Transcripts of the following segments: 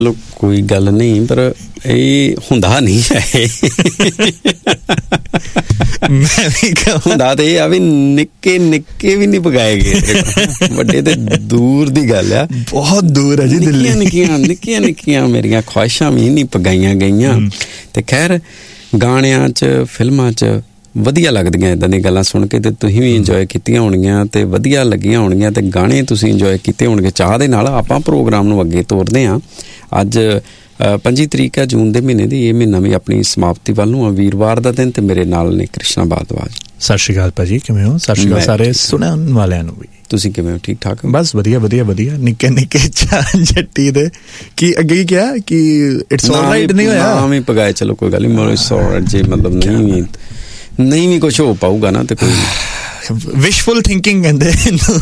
ਚਲੋ ਕੋਈ ਗੱਲ ਨਹੀਂ, ਪਰ ਇਹ ਹੁੰਦਾ ਨਹੀਂ ਹੈ। ਮੈਂ ਵੀ ਹੁੰਦਾ ਤੇ ਇਹ ਆ ਵੀ ਨਿੱਕੇ ਨਿੱਕੇ ਵੀ ਨਹੀਂ ਪਗਾਏ ਗਏ, ਵੱਡੇ ਤੇ ਦੂਰ ਦੀ ਗੱਲ ਆ, ਬਹੁਤ ਦੂਰ ਹੈ ਜੀ। ਦਿੱਲੀ ਨਿੱਕੀਆਂ ਨਿੱਕੀਆਂ ਮੇਰੀਆਂ ਖੁਆਇਸ਼ਾਂ ਵੀ ਨਹੀਂ ਪਗਾਈਆਂ ਗਈਆਂ। ਤੇ ਖੈਰ ਗਾਣਿਆਂ 'ਚ ਫਿਲਮਾਂ 'ਚ ਵਧੀਆ ਲੱਗਦੀਆਂ ਇੱਦਾਂ ਦੀਆਂ ਗੱਲਾਂ ਸੁਣ ਕੇ, ਤੇ ਤੁਸੀਂ ਵੀ ਇੰਜੋਏ ਕੀਤੀਆਂ ਹੋਣਗੀਆਂ ਤੇ ਵਧੀਆ ਲੱਗੀਆਂ ਹੋਣਗੀਆਂ, ਤੇ ਗਾਣੇ ਤੁਸੀਂ ਇੰਜੋਏ ਕੀਤੇ ਹੋਣਗੇ ਚਾਹ ਦੇ ਨਾਲ। ਆਪਾਂ ਪ੍ਰੋਗਰਾਮ ਨੂੰ ਅੱਗੇ ਤੋਰਦੇ ਹਾਂ। ਅੱਜ 25 ਤਰੀਕ ਹੈ ਜੂਨ ਦੇ ਮਹੀਨੇ ਦੀ। ਇਹ ਮਹੀਨਾ ਵੀ ਆਪਣੀ ਸਮਾਪਤੀ ਵੱਲ ਨੂੰ ਆ, ਵੀਰਵਾਰ ਦਾ ਦਿਨ, ਤੇ ਮੇਰੇ ਨਾਲ ਨੇ ਕ੍ਰਿਸ਼ਨਾ ਭਾਰਦਵਾਜ। ਸਤਿ ਸ਼੍ਰੀ ਅਕਾਲ ਭਾਜੀ, ਕਿਵੇਂ ਹੋ? ਸਤਿ ਸ਼੍ਰੀ ਅਕਾਲ ਸਾਰੇ ਸੁਣਨ ਵਾਲਿਆਂ ਨੂੰ ਵੀ। ਤੁਸੀਂ ਕਿਵੇਂ ਹੋ? ਠੀਕ ਠਾਕ? ਬਸ ਵਧੀਆ ਵਧੀਆ ਵਧੀਆ। ਨਿੱਕੇ ਨਿੱਕੇ ਜੱਟੀ ਦੇ ਕੀ ਅੱਗੇ ਕਿਹਾ ਕਿ ਇਟਸ ਆਲਰਾਈਟ ਨਹੀਂ ਹੋਇਆ, ਨਾਮ ਹੀ ਪਗਾਏ। ਚਲੋ ਕੋਈ ਗੱਲ ਨਹੀਂ, ਇਟਸ ਆਲਰਾਈਟ ਜੇ ਮਤਲਬ ਨਹੀਂ ਵੀ ਕੁਛ ਹੋ ਪਾਊਗਾ ਨਾ ਤੇ ਕੋਈ ਵਿਸ਼ਫੁਲ ਥਿੰਕਿੰਗ ਕਹਿੰਦੇ,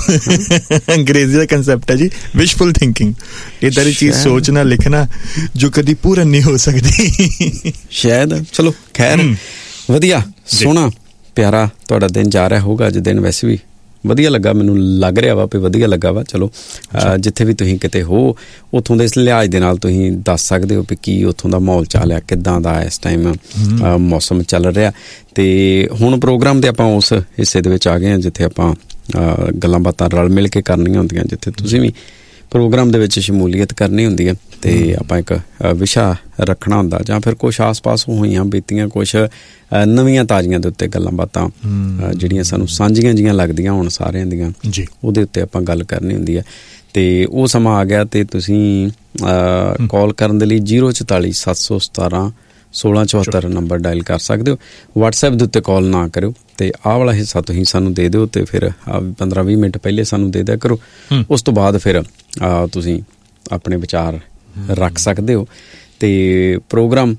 ਅੰਗਰੇਜ਼ੀ ਦਾ ਕੰਸੈਪਟ ਹੈ ਜੀ ਵਿਸ਼ਫੁਲ ਥਿੰਕਿੰਗ। ਇੱਦਾਂ ਦੀ ਚੀਜ਼ ਸੋਚਣਾ ਲਿਖਣਾ ਜੋ ਕਦੀ ਪੂਰਨ ਨਹੀਂ ਹੋ ਸਕਦੀ ਸ਼ਾਇਦ। ਚਲੋ ਖੈਰ, ਵਧੀਆ ਸੋਹਣਾ ਪਿਆਰਾ ਤੁਹਾਡਾ ਦਿਨ ਜਾ ਰਿਹਾ ਹੋਊਗਾ। ਅੱਜ ਦਿਨ ਵੈਸੇ ਵੀ ਵਧੀਆ ਲੱਗਾ, ਮੈਨੂੰ ਲੱਗ ਰਿਹਾ ਵਾ ਵੀ ਵਧੀਆ ਲੱਗਾ ਵਾ। ਚਲੋ ਜਿੱਥੇ ਵੀ ਤੁਸੀਂ ਕਿਤੇ ਹੋ ਉੱਥੋਂ ਦੇ ਇਸ ਲਿਹਾਜ਼ ਦੇ ਨਾਲ ਤੁਸੀਂ ਦੱਸ ਸਕਦੇ ਹੋ ਵੀ ਕੀ ਉੱਥੋਂ ਦਾ ਮਾਹੌਲ ਚਾਲ ਆ, ਕਿੱਦਾਂ ਦਾ ਇਸ ਟਾਈਮ ਮੌਸਮ ਚੱਲ ਰਿਹਾ। ਤੇ ਹੁਣ ਪ੍ਰੋਗਰਾਮ ਦੇ ਆਪਾਂ ਉਸ ਹਿੱਸੇ ਦੇ ਵਿੱਚ ਆ ਗਏ ਹਾਂ ਜਿੱਥੇ ਆਪਾਂ ਗੱਲਾਂ ਬਾਤਾਂ ਰਲ ਮਿਲ ਕੇ ਕਰਨੀਆਂ ਹੁੰਦੀਆਂ, ਜਿੱਥੇ ਤੁਸੀਂ ਵੀ ਪ੍ਰੋਗਰਾਮ ਦੇ ਵਿੱਚ ਸ਼ਮੂਲੀਅਤ ਕਰਨੀ ਹੁੰਦੀ ਹੈ। ਤੇ ਆਪਾਂ ਇੱਕ ਵਿਸ਼ਾ ਰੱਖਣਾ ਹੁੰਦਾ, ਜਾਂ ਫਿਰ ਕੁਛ ਆਸ ਪਾਸ ਹੋਈਆਂ ਬੀਤੀਆਂ ਕੁਛ ਨਵੀਆਂ ਤਾਜ਼ੀਆਂ ਦੇ ਉੱਤੇ ਗੱਲਾਂ ਬਾਤਾਂ ਜਿਹੜੀਆਂ ਸਾਨੂੰ ਸਾਂਝੀਆਂ ਜੀਆਂ ਲੱਗਦੀਆਂ ਹੋਣ ਸਾਰਿਆਂ ਦੀਆਂ, ਉਹਦੇ ਉੱਤੇ ਆਪਾਂ ਗੱਲ ਕਰਨੀ ਹੁੰਦੀ ਹੈ। ਤੇ ਉਹ ਸਮਾਂ ਆ ਗਿਆ ਤੇ ਤੁਸੀਂ ਕਾਲ ਕਰਨ ਦੇ ਲਈ 044 717 1674 ਨੰਬਰ ਡਾਇਲ ਕਰ ਸਕਦੇ ਹੋ। ਵਟਸਐਪ ਦੇ ਉੱਤੇ ਕਾਲ ਨਾ ਕਰਿਓ, ਤੇ ਆਹ ਵਾਲਾ ਹਿੱਸਾ ਤੁਸੀਂ ਸਾਨੂੰ ਦੇ ਦਿਓ, ਤੇ ਫਿਰ 15-20 ਮਿੰਟ ਪਹਿਲੇ ਸਾਨੂੰ ਦੇ ਦਿਆ ਕਰੋ। ਉਸ ਤੋਂ ਬਾਅਦ ਫਿਰ ਤੁਸੀਂ ਆਪਣੇ ਵਿਚਾਰ ਰੱਖ ਸਕਦੇ ਹੋ। ਤੇ ਪ੍ਰੋਗਰਾਮ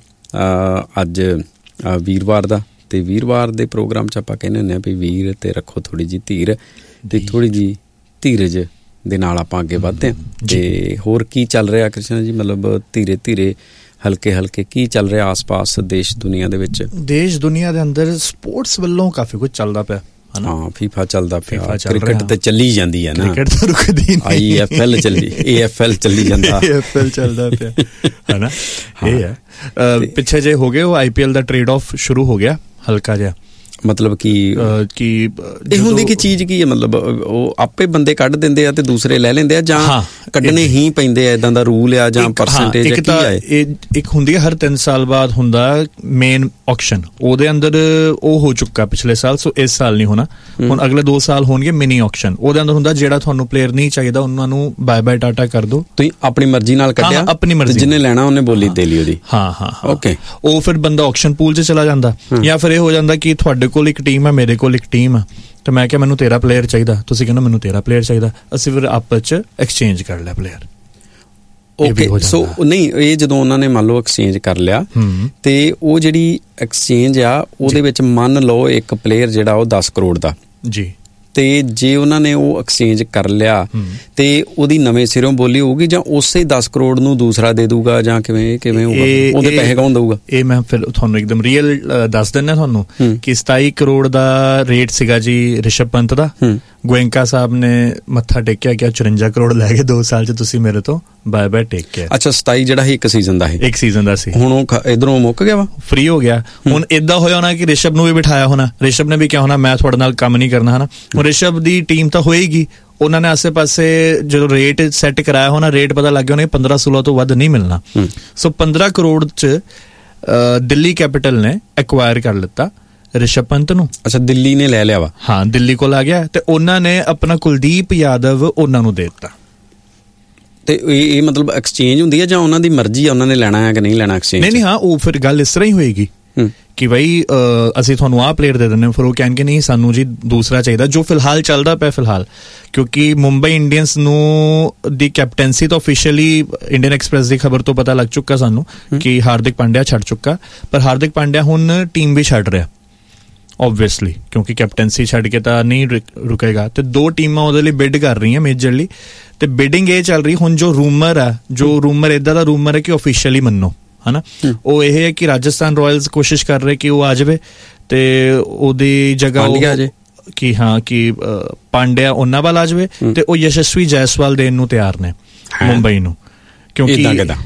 ਅੱਜ ਵੀਰਵਾਰ ਦਾ, ਤੇ ਵੀਰਵਾਰ ਦੇ ਪ੍ਰੋਗਰਾਮ 'ਚ ਆਪਾਂ ਕਹਿੰਦੇ ਹੁੰਦੇ ਹਾਂ ਵੀ ਵੀਰ ਤੇ ਰੱਖੋ ਥੋੜ੍ਹੀ ਜਿਹੀ ਧੀਰ, ਤੇ ਥੋੜ੍ਹੀ ਜਿਹੀ ਧੀਰਜ ਦੇ ਨਾਲ ਆਪਾਂ ਅੱਗੇ ਵੱਧਦੇ ਹਾਂ। ਤੇ ਹੋਰ ਕੀ ਚੱਲ ਰਿਹਾ ਕ੍ਰਿਸ਼ਨ ਜੀ? ਮਤਲਬ ਧੀਰੇ ਧੀਰੇ ਹਲਕੇ ਹਲਕੇ ਕੀ ਚੱਲ ਰਿਹਾ ਆਸ ਪਾਸ ਦੇਸ਼ ਦੁਨੀਆ ਦੇ ਵਿੱਚ? ਦੇਸ਼ ਦੁਨੀਆ ਦੇ ਅੰਦਰ ਸਪੋਰਟਸ ਵੱਲੋਂ ਕਾਫੀ ਕੁਝ ਚੱਲਦਾ ਪਿਆ। ਹਾਂ, ਫੀਫਾ ਚੱਲਦਾ ਪਿਆ, ਕ੍ਰਿਕਟ ਤੇ ਚੱਲੀ ਜਾਂਦੀ ਹੈ ਨਾ, ਕ੍ਰਿਕਟ ਤਾਂ ਰੁਕਦੀ ਨਹੀਂ, AFL ਚੱਲੀ, AFL ਚੱਲੀ ਜਾਂਦਾ, AFL ਚੱਲਦਾ ਪਿਆ ਹੈ ਨਾ। ਇਹ ਹੈ ਪਿੱਛੇ ਜੇ ਹੋ ਗਏ ਉਹ IPL ਦਾ ਟ੍ਰੇਡ ਆਫ ਸ਼ੁਰੂ ਹੋ ਗਿਆ ਹਲਕਾ ਜਿਹਾ। ਮਤਲਬ ਕਿ ਇਹ ਹੁੰਦੀ ਕੀ ਚੀਜ਼ ਕੀ ਹੈ? ਮਤਲਬ ਉਹ ਆਪੇ ਬੰਦੇ ਕੱਢ ਦਿੰਦੇ ਆ ਤੇ ਦੂਸਰੇ ਲੈ ਲੈਂਦੇ ਆ, ਜਾਂ ਕੱਢਣੇ ਹੀ ਪੈਂਦੇ ਆ, ਇਦਾਂ ਦਾ ਰੂਲ ਆ ਜਾਂ ਪਰਸੈਂਟੇਜ ਕੀ ਆ? ਇੱਕ ਹੁੰਦੀ ਹੈ ਹਰ 3 ਸਾਲ ਬਾਅਦ ਹੁੰਦਾ ਮੇਨ ਆਕਸ਼ਨ, ਉਹਦੇ ਅੰਦਰ ਉਹ ਹੋ ਚੁੱਕਾ ਪਿਛਲੇ ਸਾਲ, ਸੋ ਇਸ ਸਾਲ ਨਹੀਂ ਹੋਣਾ। ਹੁਣ ਅਗਲੇ 2 ਸਾਲ ਹੋਣਗੇ ਮਿਨੀ ਆਕਸ਼ਨ। ਉਹਦੇ ਅੰਦਰ ਹੁੰਦਾ ਜਿਹੜਾ ਤੁਹਾਨੂੰ ਪਲੇਅਰ ਨਹੀਂ ਚਾਹੀਦਾ ਉਹਨਾਂ ਨੂੰ ਬਾਏ ਬਾਏ ਟਾਟਾ ਕਰ ਦੋ, ਤੁਸੀਂ ਆਪਣੀ ਮਰਜ਼ੀ ਨਾਲ ਕੱਢਿਆ, ਆਪਣੀ ਮਰਜ਼ੀ, ਜਿਹਨੇ ਲੈਣਾ ਉਹਨੇ ਬੋਲੀ ਦੇ ਲਈ ਉਹਦੀ। ਹਾਂ ਓਕੇ, ਉਹ ਫਿਰ ਬੰਦਾ ਆਕਸ਼ਨ ਪੂਲ 'ਚ ਚਲਾ ਜਾਂਦਾ, ਜਾਂ ਫਿਰ ਇਹ ਹੋ ਜਾਂਦਾ ਕਿ ਤੁਹਾਡੇ ਕੋਲ ਇੱਕ ਟੀਮ ਹੈ, ਮੇਰੇ ਕੋਲ ਇੱਕ ਟੀਮ ਆ, ਤੇ ਮੈਂ ਕਿਹਾ ਮੈਨੂੰ ਤੇਰਾ ਪਲੇਅਰ ਚਾਹੀਦਾ, ਤੁਸੀਂ ਕਹਿੰਦੇ ਮੈਨੂੰ ਤੇਰਾ ਪਲੇਅਰ ਚਾਹੀਦਾ, ਅਸੀਂ ਫਿਰ ਆਪਸ 'ਚ ਐਕਸਚੇਂਜ ਕਰ ਲਿਆ ਪਲੇਅਰ। ਓਕੇ, ਸੋ ਨਹੀਂ, ਇਹ ਜਦੋਂ ਉਹਨਾਂ ਨੇ ਮੰਨ ਲਓ ਐਕਸਚੇਂਜ ਕਰ ਲਿਆ, ਤੇ ਉਹ ਜਿਹੜੀ ਐਕਸਚੇਂਜ ਆ ਉਹਦੇ ਵਿੱਚ ਮੰਨ ਲਓ ਇੱਕ ਪਲੇਅਰ ਜਿਹੜਾ ਉਹ 10 ਕਰੋੜ ਦਾ ਜੀ, ਤੇ ਜੇ ਉਹਨਾਂ ਨੇ ਉਹ ਐਕਸਚੇਂਜ ਕਰ ਲਿਆ ਤੇ ਉਹਦੀ ਨਵੇਂ ਸਿਰੋਂ ਬੋਲੀ ਹੋਊਗੀ, ਜਾਂ ਉਸੇ 10 ਕਰੋੜ ਨੂੰ ਦੂਸਰਾ ਦੇ ਦੂਗਾ, ਜਾਂ ਕਿਵੇਂ ਹੋਊਗਾ? ਉਹਦੇ ਪੈਸੇ ਕੌਣ ਦਊਗਾ? ਇਹ ਮੈਂ ਫਿਰ ਤੁਹਾਨੂੰ ਇੱਕਦਮ ਰੀਅਲ ਦੱਸ ਦਿੰਦਾ ਤੁਹਾਨੂੰ ਕਿ 27 ਕਰੋੜ ਦਾ ਰੇਟ ਸੀਗਾ ਜੀ ਰਿਸ਼ਭ ਪੰਤ ਦਾ। ਗੋਇੰਕਾ ਸਾਹਿਬ ਨੇ ਮੱਥਾ ਟੇਕਿਆ ਕਿ 54 ਕਰੋੜ ਲੈ ਕੇ 2 ਸਾਲ 'ਚ ਤੁਸੀਂ ਮੇਰੇ ਤੋਂ ਬਾਏ ਬਾਏ ਟੇਕ ਕੇ। ਅੱਛਾ, 27 ਜਿਹੜਾ ਸੀ ਇੱਕ ਸੀਜ਼ਨ ਦਾ ਸੀ, ਹੁਣ ਉਹ ਇਧਰੋਂ ਮੁੱਕ ਗਿਆ ਵਾ, ਫ੍ਰੀ ਹੋ ਗਿਆ। ਹੁਣ ਏਦਾਂ ਹੋਇਆ ਹੋਣਾ ਕਿ ਰਿਸ਼ਭ ਨੂੰ ਵੀ ਬਿਠਾਇਆ ਹੋਣਾ, ਰਿਸ਼ਭ ਨੇ ਵੀ ਕਿਹਾ ਹੋਣਾ ਮੈਂ ਤੁਹਾਡੇ ਨਾਲ ਕੰਮ ਨਹੀਂ ਕਰਨਾ, ਹਨਾ। ਹੁਣ ਰਿਸ਼ਭ ਦੀ ਟੀਮ ਤਾਂ ਹੋਏਗੀ, ਉਹਨਾਂ ਨੇ ਆਸੇ ਪਾਸੇ ਜਦੋਂ ਰੇਟ ਸੈੱਟ ਕਰਾਇਆ ਹੋਣਾ, ਰੇਟ ਪਤਾ ਲੱਗ ਗਿਆ ਹੋਣਾ 15-16 ਤੋਂ ਵੱਧ ਨਹੀਂ ਮਿਲਣਾ। ਸੋ 15 ਕਰੋੜ 'ਚ ਦਿੱਲੀ ਕੈਪੀਟਲ ਨੇ ਐਕਵਾਇਰ ਕਰ ਲਿੱਤਾ ਰਿਸ਼ਭ ਪੰਤ ਨੂੰ। ਅੱਛਾ, ਦਿੱਲੀ ਨੇ ਲੈ ਲਿਆ ਵਾ? ਹਾਂ, ਦਿੱਲੀ ਕੋਲ ਆ ਗਿਆ, ਤੇ ਉਹਨਾਂ ਨੇ ਆਪਣਾ ਕੁਲਦੀਪ ਯਾਦਵ ਉਹਨਾਂ ਨੂੰ ਦੇ ਦਿੱਤਾ। ਤੇ ਇਹ ਮਤਲਬ ਐਕਸਚੇਂਜ ਹੁੰਦੀ ਹੈ ਜਾਂ ਉਹਨਾਂ ਦੀ ਮਰਜ਼ੀ ਆ, ਉਹਨਾਂ ਨੇ ਲੈਣਾ ਹੈ ਕਿ ਨਹੀਂ ਲੈਣਾ ਐਕਸਚੇਂਜ? ਨਹੀਂ, ਹਾਂ, ਉਹ ਫਿਰ ਗੱਲ ਇਸ ਤਰ੍ਹਾਂ ਹੀ ਹੋਏਗੀ ਕਿ ਬਈ ਅਸੀਂ ਤੁਹਾਨੂੰ ਆਹ ਪਲੇਅਰ ਦੇ ਦਿੰਦੇ ਹਾਂ, ਫਿਰ ਉਹ ਕਹਿਣਗੇ ਨਹੀਂ ਸਾਨੂੰ ਜੀ ਦੂਸਰਾ ਚਾਹੀਦਾ, ਜੋ ਫਿਲਹਾਲ ਚੱਲਦਾ ਪਿਆ ਫਿਲਹਾਲ। ਕਿਉਂਕਿ ਮੁੰਬਈ ਇੰਡੀਅਨਸ ਨੂੰ ਦੀ ਕੈਪਟੈਂਸੀ ਤਾਂ ਆਫੀਸ਼ੀਅਲੀ ਇੰਡੀਅਨ ਐਕਸਪ੍ਰੈਸ ਦੀ ਖਬਰ ਤੋਂ ਪਤਾ ਲੱਗ ਚੁੱਕਾ ਸਾਨੂੰ ਕਿ ਹਾਰਦਿਕ ਪਾਂਡਿਆ ਛੱਡ ਚੁੱਕਾ, ਪਰ ਹਾਰਦਿਕ ਪਾਂਡਿਆ ਹੁਣ ਟੀਮ ਵੀ ਛੱਡ ਰਿਹਾ ਓਬਵੀਅਸਲੀ, ਕਿਉਂਕਿ ਕੈਪਟੈਂਸੀ ਛੱਡ ਕੇ ਤਾਂ ਨਹੀਂ ਰੁਕੇਗਾ। ਤੇ 2 ਟੀਮਾਂ ਉਹਦੇ ਲਈ ਬਿਡ ਕਰ ਰਹੀਆਂ ਮੇਜਰਲੀ, ਤੇ ਬਿਡਿੰਗ ਇਹ ਚੱਲ ਰਹੀ ਹੁਣ। ਜੋ ਰੂਮਰ ਇੱਦਾਂ ਦਾ ਰੂਮਰ ਹੈ ਕਿ ਆਫੀਸ਼ੀਅਲੀ ਮੰਨੋ, ਹਨਾ, ਉਹ ਇਹ ਹੈ ਕਿ ਰਾਜਸਥਾਨ ਰਾਇਲਸ ਕੋਸ਼ਿਸ਼ ਕਰ ਰਹੇ ਕਿ ਉਹ ਆ ਜਾਵੇ ਤੇ ਉਹਦੀ ਜਗ੍ਹਾ ਕਿ ਪਾਂਡਿਆ ਉਹਨਾਂ ਵੱਲ ਆ ਜਾਵੇ, ਤੇ ਉਹ ਯਸ਼ਸਵੀ ਜਾਇਸਵਾਲ ਦੇਣ ਨੂੰ ਤਿਆਰ ਨੇ ਮੁੰਬਈ ਨੂੰ। ਕਿਉਂਕਿ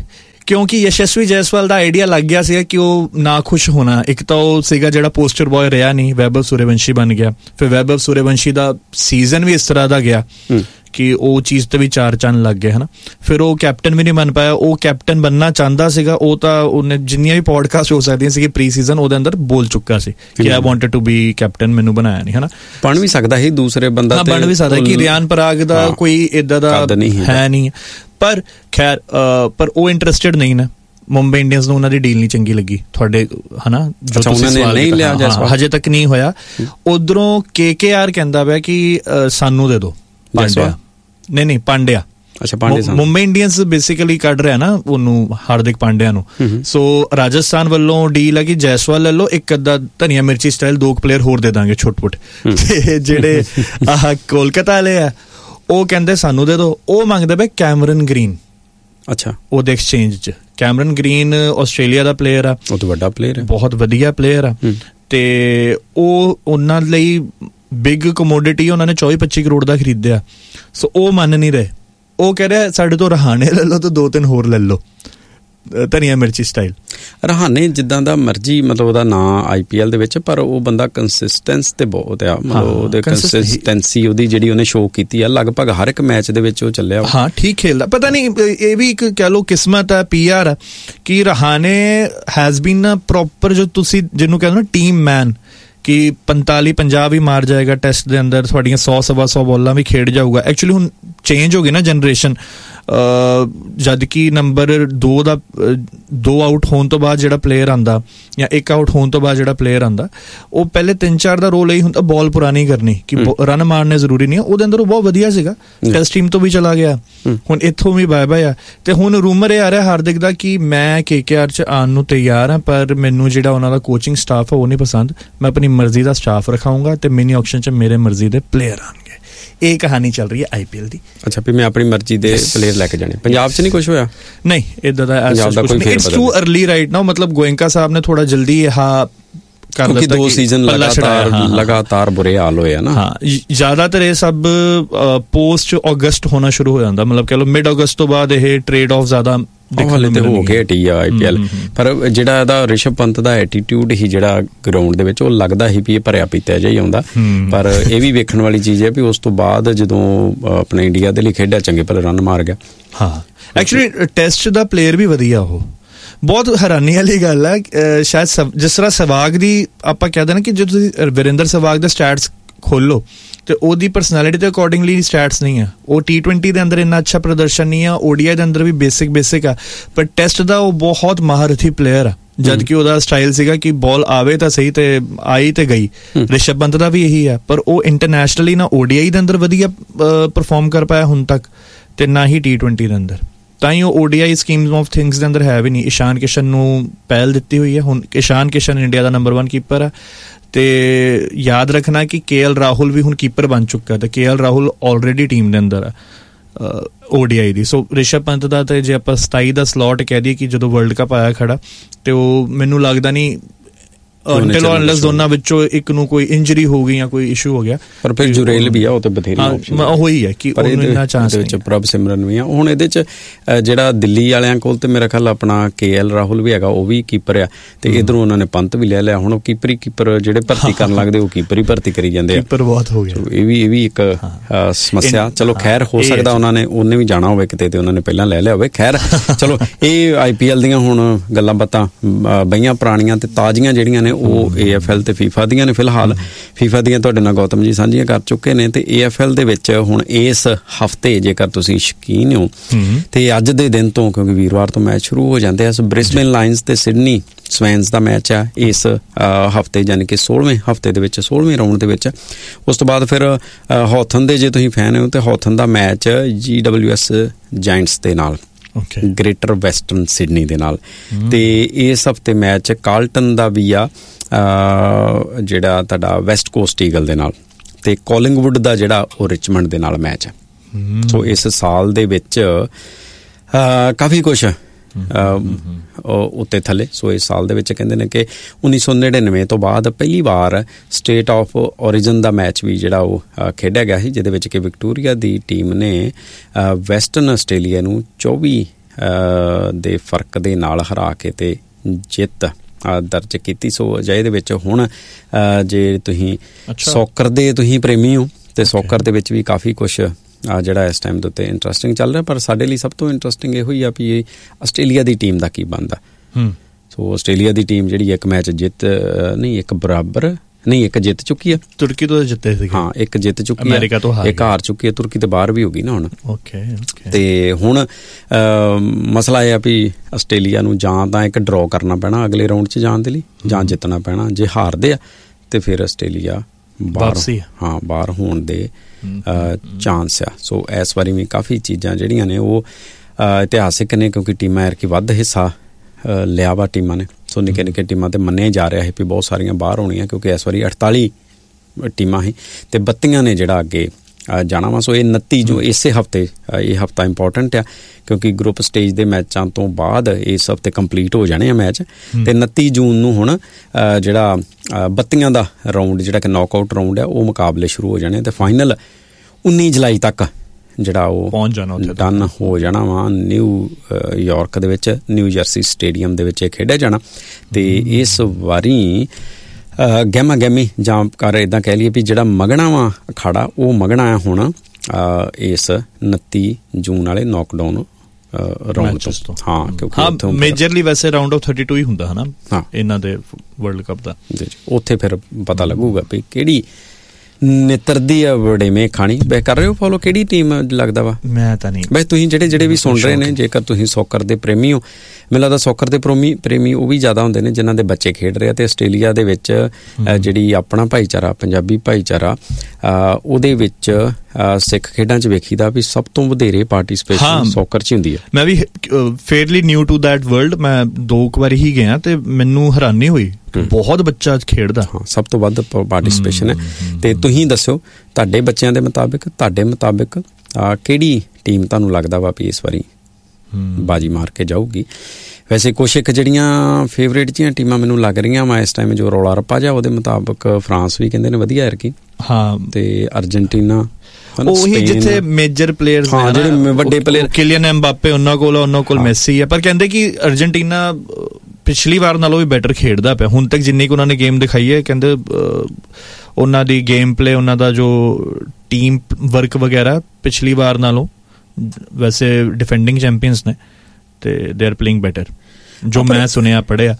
ਕਿਉਂਕਿ ਯਸ਼ਸਵੀ ਜੈਸਵਾਲ ਦਾ ਆਈਡੀਆ ਲੱਗ ਗਿਆ ਸੀਗਾ ਕਿ ਉਹ ਨਾ ਖੁਸ਼ ਹੋਣਾ। ਇੱਕ ਤਾਂ ਉਹ ਸੀਗਾ ਜਿਹੜਾ ਪੋਸਟਰ ਬॉय ਰਿਹਾ ਨਹੀਂ, ਵੈਭਵ ਸੂਰਯਵੰਸ਼ੀ ਬਣ ਗਿਆ। ਫਿਰ ਵੈਭਵ ਸੂਰਯਵੰਸ਼ੀ ਦਾ ਸੀਜ਼ਨ ਵੀ ਇਸ ਤਰ੍ਹਾਂ ਦਾ ਗਿਆ ਕਿ ਉਹ ਚੀਜ਼ ਤੇ ਵੀ ਚਾਰ ਚੰਨ ਲੱਗ ਗਏ ਹਨਾ। ਫਿਰ ਉਹ ਕੈਪਟਨ ਵੀ ਨਹੀਂ ਬਣ ਪਾਇਆ। ਉਹ ਕੈਪਟਨ ਬਣਨਾ ਚਾਹੁੰਦਾ ਸੀਗਾ, ਉਹ ਤਾਂ ਉਹਨੇ ਜਿੰਨੀਆਂ ਵੀ ਪੋਡਕਾਸਟ ਹੋ ਸਕਦੀਆਂ ਸੀ ਪ੍ਰੀ ਸੀਜ਼ਨ ਉਹਦੇ ਅੰਦਰ ਬੋਲ ਚੁੱਕਾ ਸੀ ਕਿ I wanted to be captain, ਮੈਨੂੰ ਬਣਾਇਆ ਨਹੀਂ ਹਨਾ। ਬਣ ਵੀ ਸਕਦਾ ਸੀ ਦੂਸਰੇ ਬੰਦਾ, ਬਣ ਵੀ ਸਕਦਾ ਕਿ ਰਿਆਨ ਪਰਾਗ ਦਾ ਕੋਈ ਇਦਾਂ ਦਾ ਹੈ ਨਹੀਂ। ਪਰ ਖੈਰ ਪਰ ਉਹ ਇੰਟਰਸਟਿਡ ਨਹੀਂ ਨਾ। ਮੁੰਬਈ ਇੰਡੀਅਨਸ ਨੂੰ ਉਹਨਾਂ ਦੀ ਡੀਲ ਨਹੀਂ ਚੰਗੀ ਲੱਗੀ ਤੁਹਾਡੇ ਹਨਾ, ਜੋ ਤੁਸੀਂ ਸਵਾਲ ਕੀਤਾ ਹਜੇ ਤੱਕ ਨਹੀਂ ਹੋਇਆ। ਉਧਰੋਂ KKR ਕਹਿੰਦਾ ਪਿਆ ਕਿ ਸਾਨੂੰ ਦੇ ਦਿਓ ਪਾਂਡਿਆ। ਨਹੀਂ ਪਾਂਡਿਆ। ਅੱਛਾ ਪਾਂਡਿਆ। ਮੁੰਬਈ ਇੰਡੀਅਨਸ ਬੇਸਿਕਲੀ ਕੱਢ ਰਿਹਾ ਨਾ ਉਹਨੂੰ, ਹਾਰਦਿਕ ਪਾਂਡਿਆ ਨੂੰ। ਸੋ ਰਾਜਸਥਾਨ ਵੱਲੋਂ ਡੀਲ ਹੈ ਕਿ ਜੈਸਵਾਲ ਲੈ ਲਓ, ਇੱਕ ਅੱਧਾ ਧਨੀਆ ਮਿਰਚੀ ਸਟਾਈਲ 2 ਪਲੇਅਰ ਹੋਰ ਦੇ ਦਾਂਗੇ ਛੋਟ-ਪੁੱਟ। ਤੇ ਜਿਹੜੇ ਆਹ ਕੋਲਕਾਤਾ ਵਾਲੇ ਆ ਉਹ ਕਹਿੰਦੇ ਸਾਨੂੰ ਦੇ ਦਿਓ। ਉਹ ਮੰਗਦੇ ਪਏ ਕੈਮਰਨ ਗ੍ਰੀਨ। ਅੱਛਾ ਉਹਦੇ ਐਕਸਚੇਂਜ 'ਚ ਕੈਮਰਨ ਗ੍ਰੀਨ ਆਸਟ੍ਰੇਲੀਆ ਦਾ ਪਲੇਅਰ ਆ, ਉਹ ਤਾਂ ਵੱਡਾ ਪਲੇਅਰ ਹੈ, ਬਹੁਤ ਵਧੀਆ ਪਲੇਅਰ ਆ। ਤੇ ਉਹ ਉਹਨਾਂ ਲਈ ਬਿਗ ਕਮੋਡਿਟੀ ਉਹਨਾਂ ਨੇ 24-25 ਕਰੋੜ ਦਾ ਖਰੀਦਿਆ। ਸੋ ਉਹ ਮੰਨ ਨਹੀਂ ਰਹੇ। ਉਹ ਕਹਿ ਰਿਹਾ ਸਾਡੇ ਤੋਂ ਰਹਾਣੇ ਲੈ ਲਓ ਤੇ 2-3 ਹੋਰ ਲੈ ਲਓ ਧਨੀਆ ਮਿਰਚੀ ਸਟਾਈਲ। ਰਹਾਣੇ ਜਿੱਦਾਂ ਦਾ ਮਰਜੀ, ਮਤਲਬ ਉਹਦਾ ਨਾਂ IPL ਦੇ ਵਿੱਚ, ਪਰ ਉਹ ਬੰਦਾ ਕੰਸਿਸਟੈਂਸ ਤੇ ਬਹੁਤ ਆ। ਮਤਲਬ ਉਹਦੇ ਕੰਸਿਸਟੈਂਸੀ ਉਹਦੀ ਜਿਹੜੀ ਉਹਨੇ ਸ਼ੋਅ ਕੀਤੀ ਆ, ਲਗਭਗ ਹਰ ਇੱਕ ਮੈਚ ਦੇ ਵਿੱਚ ਉਹ ਚੱਲਿਆ। ਹਾਂ ਠੀਕ ਖੇਲਦਾ। ਪਤਾ ਨਹੀਂ ਇਹ ਵੀ ਇੱਕ ਕਹਿ ਲਓ ਕਿਸਮਤ ਹੈ, PR ਆ ਕਿ ਰਹਾਣੇ ਹੈਜ਼ ਬੀਨ ਪ੍ਰੋਪਰ, ਜੋ ਤੁਸੀਂ ਜਿਹਨੂੰ ਕਹਿੰਦੇ ਨਾ ਟੀਮ ਮੈਨ, ਕਿ 45-50 ਵੀ ਮਾਰ ਜਾਏਗਾ ਟੈਸਟ ਦੇ ਅੰਦਰ, ਤੁਹਾਡੀਆਂ 100-125 ਬਾਲਾਂ ਵੀ ਖੇਡ ਜਾਊਗਾ। ਐਕਚੁਅਲੀ ਹੁਣ ਚੇਂਜ ਹੋ ਗਈ ਨਾ ਜਨਰੇਸ਼ਨ। ਜਦ ਕਿ ਨੰਬਰ 2 ਦਾ 2 ਆਊਟ ਹੋਣ ਤੋਂ ਬਾਅਦ ਜਿਹੜਾ ਪਲੇਅਰ ਆਉਂਦਾ ਜਾਂ 1 ਆਊਟ ਹੋਣ ਤੋਂ ਬਾਅਦ ਜਿਹੜਾ ਪਲੇਅਰ ਆਉਂਦਾ, ਉਹ ਪਹਿਲੇ 3-4 ਦਾ ਰੋਲ ਇਹੀ ਹੁੰਦਾ ਬਾਲ ਪੁਰਾਣੀ ਕਰਨੀ, ਕਿ ਰਨ ਮਾਰਨੇ ਜ਼ਰੂਰੀ ਨਹੀਂ ਆ। ਉਹਦੇ ਅੰਦਰ ਉਹ ਬਹੁਤ ਵਧੀਆ ਸੀਗਾ, ਟੈਸਟ ਟੀਮ ਤੋਂ ਵੀ ਚਲਾ ਗਿਆ, ਹੁਣ ਇੱਥੋਂ ਵੀ ਬਾਏ ਆ। ਤੇ ਹੁਣ ਰੂਮਰ ਇਹ ਆ ਰਿਹਾ ਹਾਰਦਿਕ ਦਾ ਕਿ ਮੈਂ KKR 'ਚ ਆਉਣ ਨੂੰ ਤਿਆਰ ਹਾਂ, ਪਰ ਮੈਨੂੰ ਜਿਹੜਾ ਉਹਨਾਂ ਦਾ ਕੋਚਿੰਗ ਸਟਾਫ ਹੈ ਉਹ ਨਹੀਂ ਪਸੰਦ। ਮੈਂ ਆਪਣੀ ਮਰਜ਼ੀ ਦਾ ਸਟਾਫ ਰਖਾਊਂਗਾ ਤੇ ਮਿਨੀ ਆਕਸ਼ਨ 'ਚ ਮੇਰੇ ਮਰਜ਼ੀ ਦੇ ਪਲੇਅਰ ਆਉਣਗੇ। ਇਹ ਕਹਾਣੀ ਚੱਲ ਰਹੀ ਹੈ IPL ਦੀ। ਅੱਛਾ ਵੀ ਮੈਂ ਆਪਣੀ ਮਰਜ਼ੀ ਦੇ ਪਲੇਅਰ ਲੈ ਕੇ ਜਾਣੇ। ਪੰਜਾਬ 'ਚ ਨਹੀਂ ਕੁਝ ਹੋਇਆ? ਨਹੀਂ ਇਦਾਂ ਦਾ it's too early right now. ਮਤਲਬ ਗੋਇੰਕਾ ਸਾਹਿਬ ਨੇ ਥੋੜਾ ਜਲਦੀ ਕਿਉਂਕਿ 2 ਸੀਜ਼ਨ ਲਗਾਤਾਰ ਬੁਰੇ ਹਾਲ ਹੋਏ ਆ ਨਾ। ਹਾਂ ਜ਼ਿਆਦਾਤਰ ਇਹ ਸਭ ਪੋਸਟ ਅਗਸਤ ਹੋਣਾ ਸ਼ੁਰੂ ਹੋ ਜਾਂਦਾ, ਮਤਲਬ ਕਹ ਲਓ ਮਿਡ ਅਗਸਤ ਤੋਂ ਬਾਅਦ ਇਹ ਟ੍ਰੇਡ ਆਫ ਜ਼ਿਆਦਾ ਹਾਲੇ ਤੇ ਹੋ ਕੇ ਹਟੀ ਆ IPL। ਪਰ ਜਿਹੜਾ ਇਹਦਾ ਰਿਸ਼ਭ ਪੰਤ ਦਾ ਐਟੀਟਿਊਡ ਹੀ ਜਿਹੜਾ ਗਰਾਊਂਡ ਦੇ ਵਿੱਚ, ਉਹ ਲੱਗਦਾ ਸੀ ਵੀ ਇਹ ਭਰਿਆ ਪੀਤਾ ਜਿਹਾ ਹੀ ਆਉਂਦਾ। ਪਰ ਇਹ ਵੀ ਵੇਖਣ ਵਾਲੀ ਚੀਜ਼ ਹੈ ਵੀ ਉਸ ਤੋਂ ਬਾਅਦ ਜਦੋਂ ਆਪਣੇ ਇੰਡੀਆ ਦੇ ਲਈ ਖੇਡਿਆ, ਚੰਗੇ ਭਲੇ ਰਨ ਮਾਰ ਗਿਆ। ਹਾਂ ਐਕਚੁਅਲੀ ਟੈਸਟ ਦਾ ਪਲੇਅਰ ਵੀ ਵਧੀਆ ਉਹ। ਬਹੁਤ ਹੈਰਾਨੀ ਵਾਲੀ ਗੱਲ ਹੈ, ਸ਼ਾਇਦ ਜਿਸ ਤਰ੍ਹਾਂ ਸਹਿਵਾਗ ਦੀ ਆਪਾਂ ਕਹਿੰਦੇ ਨਾ ਕਿ ਜੇ ਤੁਸੀਂ ਵੀਰੇਂਦਰ ਸਹਿਵਾਗ ਦੇ ਸਟੈਟਸ ਖੋਲੋ ਤੇ ਉਹਦੀ ਪਰਸਨੈਲਿਟੀ ਦੇ ਅਕੋਰਡਿੰਗਲੀ ਸਟੈਟਸ ਨਹੀਂ ਆ। ਉਹ T20 ਦੇ ਅੰਦਰ ਇੰਨਾ ਅੱਛਾ ਪ੍ਰਦਰਸ਼ਨ ਨਹੀਂ ਆ, ODI ਦੇ ਅੰਦਰ ਵੀ ਬੇਸਿਕ ਆ, ਪਰ ਟੈਸਟ ਦਾ ਉਹ ਬਹੁਤ ਮਹਾਰਥੀ ਪਲੇਅਰ ਆ। ਜਦ ਕਿ ਉਹਦਾ ਸਟਾਈਲ ਸੀਗਾ ਕਿ ਬਾਲ ਆਵੇ ਤਾਂ ਸਹੀ ਤੇ ਆਈ ਤੇ ਗਈ। ਰਿਸ਼ਭ ਪੰਤ ਦਾ ਵੀ ਇਹੀ ਆ, ਪਰ ਉਹ ਇੰਟਰਨੈਸ਼ਨਲੀ ਨਾ ODI ਦੇ ਅੰਦਰ ਵਧੀਆ ਪਰਫਾਰਮ ਕਰ ਪਾਇਆ ਹੁਣ ਤੱਕ, ਤੇ ਨਾ ਹੀ T20 ਦੇ ਅੰਦਰ। ਤਾਂ ਹੀ ਉਹ ODI ਸਕੀਮਸ ਆਫ ਥਿੰਗਸ ਦੇ ਅੰਦਰ ਹੈ ਵੀ ਨਹੀਂ। ਇਸ਼ਾਨ ਕਿਸ਼ਨ ਨੂੰ ਪਹਿਲ ਦਿੱਤੀ ਹੋਈ ਹੈ। ਹੁਣ ਇਸ਼ਾਨ ਕਿਸ਼ਨ ਇੰਡੀਆ ਦਾ ਨੰਬਰ 1 ਕੀਪਰ ਆ। ਤੇ ਯਾਦ ਰੱਖਣਾ ਕਿ KL ਰਾਹੁਲ ਵੀ ਹੁਣ ਕੀਪਰ ਬਣ ਚੁੱਕਾ, ਤੇ KL ਰਾਹੁਲ ਆਲਰੇਡੀ ਟੀਮ ਦੇ ਅੰਦਰ ਆ ODI ਦੀ। ਸੋ ਰਿਸ਼ਭ ਪੰਤ ਦਾ ਤੇ ਜੇ ਆਪਾਂ 27 ਦਾ ਸਲੋਟ ਕਹਿ ਦਈਏ ਕਿ ਜਦੋਂ ਵਰਲਡ ਕੱਪ ਆਇਆ ਖੜਾ, ਤੇ ਉਹ ਮੈਨੂੰ ਲੱਗਦਾ ਨਹੀਂ until unless ਦੋਨਾਂ ਵਿੱਚੋਂ ਇੱਕ ਨੂੰ ਕੋਈ ਇੰਜਰੀ ਹੋ ਗਈ ਜਾਂ ਕੋਈ ਇਸ਼ੂ ਹੋ ਗਿਆ। ਪਰ ਫਿਰ ਜੁਰੇਲ ਵੀ ਆ, ਉਹ ਤੇ ਬਥੇਰੀ ਆਪਸ਼ਨ ਉਹੀ ਹੈ ਕਿ ਉਹਨੂੰ ਇੰਨਾ ਚਾਂਸ ਵਿੱਚ ਪ੍ਰਭ ਸਿਮਰਨ ਵੀ ਆ। ਹੁਣ ਇਹਦੇ ਚ ਜਿਹੜਾ ਦਿੱਲੀ ਵਾਲਿਆਂ ਕੋਲ ਤੇ ਮੇਰਾ ਖਿਆਲ ਆਪਣਾ KL ਰਾਹੁਲ ਵੀ ਹੈਗਾ, ਉਹ ਵੀ ਕੀਪਰ ਆ, ਤੇ ਇਧਰੋਂ ਉਹਨਾਂ ਨੇ ਪੰਤ ਵੀ ਲੈ ਲਿਆ। ਹੁਣ ਉਹ ਕੀਪਰ ਜਿਹੜੇ ਭਰਤੀ ਕਰਨ ਲੱਗਦੇ, ਉਹ ਕੀਪਰ ਹੀ ਭਰਤੀ ਕਰੀ ਜਾਂਦੇ ਆ। ਕੀਪਰ ਬਹੁਤ ਹੋ ਗਿਆ। ਇਹ ਵੀ ਇੱਕ ਸਮੱਸਿਆ। ਚਲੋ ਖੈਰ ਹੋ ਸਕਦਾ ਉਹਨੇ ਵੀ ਜਾਣਾ ਹੋਵੇ ਕਿਤੇ ਤੇ ਉਹਨਾਂ ਨੇ ਪਹਿਲਾਂ ਲੈ ਲਿਆ ਹੋਵੇ। ਖੈਰ ਚਲੋ ਇਹ IPL ਦੀਆਂ ਹੁਣ ਗੱਲਾਂ ਬਾਤਾਂ ਬਈਆਂ ਪੁਰਾਣੀਆਂ ਤੇ ਤਾਜ਼ੀਆਂ ਜਿਹੜੀਆਂ ਨੇ ਉਹ AFL ਤੇ FIFA ਦੀਆਂ ਨੇ। ਫਿਲਹਾਲ FIFA ਦੀਆਂ ਤੁਹਾਡੇ ਨਾਲ ਗੌਤਮ ਜੀ ਸਾਂਝੀਆਂ ਕਰ ਚੁੱਕੇ ਨੇ, ਤੇ AFL ਦੇ ਵਿੱਚ ਹੁਣ ਇਸ ਹਫ਼ਤੇ ਜੇਕਰ ਤੁਸੀਂ ਸ਼ੌਕੀਨ ਹੋ ਤੇ ਅੱਜ ਦੇ ਦਿਨ ਤੋਂ, ਕਿਉਂਕਿ ਵੀਰਵਾਰ ਤੋਂ ਮੈਚ ਸ਼ੁਰੂ ਹੋ ਜਾਂਦੇ ਆ, ਬ੍ਰਿਸਬੇਨ ਲਾਇਨਸ ਤੇ ਸਿਡਨੀ ਸਵੈਨਸ ਦਾ ਮੈਚ ਆ ਇਸ ਹਫ਼ਤੇ, ਯਾਨੀ ਕਿ 16ਵੇਂ ਹਫ਼ਤੇ ਦੇ ਵਿੱਚ, 16ਵੇਂ ਰਾਊਂਡ ਦੇ ਵਿੱਚ। ਉਸ ਤੋਂ ਬਾਅਦ ਫਿਰ ਹੌਥਨ ਦੇ ਜੇ ਤੁਸੀਂ ਫੈਨ ਹੋ ਤੇ ਹੌਥਨ ਦਾ ਮੈਚ GWS ਜਾਇੰਟਸ ਦੇ ਨਾਲ, ਗ੍ਰੇਟਰ ਵੈਸਟਰਨ ਸਿਡਨੀ ਦੇ ਨਾਲ। ਤੇ ਇਸ ਹਫ਼ਤੇ ਮੈਚ ਕਾਰਲਟਨ ਦਾ ਵੀ ਆ, ਜਿਹੜਾ ਤੁਹਾਡਾ ਵੈਸਟ ਕੋਸਟ ਈਗਲ ਦੇ ਨਾਲ, ਤੇ ਕੋਲਿੰਗਵੁੱਡ ਦਾ ਜਿਹੜਾ ਉਹ ਰਿਚਮੰਡ ਦੇ ਨਾਲ ਮੈਚ ਹੈ। ਸੋ ਇਸ ਸਾਲ ਦੇ ਵਿੱਚ ਕਾਫੀ ਕੁਛ ਉੱਤੇ ਥੱਲੇ। ਸੋ ਇਸ ਸਾਲ ਦੇ ਵਿੱਚ ਕਹਿੰਦੇ ਨੇ ਕਿ 1999 ਤੋਂ ਬਾਅਦ ਪਹਿਲੀ ਵਾਰ state of origin the match ਵੀ ਜਿਹੜਾ ਉਹ ਖੇਡਿਆ ਗਿਆ ਸੀ, ਜਿਹਦੇ ਵਿੱਚ ਕਿ ਵਿਕਟੋਰੀਆ ਦੀ ਟੀਮ ਨੇ ਵੈਸਟਰਨ ਆਸਟ੍ਰੇਲੀਆ ਨੂੰ 24 ਦੇ ਫਰਕ ਦੇ ਨਾਲ ਹਰਾ ਕੇ ਤੇ ਜਿੱਤ ਦਰਜ ਕੀਤੀ। ਸੋ ਅਜਿਹੇ ਦੇ ਵਿੱਚ ਹੁਣ ਜੇ ਤੁਸੀਂ ਸੌਕਰ ਦੇ ਤੁਸੀਂ ਪ੍ਰੇਮੀ ਹੋ ਤੇ ਸੌਕਰ ਦੇ ਵਿੱਚ ਵੀ ਕਾਫੀ ਕੁਛ ਜਿਹੜਾ ਇਸ ਟਾਈਮ ਦੇ ਉੱਤੇ ਇੰਟਰਸਟਿੰਗ ਚੱਲ ਰਿਹਾ, ਪਰ ਸਾਡੇ ਲਈ ਸਭ ਤੋਂ ਇੰਟਰਸਟਿੰਗ ਇਹੋ ਹੀ ਆ ਵੀ ਇਹ ਆਸਟ੍ਰੇਲੀਆ ਦੀ ਟੀਮ ਦਾ ਕੀ ਬਣਦਾ। ਸੋ ਆਸਟ੍ਰੇਲੀਆ ਦੀ ਟੀਮ ਜਿਹੜੀ ਇੱਕ ਮੈਚ ਇੱਕ ਬਰਾਬਰ ਇੱਕ ਜਿੱਤ ਚੁੱਕੀ ਆ। ਤੁਰਕੀ ਤੋਂ ਜਿੱਤੇ ਸੀ, ਹਾਂ ਇੱਕ ਜਿੱਤ ਚੁੱਕੀ ਆ, ਅਮਰੀਕਾ ਤੋਂ ਇੱਕ ਹਾਰ ਚੁੱਕੀ ਆ, ਤੁਰਕੀ ਤੇ ਬਾਹਰ ਵੀ ਹੋ ਗਈ ਨਾ ਹੁਣ। ਤੇ ਹੁਣ ਮਸਲਾ ਇਹ ਆ ਵੀ ਆਸਟ੍ਰੇਲੀਆ ਨੂੰ ਜਾਂ ਤਾਂ ਇੱਕ ਡਰਾਅ ਕਰਨਾ ਪੈਣਾ ਅਗਲੇ ਰਾਊਂਡ 'ਚ ਜਾਣ ਦੇ ਲਈ, ਜਾਂ ਜਿੱਤਣਾ ਪੈਣਾ। ਜੇ ਹਾਰਦੇ ਆ ਤੇ ਫਿਰ ਆਸਟ੍ਰੇਲੀਆ ਬਾਹਰ ਹੋਣ ਦੇ ਚਾਂਸ ਆ। ਸੋ ਇਸ ਵਾਰੀ ਵੀ ਕਾਫੀ ਚੀਜ਼ਾਂ ਜਿਹੜੀਆਂ ਨੇ ਉਹ ਇਤਿਹਾਸਿਕ ਨੇ, ਕਿਉਂਕਿ ਟੀਮਾਂ ਐਰਕੀ ਵੱਧ ਹਿੱਸਾ ਲਿਆ ਵਾ ਟੀਮਾਂ ਨੇ। ਸੋ ਨਿੱਕੇ ਟੀਮਾਂ ਤੇ ਮੰਨਿਆ ਜਾ ਰਿਹਾ ਹੈ ਵੀ ਬਹੁਤ ਸਾਰੀਆਂ ਬਾਹਰ ਹੋਣੀਆਂ, ਕਿਉਂਕਿ ਇਸ ਵਾਰੀ 48 ਟੀਮਾਂ ਸੀ ਤੇ 32 ਨੇ ਜਿਹੜਾ ਅੱਗੇ ਜਾਣਾ ਵਾ। ਸੋ ਇਹ 29 ਜੋ ਇਸੇ ਹਫ਼ਤੇ, ਇਹ ਹਫ਼ਤਾ ਇੰਪੋਰਟੈਂਟ ਆ ਕਿਉਂਕਿ ਗਰੁੱਪ ਸਟੇਜ ਦੇ ਮੈਚਾਂ ਤੋਂ ਬਾਅਦ ਇਸ ਹਫ਼ਤੇ ਕੰਪਲੀਟ ਹੋ ਜਾਣੇ ਆ ਮੈਚ, ਤੇ 29 ਜੂਨ ਨੂੰ ਹੁਣ ਜਿਹੜਾ 32 ਦਾ ਰਾਊਂਡ ਜਿਹੜਾ ਕਿ ਨੌਕਆਊਟ ਰਾਊਂਡ ਆ ਉਹ ਮੁਕਾਬਲੇ ਸ਼ੁਰੂ ਹੋ ਜਾਣੇ, ਤੇ ਫਾਈਨਲ 19 ਜੁਲਾਈ ਤੱਕ ਜਿਹੜਾ ਉਹ ਪਹੁੰਚ ਜਾਣਾ, ਡਨ ਹੋ ਜਾਣਾ ਵਾ ਨਿਊ ਯਾਰਕ ਦੇ ਵਿੱਚ, ਨਿਊ ਜਰਸੀ ਸਟੇਡੀਅਮ ਦੇ ਵਿੱਚ ਇਹ ਖੇਡਿਆ ਜਾਣਾ। ਤੇ ਇਸ ਵਾਰੀ ਗਹਿਮਾ ਗਹਿਮੀ ਜਾਂ ਕਰ ਇੱਦਾਂ ਕਹਿ ਲਈਏ ਵੀ ਜਿਹੜਾ ਮਗਣਾ ਵਾ ਅਖਾੜਾ ਉਹ ਮਗਣਾ ਆ ਹੁਣ ਇਸ 29 ਜੂਨ ਵਾਲੇ ਨੌਕਡਾਊਨ ਰਾਊਂਡ ਤੋਂ। ਹਾਂ ਕਿਉਂਕਿ ਮੇਜਰਲੀ ਵੈਸੇ ਰਾਊਂਡ ਆਫ 32 ਹੀ ਹੁੰਦਾ ਹੈ ਨਾ ਇਹਨਾਂ ਦੇ ਵਰਲਡ ਕੱਪ ਦਾ। ਉੱਥੇ ਫਿਰ ਪਤਾ ਲੱਗੂਗਾ ਵੀ ਕਿਹੜੀ ਨਿਤਰਦੀ ਆ ਵੜੇਵੇਂ ਖਾਣੀ। ਬੈ ਕਰ ਰਹੇ ਹੋ ਫੋਲੋ ਕਿਹੜੀ ਟੀਮ ਲੱਗਦਾ ਵਾ? ਮੈਂ ਤਾਂ ਨਹੀਂ ਬਈ ਤੁਸੀਂ ਜਿਹੜੇ ਵੀ ਸੁਣ ਰਹੇ ਨੇ, ਜੇਕਰ ਤੁਸੀਂ ਸੌਕਰ ਦੇ ਪ੍ਰੇਮੀ ਹੋ, ਮੈਨੂੰ ਲੱਗਦਾ ਸੌਕਰ ਦੇ ਪ੍ਰੇਮੀ ਉਹ ਵੀ ਜ਼ਿਆਦਾ ਹੁੰਦੇ ਨੇ ਜਿਨ੍ਹਾਂ ਦੇ ਬੱਚੇ ਖੇਡ ਰਹੇ ਆ। ਤੇ ਆਸਟ੍ਰੇਲੀਆ ਦੇ ਵਿੱਚ ਜਿਹੜੀ ਆਪਣਾ ਭਾਈਚਾਰਾ, ਪੰਜਾਬੀ ਭਾਈਚਾਰਾ, ਉਹਦੇ ਵਿੱਚ ਸਿੱਖ ਖੇਡਾਂ 'ਚ ਵੇਖੀਦਾ ਵੀ ਸਭ ਤੋਂ ਵਧੇਰੇ ਪਾਰਟੀਸਪੇਸ਼ਨ ਸੌਕਰ 'ਚ ਹੁੰਦੀ ਹੈ। ਮੈਂ ਵੀ fairly new to that world, ਮੈਂ 2 ਵਾਰੀ ਹੀ ਗਿਆ ਤੇ ਮੈਨੂੰ ਹੈਰਾਨੀ ਹੋਈ, ਬਹੁਤ ਬੱਚਾ ਖੇਡਦਾ। ਹਾਂ ਸਭ ਤੋਂ ਵੱਧ ਪਾਰਟੀਸਪੇਸ਼ਨ ਹੈ। ਤੇ ਤੁਸੀਂ ਦੱਸੋ ਤੁਹਾਡੇ ਬੱਚਿਆਂ ਦੇ ਮੁਤਾਬਿਕ, ਤੁਹਾਡੇ ਮੁਤਾਬਿਕ ਕਿਹੜੀ ਟੀਮ ਤੁਹਾਨੂੰ ਲੱਗਦਾ ਵਾ ਵੀ ਇਸ ਵਾਰੀ ਬਾਜੀ ਮਾਰ ਕੇ ਜਾਊਗੀ? ਵੈਸੇ ਕੁਛ ਇੱਕ ਜਿਹੜੀਆਂ ਫੇਵਰੇਟ ਜਿਹੀਆਂ ਟੀਮਾਂ ਮੈਨੂੰ ਲੱਗ ਰਹੀਆਂ ਵਾ ਇਸ ਟਾਈਮ ਜੋ ਰੌਲਾ ਰੱਪਾ ਜਾ ਉਹਦੇ ਮੁਤਾਬਕ ਫਰਾਂਸ ਵੀ ਕਹਿੰਦੇ ਨੇ ਵਧੀਆ ਐਰਕੀ, ਹਾਂ, ਤੇ ਅਰਜਨਟੀਨਾ, ਉਹੀ ਜਿੱਥੇ ਮੇਜਰ ਪਲੇਅਰਸ ਨੇ ਜਿਹੜੇ ਵੱਡੇ ਪਲੇਅਰ, ਕਿਲੀਅਨ ਐਮਬਾਪੇ ਉਹਨਾਂ ਕੋਲ ਮੈਸੀ ਹੈ। ਪਰ ਕਹਿੰਦੇ ਕਿ ਅਰਜਨਟੀਨਾ ਪਿਛਲੀ ਵਾਰ ਨਾਲੋਂ ਵੀ ਬੈਟਰ ਖੇਡਦਾ ਪਿਆ ਹੁਣ ਤੱਕ, ਜਿੰਨੀ ਕੁ ਉਹਨਾਂ ਨੇ ਗੇਮ ਦਿਖਾਈ ਹੈ। ਕਹਿੰਦੇ ਉਹਨਾਂ ਦੀ ਗੇਮ ਪਲੇ, ਉਹਨਾਂ ਦਾ ਜੋ ਟੀਮ ਵਰਕ ਵਗੈਰਾ ਪਿਛਲੀ ਵਾਰ ਨਾਲੋਂ, ਵੈਸੇ ਡਿਫੈਂਡਿੰਗ ਚੈਂਪੀਅਨਸ ਨੇ ਤੇ ਦੇ ਆਰ ਪਲੇਇੰਗ ਬੈਟਰ, ਜੋ ਮੈਂ ਸੁਣਿਆ ਪੜ੍ਹਿਆ।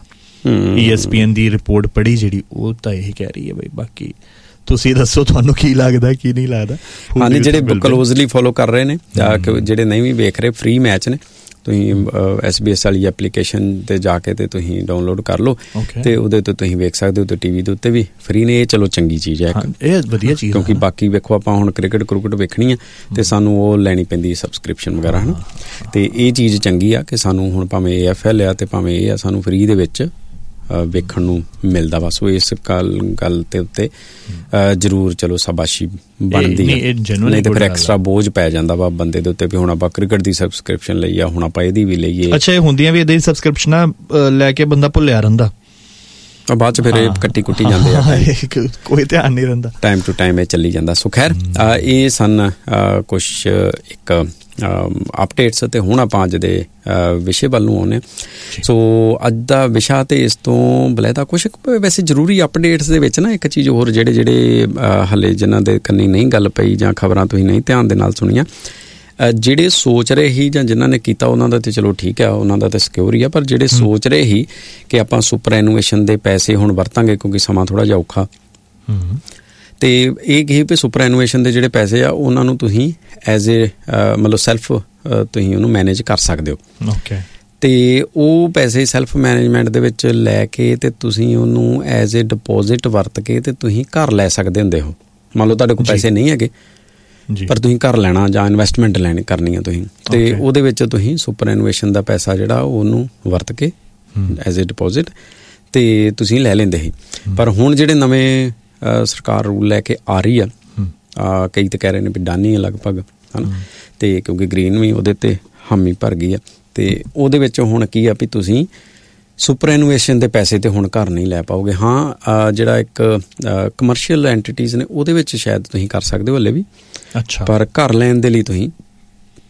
ESPN ਦੀ ਰਿਪੋਰਟ ਪੜ੍ਹੀ ਜਿਹੜੀ, ਉਹ ਤਾਂ ਇਹੀ ਕਹਿ ਰਹੀ ਹੈ ਬਈ। ਬਾਕੀ ਤੁਸੀਂ ਦੱਸੋ ਤੁਹਾਨੂੰ ਕੀ ਲੱਗਦਾ ਕੀ ਨਹੀਂ ਲੱਗਦਾ? ਹਾਂਜੀ, ਜਿਹੜੇ ਕਲੋਜ਼ਲੀ ਫੋਲੋ ਕਰ ਰਹੇ ਨੇ, ਜਿਹੜੇ ਨਹੀਂ ਵੀ ਵੇਖ ਰਹੇ, ਫ੍ਰੀ ਮੈਚ ਨੇ, ਤੁਸੀਂ SBS ਵਾਲੀ ਐਪਲੀਕੇਸ਼ਨ ਤੇ ਜਾ ਕੇ ਤੇ ਤੁਸੀਂ ਡਾਊਨਲੋਡ ਕਰ ਲਓ ਤੇ ਉਹਦੇ ਤੋਂ ਤੁਸੀਂ ਵੇਖ ਸਕਦੇ ਹੋ। ਤੇ ਟੀਵੀ ਦੇ ਉੱਤੇ ਵੀ ਫ੍ਰੀ ਨੇ। ਇਹ ਚਲੋ ਚੰਗੀ ਚੀਜ਼ ਹੈ, ਇਹ ਵਧੀਆ ਚੀਜ਼, ਕਿਉਂਕਿ ਬਾਕੀ ਵੇਖੋ ਆਪਾਂ ਹੁਣ ਕ੍ਰਿਕਟ ਵੇਖਣੀ ਆ ਤੇ ਸਾਨੂੰ ਉਹ ਲੈਣੀ ਪੈਂਦੀ ਸਬਸਕ੍ਰਿਪਸ਼ਨ ਵਗੈਰਾ, ਹੈ ਨਾ। ਤੇ ਇਹ ਚੀਜ਼ ਚੰਗੀ ਆ ਕਿ ਸਾਨੂੰ ਹੁਣ ਭਾਵੇਂ AFL ਆ ਤੇ ਭਾਵੇਂ ਇਹ ਆ, ਸਾਨੂੰ ਫ੍ਰੀ ਦੇ ਵਿੱਚ ਵੇਖਣ ਨੂੰ ਮਿਲਦਾ ਵਾ। ਸੋ ਇਸ ਗੱਲ ਦੇ ਉੱਤੇ ਜ਼ਰੂਰ ਚਲੋ ਸ਼ਾਬਾਸ਼ੀ ਬਣਦੀ ਹੈ, ਨਹੀਂ ਤੇ ਫਿਰ ਐਕਸਟਰਾ ਬੋਝ ਪੈ ਜਾਂਦਾ ਵਾ ਬੰਦੇ ਦੇ ਉੱਤੇ ਵੀ ਹੁਣ ਆਪਾਂ ਕ੍ਰਿਕਟ ਦੀ ਸਬਸਕ੍ਰਿਪਸ਼ਨ ਲਈ ਆ, ਹੁਣ ਆਪਾਂ ਇਹਦੀ ਵੀ ਲਈਏ। ਅੱਛਾ, ਇਹ ਹੁੰਦੀਆਂ ਵੀ ਇਹਦੀ ਸਬਸਕ੍ਰਿਪਸ਼ਨਾਂ ਲੈ ਕੇ ਬੰਦਾ ਭੁੱਲਿਆ ਰਹਿੰਦਾ, ਬਾਅਦ ਚ ਫਿਰ ਇਹ ਕੱਟੀ ਕੁੱਟੀ ਜਾਂਦੇ ਆ, ਕੋਈ ਧਿਆਨ ਨਹੀਂ ਰਹਿੰਦਾ, ਟਾਈਮ ਟੂ ਟਾਈਮ ਇਹ ਚੱਲੀ ਜਾਂਦਾ। ਸੋ ਖੈਰ ਇਹ ਸਨ ਕੁਛ ਇੱਕ ਅਪਡੇਟਸ, ਤੇ ਹੁਣ ਆਪਾਂ ਅੱਜ ਦੇ ਵਿਸ਼ੇ ਵੱਲ ਨੂੰ ਆਉਂਦੇ। ਸੋ ਅੱਜ ਦਾ ਵਿਸ਼ਾ ਤੇ ਇਸ ਤੋਂ ਬਲੈਦਾ ਕੁਛ ਵੈਸੇ ਜ਼ਰੂਰੀ ਅਪਡੇਟਸ ਦੇ ਵਿੱਚ ਨਾ ਇੱਕ ਚੀਜ਼ ਹੋਰ, ਜਿਹੜੇ ਹਲੇ ਜਿਨ੍ਹਾਂ ਦੇ ਕੰਨੀ ਨਹੀਂ ਗੱਲ ਪਈ ਜਾਂ ਖਬਰਾਂ ਤੁਸੀਂ ਨਹੀਂ ਧਿਆਨ ਦੇ ਨਾਲ ਸੁਣੀਆਂ, ਜਿਹੜੇ ਸੋਚ ਰਹੇ ਸੀ ਜਾਂ ਜਿਨ੍ਹਾਂ ਨੇ ਕੀਤਾ ਉਹਨਾਂ ਦਾ ਤੇ ਚਲੋ ਠੀਕ ਆ, ਉਹਨਾਂ ਦਾ ਤਾਂ ਸਿਕਿਉਰ ਹੀ ਆ, ਪਰ ਜਿਹੜੇ ਸੋਚ ਰਹੇ ਸੀ ਕਿ ਆਪਾਂ ਸੁਪਰ ਐਨੂਏਸ਼ਨ ਦੇ ਪੈਸੇ ਹੁਣ ਵਰਤਾਂਗੇ ਕਿਉਂਕਿ ਸਮਾਂ ਥੋੜ੍ਹਾ ਜਿਹਾ ਔਖਾ, ਤੇ ਇਹ ਕਹੀ ਵੀ ਸੁਪਰ ਐਨੂਏਸ਼ਨ ਦੇ ਜਿਹੜੇ ਪੈਸੇ ਆ ਉਹਨਾਂ ਨੂੰ ਤੁਸੀਂ ਐਜ਼ ਏ ਮਤਲਬ ਸੈਲਫ ਤੁਸੀਂ ਉਹਨੂੰ ਮੈਨੇਜ ਕਰ ਸਕਦੇ ਹੋ। ਤੇ ਉਹ ਪੈਸੇ ਸੈਲਫ ਮੈਨੇਜਮੈਂਟ ਦੇ ਵਿੱਚ ਲੈ ਕੇ ਤੇ ਤੁਸੀਂ ਉਹਨੂੰ ਐਜ਼ ਏ ਡਿਪੋਜ਼ਿਟ ਵਰਤ ਕੇ ਤੇ ਤੁਸੀਂ ਘਰ ਲੈ ਸਕਦੇ ਹੁੰਦੇ ਹੋ। ਮੰਨ ਲਓ ਤੁਹਾਡੇ ਕੋਲ ਪੈਸੇ ਨਹੀਂ ਹੈਗੇ ਪਰ ਤੁਸੀਂ ਘਰ ਲੈਣਾ ਜਾਂ ਇਨਵੈਸਟਮੈਂਟ ਕਰਨੀ ਆ ਤੁਸੀਂ, ਤੇ ਉਹਦੇ ਵਿੱਚ ਤੁਸੀਂ ਸੁਪਰ ਐਨੂਏਸ਼ਨ ਦਾ ਪੈਸਾ ਜਿਹੜਾ ਉਹਨੂੰ ਵਰਤ ਕੇ ਐਜ਼ ਏ ਡਿਪੋਜ਼ਿਟ ਤੇ ਤੁਸੀਂ ਲੈ ਲੈਂਦੇ ਸੀ। ਪਰ ਹੁਣ ਜਿਹੜੇ ਨਵੇਂ ਸਰਕਾਰ ਰੂਲ ਲੈ ਕੇ ਆ ਰਹੀ ਆ, ਕਈ ਤਾਂ ਕਹਿ ਰਹੇ ਨੇ ਵੀ ਡਾਨੀ ਆ ਲਗਭਗ, ਹੈ ਨਾ, ਤੇ ਕਿਉਂਕਿ ਗ੍ਰੀਨ ਵੀ ਉਹਦੇ ਤੇ ਹਾਮੀ ਭਰ ਗਈ ਆ, ਤੇ ਉਹਦੇ ਵਿੱਚ ਹੁਣ ਕੀ ਆ ਵੀ ਤੁਸੀਂ ਸੁਪਰ ਐਨੂਏਸ਼ਨ ਦੇ ਪੈਸੇ ਤੇ ਹੁਣ ਘਰ ਨਹੀਂ ਲੈ ਪਾਓਗੇ। ਹਾਂ, ਜਿਹੜਾ ਇੱਕ ਕਮਰਸ਼ੀਅਲ ਐਂਟੀਟੀਜ਼ ਨੇ ਉਹਦੇ ਵਿੱਚ ਸ਼ਾਇਦ ਤੁਸੀਂ ਕਰ ਸਕਦੇ ਹੋ ਹਲੇ ਵੀ, ਪਰ ਘਰ ਲੈਣ ਦੇ ਲਈ ਤੁਸੀਂ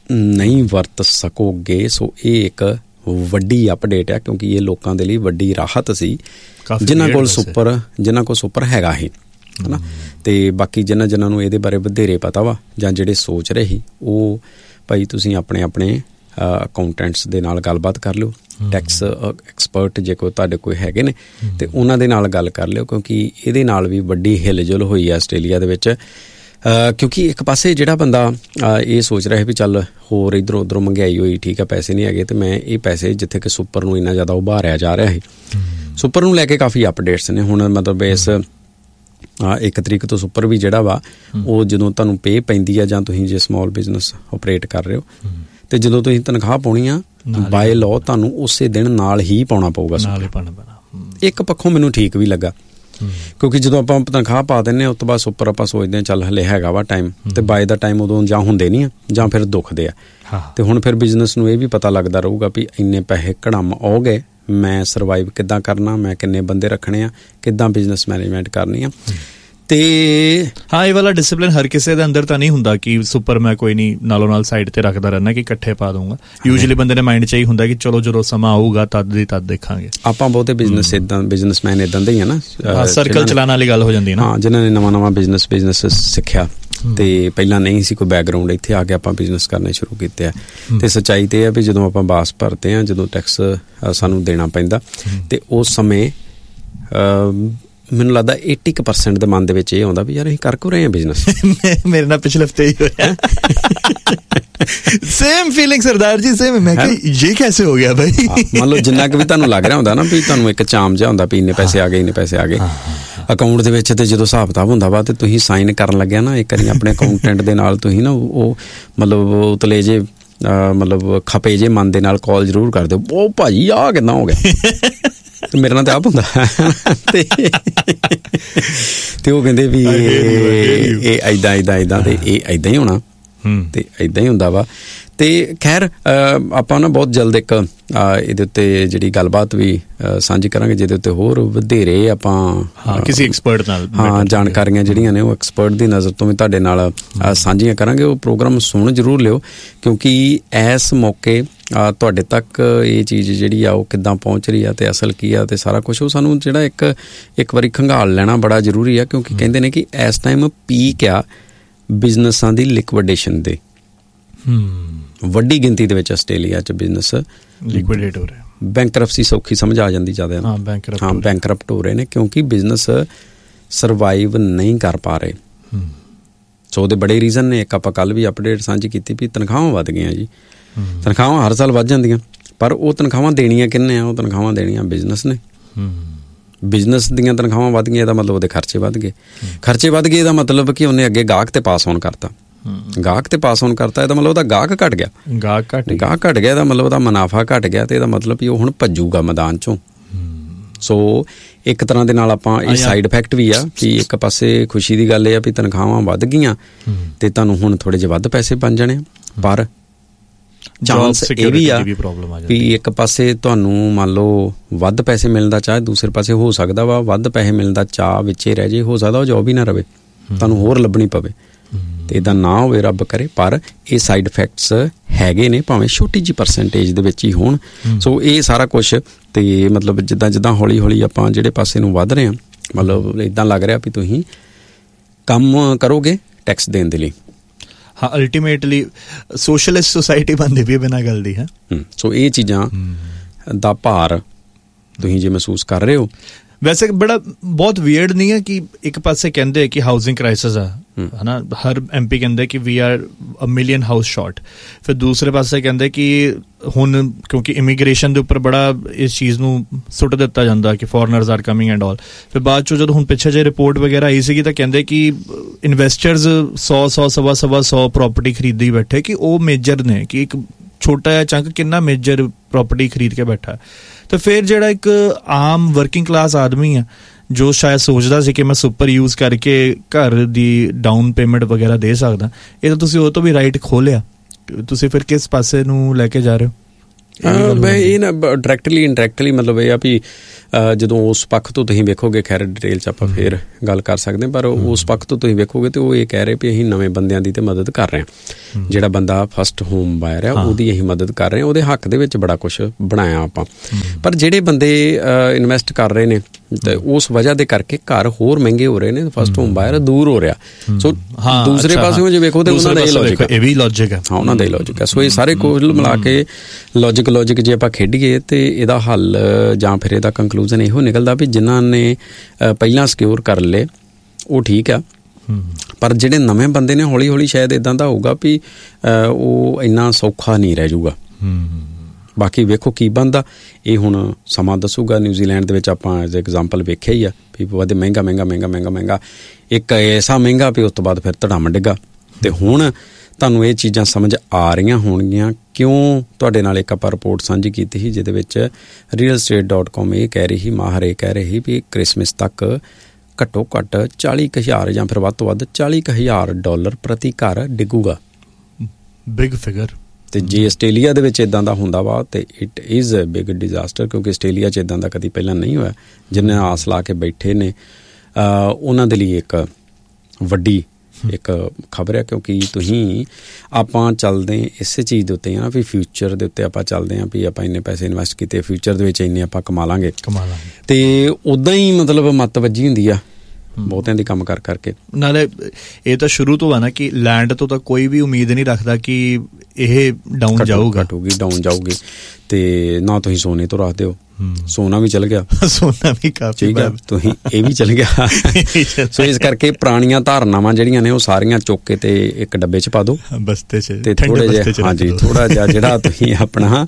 ਨਹੀਂ ਵਰਤ ਸਕੋਗੇ। ਸੋ ਇਹ ਇੱਕ ਵੱਡੀ ਅਪਡੇਟ ਆ, ਕਿਉਂਕਿ ਇਹ ਲੋਕਾਂ ਦੇ ਲਈ ਵੱਡੀ ਰਾਹਤ ਸੀ ਜਿਨ੍ਹਾਂ ਕੋਲ ਸੁਪਰ ਹੈਗਾ ਹੀ, ਹੈ ਨਾ। ਅਤੇ ਬਾਕੀ ਜਿਨ੍ਹਾਂ ਨੂੰ ਇਹਦੇ ਬਾਰੇ ਵਧੇਰੇ ਪਤਾ ਵਾ ਜਾਂ ਜਿਹੜੇ ਸੋਚ ਰਹੇ ਸੀ, ਉਹ ਭਾਈ ਤੁਸੀਂ ਆਪਣੇ ਅਕਾਊਂਟੈਂਟਸ ਦੇ ਨਾਲ ਗੱਲਬਾਤ ਕਰ ਲਿਓ, ਟੈਕਸ ਐਕਸਪਰਟ ਜੇ ਕੋਈ ਤੁਹਾਡੇ ਕੋਈ ਹੈਗੇ ਨੇ ਅਤੇ ਉਹਨਾਂ ਦੇ ਨਾਲ ਗੱਲ ਕਰ ਲਿਓ, ਕਿਉਂਕਿ ਇਹਦੇ ਨਾਲ ਵੀ ਵੱਡੀ ਹਿਲਜੁਲ ਹੋਈ ਆ ਆਸਟ੍ਰੇਲੀਆ ਦੇ ਵਿੱਚ। ਕਿਉਂਕਿ ਇੱਕ ਪਾਸੇ ਜਿਹੜਾ ਬੰਦਾ ਇਹ ਸੋਚ ਰਿਹਾ ਵੀ ਚੱਲ ਹੋਰ ਇੱਧਰੋਂ ਉੱਧਰੋਂ ਮਹਿੰਗਾਈ ਹੋਈ, ਠੀਕ ਆ, ਪੈਸੇ ਨਹੀਂ ਹੈਗੇ, ਅਤੇ ਮੈਂ ਇਹ ਪੈਸੇ ਜਿੱਥੇ ਕਿ ਸੁਪਰ ਨੂੰ ਇੰਨਾ ਜ਼ਿਆਦਾ ਉਭਾਰਿਆ ਜਾ ਰਿਹਾ ਸੀ, ਸੁਪਰ ਨੂੰ ਲੈ ਕੇ ਕਾਫੀ ਅਪਡੇਟਸ ਨੇ ਹੁਣ। ਮਤਲਬ ਇਸ 1 ਤਰੀਕ ਤੋਂ ਸੁਪਰ ਵੀ ਜਿਹੜਾ ਵਾ ਉਹ ਜਦੋਂ ਤੁਹਾਨੂੰ ਪੇ ਪੈਂਦੀ ਆ, ਜਾਂ ਤੁਸੀਂ ਜੇ ਸਮਾਲ ਬਿਜ਼ਨਸ ਓਪਰੇਟ ਕਰ ਰਹੇ ਹੋ, ਅਤੇ ਜਦੋਂ ਤੁਸੀਂ ਤਨਖਾਹ ਪਾਉਣੀ ਆ ਬਾਏ ਲਾਅ ਤੁਹਾਨੂੰ ਉਸੇ ਦਿਨ ਨਾਲ ਹੀ ਪਾਉਣਾ ਪਊਗਾ। ਇੱਕ ਪੱਖੋਂ ਮੈਨੂੰ ਠੀਕ ਵੀ ਲੱਗਾ, ਕਿਉਂਕਿ ਜਦੋਂ ਆਪਾਂ ਤਨਖਾਹ ਪਾ ਦਿੰਦੇ ਹਾਂ ਉਸ ਤੋਂ ਬਾਅਦ ਸੁਪਰ ਆਪਾਂ ਸੋਚਦੇ ਹਾਂ ਚੱਲ ਹਲੇ ਹੈਗਾ ਵਾ ਟਾਈਮ, ਅਤੇ ਬਾਏ ਦਾ ਟਾਈਮ ਉਦੋਂ ਜਾਂ ਹੁੰਦੇ ਨਹੀਂ ਆ ਜਾਂ ਫਿਰ ਦੁਖਦੇ ਆ। ਅਤੇ ਹੁਣ ਫਿਰ ਬਿਜ਼ਨਸ ਨੂੰ ਇਹ ਵੀ ਪਤਾ ਲੱਗਦਾ ਰਹੂਗਾ ਵੀ ਇੰਨੇ ਪੈਸੇ ਘੜਮ ਆਉ ਗਏ, ਮੈਂ ਸਰਵਾਈਵ ਕਿੱਦਾਂ ਕਰਨਾ, ਮੈਂ ਕਿੰਨੇ ਬੰਦੇ ਰੱਖਣੇ ਆ, ਕਿੱਦਾਂ ਬਿਜ਼ਨਸ ਮੈਨੇਜਮੈਂਟ ਕਰਨੀ ਆ। ਤੇ ਹਾਂ, ਇਹ ਵਾਲਾ ਡਿਸਿਪਲਿਨ ਹਰ ਕਿਸੇ ਦੇ ਅੰਦਰ ਤਾਂ ਨਹੀਂ ਹੁੰਦਾ ਕਿ ਸੁਪਰ ਮੈਂ ਕੋਈ ਨਹੀਂ ਨਾਲੋਂ ਨਾਲ ਸਾਈਡ ਤੇ ਰੱਖਦਾ ਰਹਿਣਾ ਕਿ ਇਕੱਠੇ ਪਾ ਦਊਂਗਾ। ਯੂਜੂਅਲੀ ਬੰਦੇ ਦੇ ਮਾਈਂਡ 'ਚ ਹੀ ਹੁੰਦਾ ਕਿ ਚਲੋ ਜਦੋਂ ਸਮਾਂ ਆਊਗਾ ਤਦ ਦੇਖਾਂਗੇ। ਆਪਾਂ ਬਹੁਤੇ ਬਿਜ਼ਨਸਮੈਨ ਇੱਦਾਂ ਦੇ ਹੀ ਆ ਨਾ, ਸਰਕਲ ਚਲਾਉਣ ਵਾਲੀ ਗੱਲ ਹੋ ਜਾਂਦੀ ਹੈ ਨਾ। ਹਾਂ, ਜਿਨ੍ਹਾਂ ਨੇ ਨਵਾਂ ਬਿਜ਼ਨਸ ਸਿੱਖਿਆ ਅਤੇ ਪਹਿਲਾਂ ਨਹੀਂ ਸੀ ਕੋਈ ਬੈਕਗਰਾਊਂਡ, ਇੱਥੇ ਆ ਕੇ ਆਪਾਂ ਬਿਜ਼ਨਸ ਕਰਨੇ ਸ਼ੁਰੂ ਕੀਤੇ ਆ। ਅਤੇ ਸੱਚਾਈ ਤਾਂ ਇਹ ਆ ਵੀ ਜਦੋਂ ਆਪਾਂ ਬਾਸ ਭਰਦੇ ਹਾਂ, ਜਦੋਂ ਟੈਕਸ ਸਾਨੂੰ ਦੇਣਾ ਪੈਂਦਾ, ਅਤੇ ਉਸ ਸਮੇਂ ਮੈਨੂੰ ਲੱਗਦਾ 80% ਦੇ ਮਨ ਦੇ ਵਿੱਚ ਇਹ ਆਉਂਦਾ ਵੀ ਯਾਰ ਅਸੀਂ ਕਰ ਕਿਉਂ ਰਹੇ ਹਾਂ ਬਿਜ਼ਨਸ। ਮੇਰੇ ਨਾਲ ਪਿਛਲੇ ਹਫ਼ਤੇ ਹੀ ਹੋਇਆ same feeling Sardar ji, same. ਮੈਂ ਕਿਹਾ ਇਹ ਕੈਸੇ ਹੋ ਗਿਆ ਭਾਈ। ਮੰਨ ਲਓ ਜਿੰਨਾ ਕੁ ਵੀ ਤੁਹਾਨੂੰ ਲੱਗ ਰਿਹਾ ਹੁੰਦਾ ਨਾ ਵੀ ਤੁਹਾਨੂੰ ਇੱਕ ਚਾਮ ਜਿਹਾ ਹੁੰਦਾ ਵੀ ਇੰਨੇ ਪੈਸੇ ਆ ਗਏ ਅਕਾਊਂਟ ਦੇ ਵਿੱਚ, ਅਤੇ ਜਦੋਂ ਹਿਸਾਬ ਕਿਤਾਬ ਹੁੰਦਾ ਵਾ ਅਤੇ ਤੁਸੀਂ ਸਾਈਨ ਕਰਨ ਲੱਗਿਆ ਨਾ ਇੱਕ ਵਾਰੀ ਆਪਣੇ ਅਕਾਊਂਟੈਂਟ ਦੇ ਨਾਲ, ਤੁਸੀਂ ਨਾ ਉਹ ਮਤਲਬ ਉਤਲੇ ਜੇ ਮਤਲਬ ਖਪੇ ਜੇ ਮਨ ਦੇ ਨਾਲ ਕਾਲ ਜ਼ਰੂਰ ਕਰ ਦਿਓ, ਉਹ ਭਾਜੀ ਆਹ ਕਿੱਦਾਂ ਹੋ ਗਿਆ। ਮੇਰੇ ਨਾਲ ਤਾਂ ਆਪ ਹੁੰਦਾ ਤੇ ਉਹ ਕਹਿੰਦੇ ਵੀ ਇਹ ਏਦਾਂ ਤੇ ਇਹ ਏਦਾਂ ਹੀ ਹੋਣਾ, ਤੇ ਏਦਾਂ ਹੀ ਹੁੰਦਾ ਵਾ। ਤੇ ਖੈਰ ਆਪਾਂ ਨਾ ਬਹੁਤ ਜਲਦ ਇੱਕ ਇਹਦੇ ਉੱਤੇ ਜਿਹੜੀ ਗੱਲਬਾਤ ਵੀ ਸਾਂਝੀ ਕਰਾਂਗੇ, ਜਿਹਦੇ ਉੱਤੇ ਹੋਰ ਵਧੇਰੇ ਆਪਾਂ ਕਿਸੇ ਐਕਸਪਰਟ ਨਾਲ ਜਾਣਕਾਰੀਆਂ ਜਿਹੜੀਆਂ ਨੇ ਉਹ ਐਕਸਪਰਟ ਦੀ ਨਜ਼ਰ ਤੋਂ ਵੀ ਤੁਹਾਡੇ ਨਾਲ ਸਾਂਝੀਆਂ ਕਰਾਂਗੇ। ਉਹ ਪ੍ਰੋਗਰਾਮ ਸੁਣ ਜ਼ਰੂਰ ਲਿਓ, ਕਿਉਂਕਿ ਇਸ ਮੌਕੇ ਤੁਹਾਡੇ ਤੱਕ ਇਹ ਚੀਜ਼ ਜਿਹੜੀ ਆ ਉਹ ਕਿੱਦਾਂ ਪਹੁੰਚ ਰਹੀ ਆ ਅਤੇ ਅਸਲ ਕੀ ਆ ਅਤੇ ਸਾਰਾ ਕੁਛ ਉਹ ਸਾਨੂੰ ਜਿਹੜਾ ਇੱਕ ਵਾਰੀ ਖੰਗਾਲ ਲੈਣਾ ਬੜਾ ਜ਼ਰੂਰੀ ਆ, ਕਿਉਂਕਿ ਕਹਿੰਦੇ ਨੇ ਕਿ ਇਸ ਟਾਈਮ ਪੀਕ ਆ ਬਿਜ਼ਨਸਾਂ ਦੀ ਲਿਕਵਿਡੇਸ਼ਨ ਦੇ। ਵੱਡੀ ਗਿਣਤੀ ਦੇ ਵਿੱਚ ਆਸਟ੍ਰੇਲੀਆ 'ਚ ਬਿਜ਼ਨਸ ਲਿਕਵਿਡੇਟ ਹੋ ਰਿਹਾ, ਬੈਂਕਰਪਸੀ ਸੌਖੀ ਸਮਝ ਆ ਜਾਂਦੀ ਜ਼ਿਆਦਾ। ਹਾਂ, ਬੈਂਕਰਪਟ ਹੋ ਰਹੇ ਨੇ ਕਿਉਂਕਿ ਬਿਜ਼ਨਸ ਸਰਵਾਈਵ ਨਹੀਂ ਕਰ ਪਾ ਰਹੇ। ਸੋ ਉਹਦੇ ਬੜੇ ਰੀਜ਼ਨ ਨੇ। ਇੱਕ ਆਪਾਂ ਕੱਲ੍ਹ ਵੀ ਅਪਡੇਟ ਸਾਂਝੀ ਕੀਤੀ ਵੀ ਤਨਖਾਹਾਂ ਵੱਧ ਗਈਆਂ ਜੀ। ਤਨਖਾਹਾਂ ਹਰ ਸਾਲ ਵੱਧ ਜਾਂਦੀਆਂ, ਪਰ ਉਹ ਤਨਖਾਹਾਂ ਦੇਣੀਆਂ ਕਿਹਨੇ ਆ? ਉਹ ਤਨਖਾਹਾਂ ਦੇਣੀਆਂ ਬਿਜ਼ਨਸ ਨੇ। ਬਿਜ਼ਨਸ ਦੀਆਂ ਤਨਖਾਹਾਂ ਵੱਧ ਗਈਆਂ ਇਹਦਾ ਮਤਲਬ ਉਹਦੇ ਖਰਚੇ ਵੱਧ ਗਏ। ਇਹਦਾ ਮਤਲਬ ਕਿ ਉਹਨੇ ਅੱਗੇ ਗਾਹਕ ਤੇ ਪਾਸ ਔਨ ਕਰਤਾ। ਇਹਦਾ ਮਤਲਬ ਉਹਦਾ ਗਾਹਕ ਘਟ ਗਿਆ। ਇਹਦਾ ਮਤਲਬ ਉਹਦਾ ਮੁਨਾਫਾ ਘਟ ਗਿਆ, ਤੇ ਇਹਦਾ ਮਤਲਬ ਵੀ ਉਹ ਹੁਣ ਭੱਜੂਗਾ ਮੈਦਾਨ ਚੋਂ। ਸੋ ਇੱਕ ਤਰ੍ਹਾਂ ਦੇ ਨਾਲ ਆਪਾਂ ਇਹ ਸਾਈਡ ਇਫੈਕਟ ਵੀ ਆ ਕਿ ਇੱਕ ਪਾਸੇ ਖੁਸ਼ੀ ਦੀ ਗੱਲ ਇਹ ਆ ਵੀ ਤਨਖਾਹਾਂ ਵੱਧ ਗਈਆਂ ਤੇ ਤੁਹਾਨੂੰ ਹੁਣ ਥੋੜ੍ਹੇ ਜਿਹੇ ਵੱਧ ਪੈਸੇ ਬਣ ਜਾਣੇ, ਪਰ ਚਾਂਸ ਇਹ ਵੀ ਆ ਵੀ ਇੱਕ ਪਾਸੇ ਤੁਹਾਨੂੰ ਮੰਨ ਲਓ ਵੱਧ ਪੈਸੇ ਮਿਲਣ ਦਾ ਚਾਹ, ਦੂਸਰੇ ਪਾਸੇ ਹੋ ਸਕਦਾ ਵਾ ਵੱਧ ਪੈਸੇ ਮਿਲਣ ਦਾ ਚਾਹ ਵਿੱਚੇ ਰਹਿ ਜੇ, ਹੋ ਸਕਦਾ ਉਹ ਜੋਬ ਹੀ ਨਾ ਰਵੇ, ਤੁਹਾਨੂੰ ਹੋਰ ਲੱਭਣੀ ਪਵੇ। ਤੇ ਇੱਦਾਂ ਨਾ ਹੋਵੇ ਰੱਬ ਕਰੇ, ਪਰ ਇਹ ਸਾਈਡ ਇਫੈਕਟਸ ਹੈਗੇ ਨੇ, ਭਾਵੇਂ ਛੋਟੀ ਜਿਹੀ ਪਰਸੈਂਟੇਜ ਦੇ ਵਿੱਚ ਹੀ ਹੋਣ। ਸੋ ਇਹ ਸਾਰਾ ਕੁਛ ਤੇ ਮਤਲਬ ਜਿੱਦਾਂ ਹੌਲੀ ਹੌਲੀ ਆਪਾਂ ਜਿਹੜੇ ਪਾਸੇ ਨੂੰ ਵੱਧ ਰਹੇ ਹਾਂ, ਮਤਲਬ ਇੱਦਾਂ ਲੱਗ ਰਿਹਾ ਵੀ ਤੁਸੀਂ ਕੰਮ ਕਰੋਗੇ ਟੈਕਸ ਦੇਣ ਦੇ ਲਈ। ਹਾਂ, ਅਲਟੀਮੇਟਲੀ ਸੋਸ਼ਲਿਸਟ ਸੋਸਾਇਟੀ ਬਣਦੀ ਵੀ ਬਿਨਾਂ ਗੱਲ ਦੀ ਹੈ। ਸੋ ਇਹ ਚੀਜ਼ਾਂ ਦਾ ਭਾਰ ਤੁਸੀਂ ਜੇ ਮਹਿਸੂਸ ਕਰ ਰਹੇ ਹੋ। ਵੈਸੇ ਬਹੁਤ ਵੀਅਰਡ ਨਹੀਂ ਹੈ ਕਿ ਇੱਕ ਪਾਸੇ ਕਹਿੰਦੇ ਕਿ ਹਾਊਸਿੰਗ ਕ੍ਰਾਈਸਿਸ ਆ, ਹੈ ਨਾ, ਹਰ MP ਕਹਿੰਦੇ ਕਿ ਵੀ are a million house short. ਫਿਰ ਦੂਸਰੇ ਪਾਸੇ ਕਹਿੰਦੇ ਕਿ ਹੁਣ ਕਿਉਂਕਿ ਇਮੀਗ੍ਰੇਸ਼ਨ ਦੇ ਉੱਪਰ ਬੜਾ ਇਸ ਚੀਜ਼ ਨੂੰ ਸੁੱਟ ਦਿੱਤਾ ਜਾਂਦਾ ਕਿ foreigners are coming and all. ਫਿਰ ਬਾਅਦ 'ਚੋਂ ਜਦੋਂ ਹੁਣ ਪਿੱਛੇ ਜਿਹੇ ਰਿਪੋਰਟ ਵਗੈਰਾ ਆਈ ਸੀਗੀ ਤਾਂ ਕਹਿੰਦੇ ਕਿ ਇਨਵੈਸਟਰਸ 100 ਪ੍ਰੋਪਰਟੀ ਖਰੀਦੀ ਬੈਠੇ, ਕਿ ਉਹ ਮੇਜਰ ਨੇ, ਕਿ ਇੱਕ ਛੋਟਾ ਜਿਹਾ ਚੰਕ ਕਿੰਨਾ ਮੇਜਰ ਪ੍ਰੋਪਰਟੀ ਖਰੀਦ ਕੇ ਬੈਠਾ। ਤਾਂ ਫਿਰ ਜਿਹੜਾ ਇੱਕ ਆਮ ਵਰਕਿੰਗ ਕਲਾਸ ਆਦਮੀ ਆ ਜੋ ਸ਼ਾਇਦ ਸੋਚਦਾ ਸੀ ਕਿ ਮੈਂ ਸੁਪਰ ਯੂਜ਼ ਕਰਕੇ ਘਰ ਦੀ ਡਾਊਨ ਪੇਮੈਂਟ ਵਗੈਰਾ ਦੇ ਸਕਦਾ, ਇਹ ਤਾਂ ਤੁਸੀਂ ਉਹ ਤੋਂ ਵੀ ਰਾਈਟ ਖੋਲਿਆ। ਤੁਸੀਂ ਫਿਰ ਕਿਸ ਪਾਸੇ ਨੂੰ ਲੈ ਕੇ ਜਾ ਰਹੇ ਹੋ? ਇਹ ਨਾ ਡਾਇਰੈਕਟਲੀ ਇੰਡਾਇਰੈਕਟਲੀ ਮਤਲਬ ਇਹ ਆ ਵੀ ਜਦੋਂ ਉਸ ਪੱਖ ਤੋਂ ਤੁਸੀਂ ਵੇਖੋਗੇ, ਖੈਰ ਡਿਟੇਲ 'ਚ ਆਪਾਂ ਫੇਰ ਗੱਲ ਕਰ ਸਕਦੇ, ਪਰ ਉਸ ਪੱਖ ਤੋਂ ਤੁਸੀਂ ਵੇਖੋਗੇ ਤੇ ਉਹ ਇਹ ਕਹਿ ਰਹੇ ਵੀ ਅਸੀਂ ਨਵੇਂ ਬੰਦਿਆਂ ਦੀ ਤੇ ਮਦਦ ਕਰ ਰਹੇ ਹਾਂ। ਜਿਹੜਾ ਬੰਦਾ ਫਸਟ ਹੋਮ ਬਾਇਰ ਆ ਉਹਦੀ ਅਸੀਂ ਮਦਦ ਕਰ ਰਹੇ ਹਾਂ, ਉਹਦੇ ਹੱਕ ਦੇ ਵਿੱਚ ਬੜਾ ਕੁਛ ਬਣਾਇਆ ਆਪਾਂ। ਪਰ ਜਿਹੜੇ ਬੰਦੇ ਇਨਵੈਸਟ ਕਰ ਰਹੇ ਨੇ ਤੇ ਉਸ ਵਜ੍ਹਾ ਦੇ ਕਰਕੇ ਘਰ ਹੋਰ ਮਹਿੰਗੇ ਹੋ ਰਹੇ ਨੇ, ਫਸਟ ਹੋਮ ਬਾਇਰ ਦੂਰ ਹੋ ਰਿਹਾ। ਸੋ ਦੂਸਰੇ ਪਾਸਿਓਂ ਜੇ ਵੇਖੋ ਤੇ ਉਹਨਾਂ ਦਾ ਇਹ ਲੌਜਿਕ ਹੈ, ਇਹ ਵੀ ਲੌਜਿਕ ਹੈ। ਹਾਂ, ਉਹਨਾਂ ਦਾ ਹੀ ਲੌਜਿਕ ਹੈ। ਸੋ ਇਹ ਸਾਰੇ ਕੁੱਲ ਮਿਲਾ ਕੇ ਲੌਜਿਕ ਜੇ ਆਪਾਂ ਖੇਡੀਏ ਤੇ ਇਹਦਾ ਹੱਲ ਜਾਂ ਫਿਰ ਇਹਦਾ ਕੰਕਲੂਜਨ ਇਹੋ ਨਿਕਲਦਾ ਵੀ ਜਿਨ੍ਹਾਂ ਨੇ ਪਹਿਲਾਂ ਸਿਕਿਉਰ ਕਰ ਲਏ ਉਹ ਠੀਕ ਆ, ਪਰ ਜਿਹੜੇ ਨਵੇਂ ਬੰਦੇ ਨੇ ਹੌਲੀ ਹੌਲੀ ਸ਼ਾਇਦ ਇੱਦਾਂ ਦਾ ਹੋਊਗਾ ਵੀ ਉਹ ਇੰਨਾ ਸੌਖਾ ਨਹੀਂ ਰਹਿ ਜਾਊਗਾ। ਬਾਕੀ ਵੇਖੋ ਕੀ ਬਣਦਾ, ਇਹ ਹੁਣ ਸਮਾਂ ਦੱਸੂਗਾ। ਨਿਊਜ਼ੀਲੈਂਡ ਦੇ ਵਿੱਚ ਆਪਾਂ ਐਜ਼ ਐਗਜ਼ਾਮਪਲ ਵੇਖਿਆ ਹੀ ਆ ਵੀ ਵਧੇ ਮਹਿੰਗਾ ਇੱਕ ਐਸਾ ਮਹਿੰਗਾ ਵੀ ਉਸ ਤੋਂ ਬਾਅਦ ਫਿਰ ਧੜਾਮ ਡਿੱਗਾ। ਤੇ ਹੁਣ ਤੁਹਾਨੂੰ ਇਹ ਚੀਜ਼ਾਂ ਸਮਝ ਆ ਰਹੀਆਂ ਹੋਣਗੀਆਂ ਕਿਉਂ ਤੁਹਾਡੇ ਨਾਲ ਇੱਕ ਆਪਾਂ ਰਿਪੋਰਟ ਸਾਂਝੀ ਕੀਤੀ ਸੀ ਜਿਹਦੇ ਵਿੱਚ realestate.com ਇਹ ਕਹਿ ਰਹੀ ਸੀ, ਮਾਹਰ ਇਹ ਕਹਿ ਰਹੀ ਵੀ ਕ੍ਰਿਸਮਸ ਤੱਕ ਘੱਟੋ ਘੱਟ 40,000 ਜਾਂ ਫਿਰ ਵੱਧ ਤੋਂ ਵੱਧ $40,000 ਪ੍ਰਤੀ ਘਰ ਡਿੱਗੂਗਾ। Big figure. ਤੇ ਜੇ ਆਸਟ੍ਰੇਲੀਆ ਦੇ ਵਿੱਚ ਇਦਾਂ ਦਾ ਹੁੰਦਾ ਵਾ ਤੇ it is a big disaster, ਕਿਉਂਕਿ ਆਸਟ੍ਰੇਲੀਆ 'ਚ ਇਦਾਂ ਦਾ ਕਦੀ ਪਹਿਲਾਂ ਨਹੀਂ ਹੋਇਆ। ਜਿੰਨੇ ਆਸ ਲਾ ਕੇ ਬੈਠੇ ਨੇ ਉਹਨਾਂ ਦੇ ਲਈ ਇੱਕ ਵੱਡੀ ਇੱਕ ਖਬਰ ਹੈ, ਕਿਉਂਕਿ ਤੁਸੀਂ ਆਪਾਂ ਚੱਲਦੇ ਇਸੇ ਚੀਜ਼ ਦੇ ਉੱਤੇ ਆ ਵੀ ਫਿਊਚਰ ਦੇ ਉੱਤੇ ਆਪਾਂ ਚੱਲਦੇ ਹਾਂ ਵੀ ਆਪਾਂ ਇੰਨੇ ਪੈਸੇ ਇਨਵੈਸਟ ਕੀਤੇ, ਫਿਊਚਰ ਦੇ ਵਿੱਚ ਇੰਨੇ ਆਪਾਂ ਕਮਾ ਲਾਂਗੇ। ਤੇ ਉੱਦਾਂ ਹੀ ਮਤਲਬ ਮੱਤ ਵੱਜੀ ਹੁੰਦੀ ਆ ਬਹੁਤਿਆਂ ਦੀ ਕੰਮ ਕਰਕੇ। ਨਾਲੇ ਇਹ ਤਾਂ ਸ਼ੁਰੂ ਤੋਂ ਆ ਨਾ ਕਿ ਲੈਂਡ ਤੋਂ ਤਾਂ ਕੋਈ ਵੀ ਉਮੀਦ ਨਹੀਂ ਰੱਖਦਾ ਕਿ ਇਹ ਡਾਊਨ ਜਾਊਗੀ ਤੇ ਨਾ ਤੁਸੀਂ ਸੋਨੇ ਤੋਂ ਰੱਖਦੇ ਹੋ, ਸੋਨਾ ਵੀ ਚਲ ਗਿਆ, ਸੋਨਾ ਵੀ ਕਾਫੀ ਠੀਕ ਹੈ, ਤੁਸੀਂ ਇਹ ਵੀ ਚਲ ਗਿਆ। ਸੋ ਇਸ ਕਰਕੇ ਪੁਰਾਣੀਆਂ ਧਾਰਨਾਵਾਂ ਜਿਹੜੀਆਂ ਨੇ ਉਹ ਸਾਰੀਆਂ ਚੁੱਕ ਕੇ ਤੇ ਇੱਕ ਡੱਬੇ 'ਚ ਪਾ ਦਿਓ ਬਸਤੇ 'ਚ, ਤੇ ਥੋੜੇ ਜਿਹੇ ਹਾਂਜੀ ਥੋੜਾ ਜਿਹਾ ਜਿਹੜਾ ਤੁਸੀਂ ਆਪਣਾ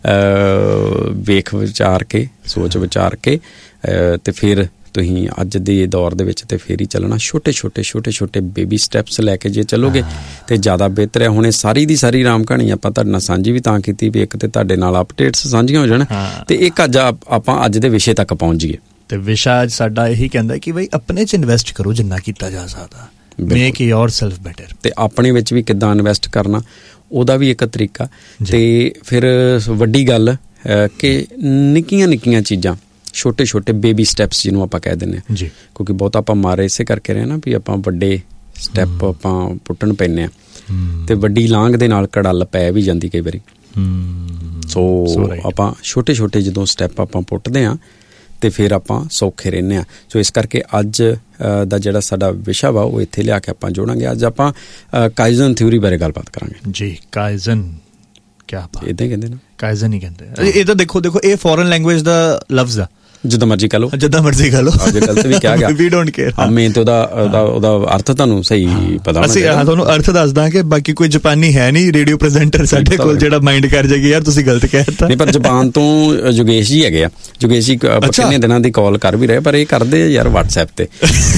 ਵੇਖ ਵਿਚਾਰ ਕੇ ਸੋਚ ਵਿਚਾਰ ਕੇ ਤੇ ਫਿਰ ਤੁਸੀਂ ਅੱਜ ਦੇ ਦੌਰ ਦੇ ਵਿੱਚ ਤੇ ਫੇਰ ਹੀ ਚੱਲਣਾ। ਛੋਟੇ ਬੇਬੀ ਸਟੈਪਸ ਲੈ ਕੇ ਜੇ ਚੱਲੋਗੇ ਤੇ ਜ਼ਿਆਦਾ ਬਿਹਤਰ ਹੈ। ਹੁਣ ਇਹ ਸਾਰੀ ਦੀ ਸਾਰੀ ਰਾਮ ਕਹਾਣੀ ਆਪਾਂ ਤੁਹਾਡੇ ਨਾਲ ਸਾਂਝੀ ਵੀ ਤਾਂ ਕੀਤੀ ਵੀ ਇੱਕ ਤੇ ਤੁਹਾਡੇ ਨਾਲ ਅਪਡੇਟਸ ਸਾਂਝੀਆਂ ਹੋ ਜਾਣ ਤੇ ਇੱਕ ਅੱਜ ਆਪਾਂ ਅੱਜ ਦੇ ਵਿਸ਼ੇ ਤੱਕ ਪਹੁੰਚ ਜਾਈਏ। ਤੇ ਵਿਸ਼ਾ ਅੱਜ ਸਾਡਾ ਇਹੀ ਕਹਿੰਦਾ ਕਿ ਬਈ ਆਪਣੇ 'ਚ ਇਨਵੈਸਟ ਕਰੋ ਜਿੰਨਾ ਕੀਤਾ ਜਾ ਸਕਦਾ, ਮੇਕ ਯੋਰਸੈਲਫ ਬੈਟਰ। ਤੇ ਆਪਣੇ ਵਿੱਚ ਵੀ ਕਿੱਦਾਂ ਇਨਵੈਸਟ ਕਰਨਾ ਉਹਦਾ ਵੀ ਇੱਕ ਤਰੀਕਾ। ਤੇ ਫਿਰ ਵੱਡੀ ਗੱਲ ਕਿ ਨਿੱਕੀਆਂ ਚੀਜ਼ਾਂ, ਛੋਟੇ ਬੇਬੀ ਸਟੈਪਸ ਜਿਹਨੂੰ ਆਪਾਂ ਕਹਿ ਦਿੰਦੇ ਹਾਂ, ਕਿਉਂਕਿ ਬਹੁਤ ਆਪਾਂ ਮਾਰੇ ਇਸੇ ਕਰਕੇ ਰਹੇ ਨਾ ਵੀ ਆਪਾਂ ਵੱਡੇ ਸਟੈਪ ਆਪਾਂ ਪੁੱਟਣ ਪੈਂਦੇ ਹਾਂ ਤੇ ਵੱਡੀ ਲਾਂਘ ਦੇ ਨਾਲ ਕੜਲ ਪੈ ਵੀ ਜਾਂਦੀ ਕਈ ਵਾਰੀ। ਸੋ ਆਪਾਂ ਛੋਟੇ ਜਦੋਂ ਸਟੈਪ ਆਪਾਂ ਪੁੱਟਦੇ ਹਾਂ ਤੇ ਫਿਰ ਆਪਾਂ ਸੌਖੇ ਰਹਿੰਦੇ ਹਾਂ। ਸੋ ਇਸ ਕਰਕੇ ਅੱਜ ਦਾ ਜਿਹੜਾ ਸਾਡਾ ਵਿਸ਼ਾ ਵਾ ਉਹ ਇੱਥੇ ਲਿਆ ਕੇ ਆਪਾਂ ਜੋੜਾਂਗੇ। ਅੱਜ ਆਪਾਂ ਕਾਈਜ਼ਨ ਥਿਊਰੀ ਬਾਰੇ ਗੱਲਬਾਤ ਕਰਾਂਗੇ ਜੀ। ਕਾਈਜ਼ਨ ਕਿਆ ਇਦਾਂ ਹੀ ਕਹਿੰਦੇ ਨਾ, ਕਾਈਜ਼ਨ ਹੀ ਕਹਿੰਦੇ। ਇਹ ਤਾਂ ਦੇਖੋ ਇਹ ਫੋਰਨ ਲੈਂਗੁਏਜ ਦਾ ਲਫ਼ਜ਼ ਆ, ਜਿੱਦਾਂ ਮਰਜ਼ੀ ਕਹਿ ਲਓ ਅੱਜ ਕੱਲ੍ਹ ਤੇ ਵੀ ਕਿਹਾ ਗਿਆ। ਵੀ ਡੋਂਟ ਕੇਅਰ। ਮੈਂ ਤੇ ਉਹਦਾ ਅਰਥ ਤੁਹਾਨੂੰ ਸਹੀ ਪਤਾ। ਅਸੀਂ ਤੁਹਾਨੂੰ ਅਰਥ ਦੱਸ ਦਾਂਗੇ, ਬਾਕੀ ਕੋਈ ਜਾਪਾਨੀ ਹੈ ਨਹੀਂ ਰੇਡੀਓ ਪ੍ਰੈਜ਼ੈਂਟਰ ਸਾਡੇ ਕੋਲ ਜਿਹੜਾ ਮਾਈਂਡ ਕਰ ਜਾਏਗੀ ਯਾਰ ਤੁਸੀਂ ਗਲਤ ਕਹਿ ਦਿੱਤਾ। ਨਹੀਂ, ਪਰ ਜਾਪਾਨ ਤੋਂ ਯੋਗੇਸ਼ ਜੀ ਹੈਗੇ ਆ। ਯੋਗੇਸ਼ ਜੀ ਕਿੰਨੇ ਦਿਨਾਂ ਦੀ ਕਾਲ ਕਰ ਵੀ ਰਹੇ, ਪਰ ਇਹ ਕਰਦੇ ਆ ਯਾਰ WhatsApp ਤੇ,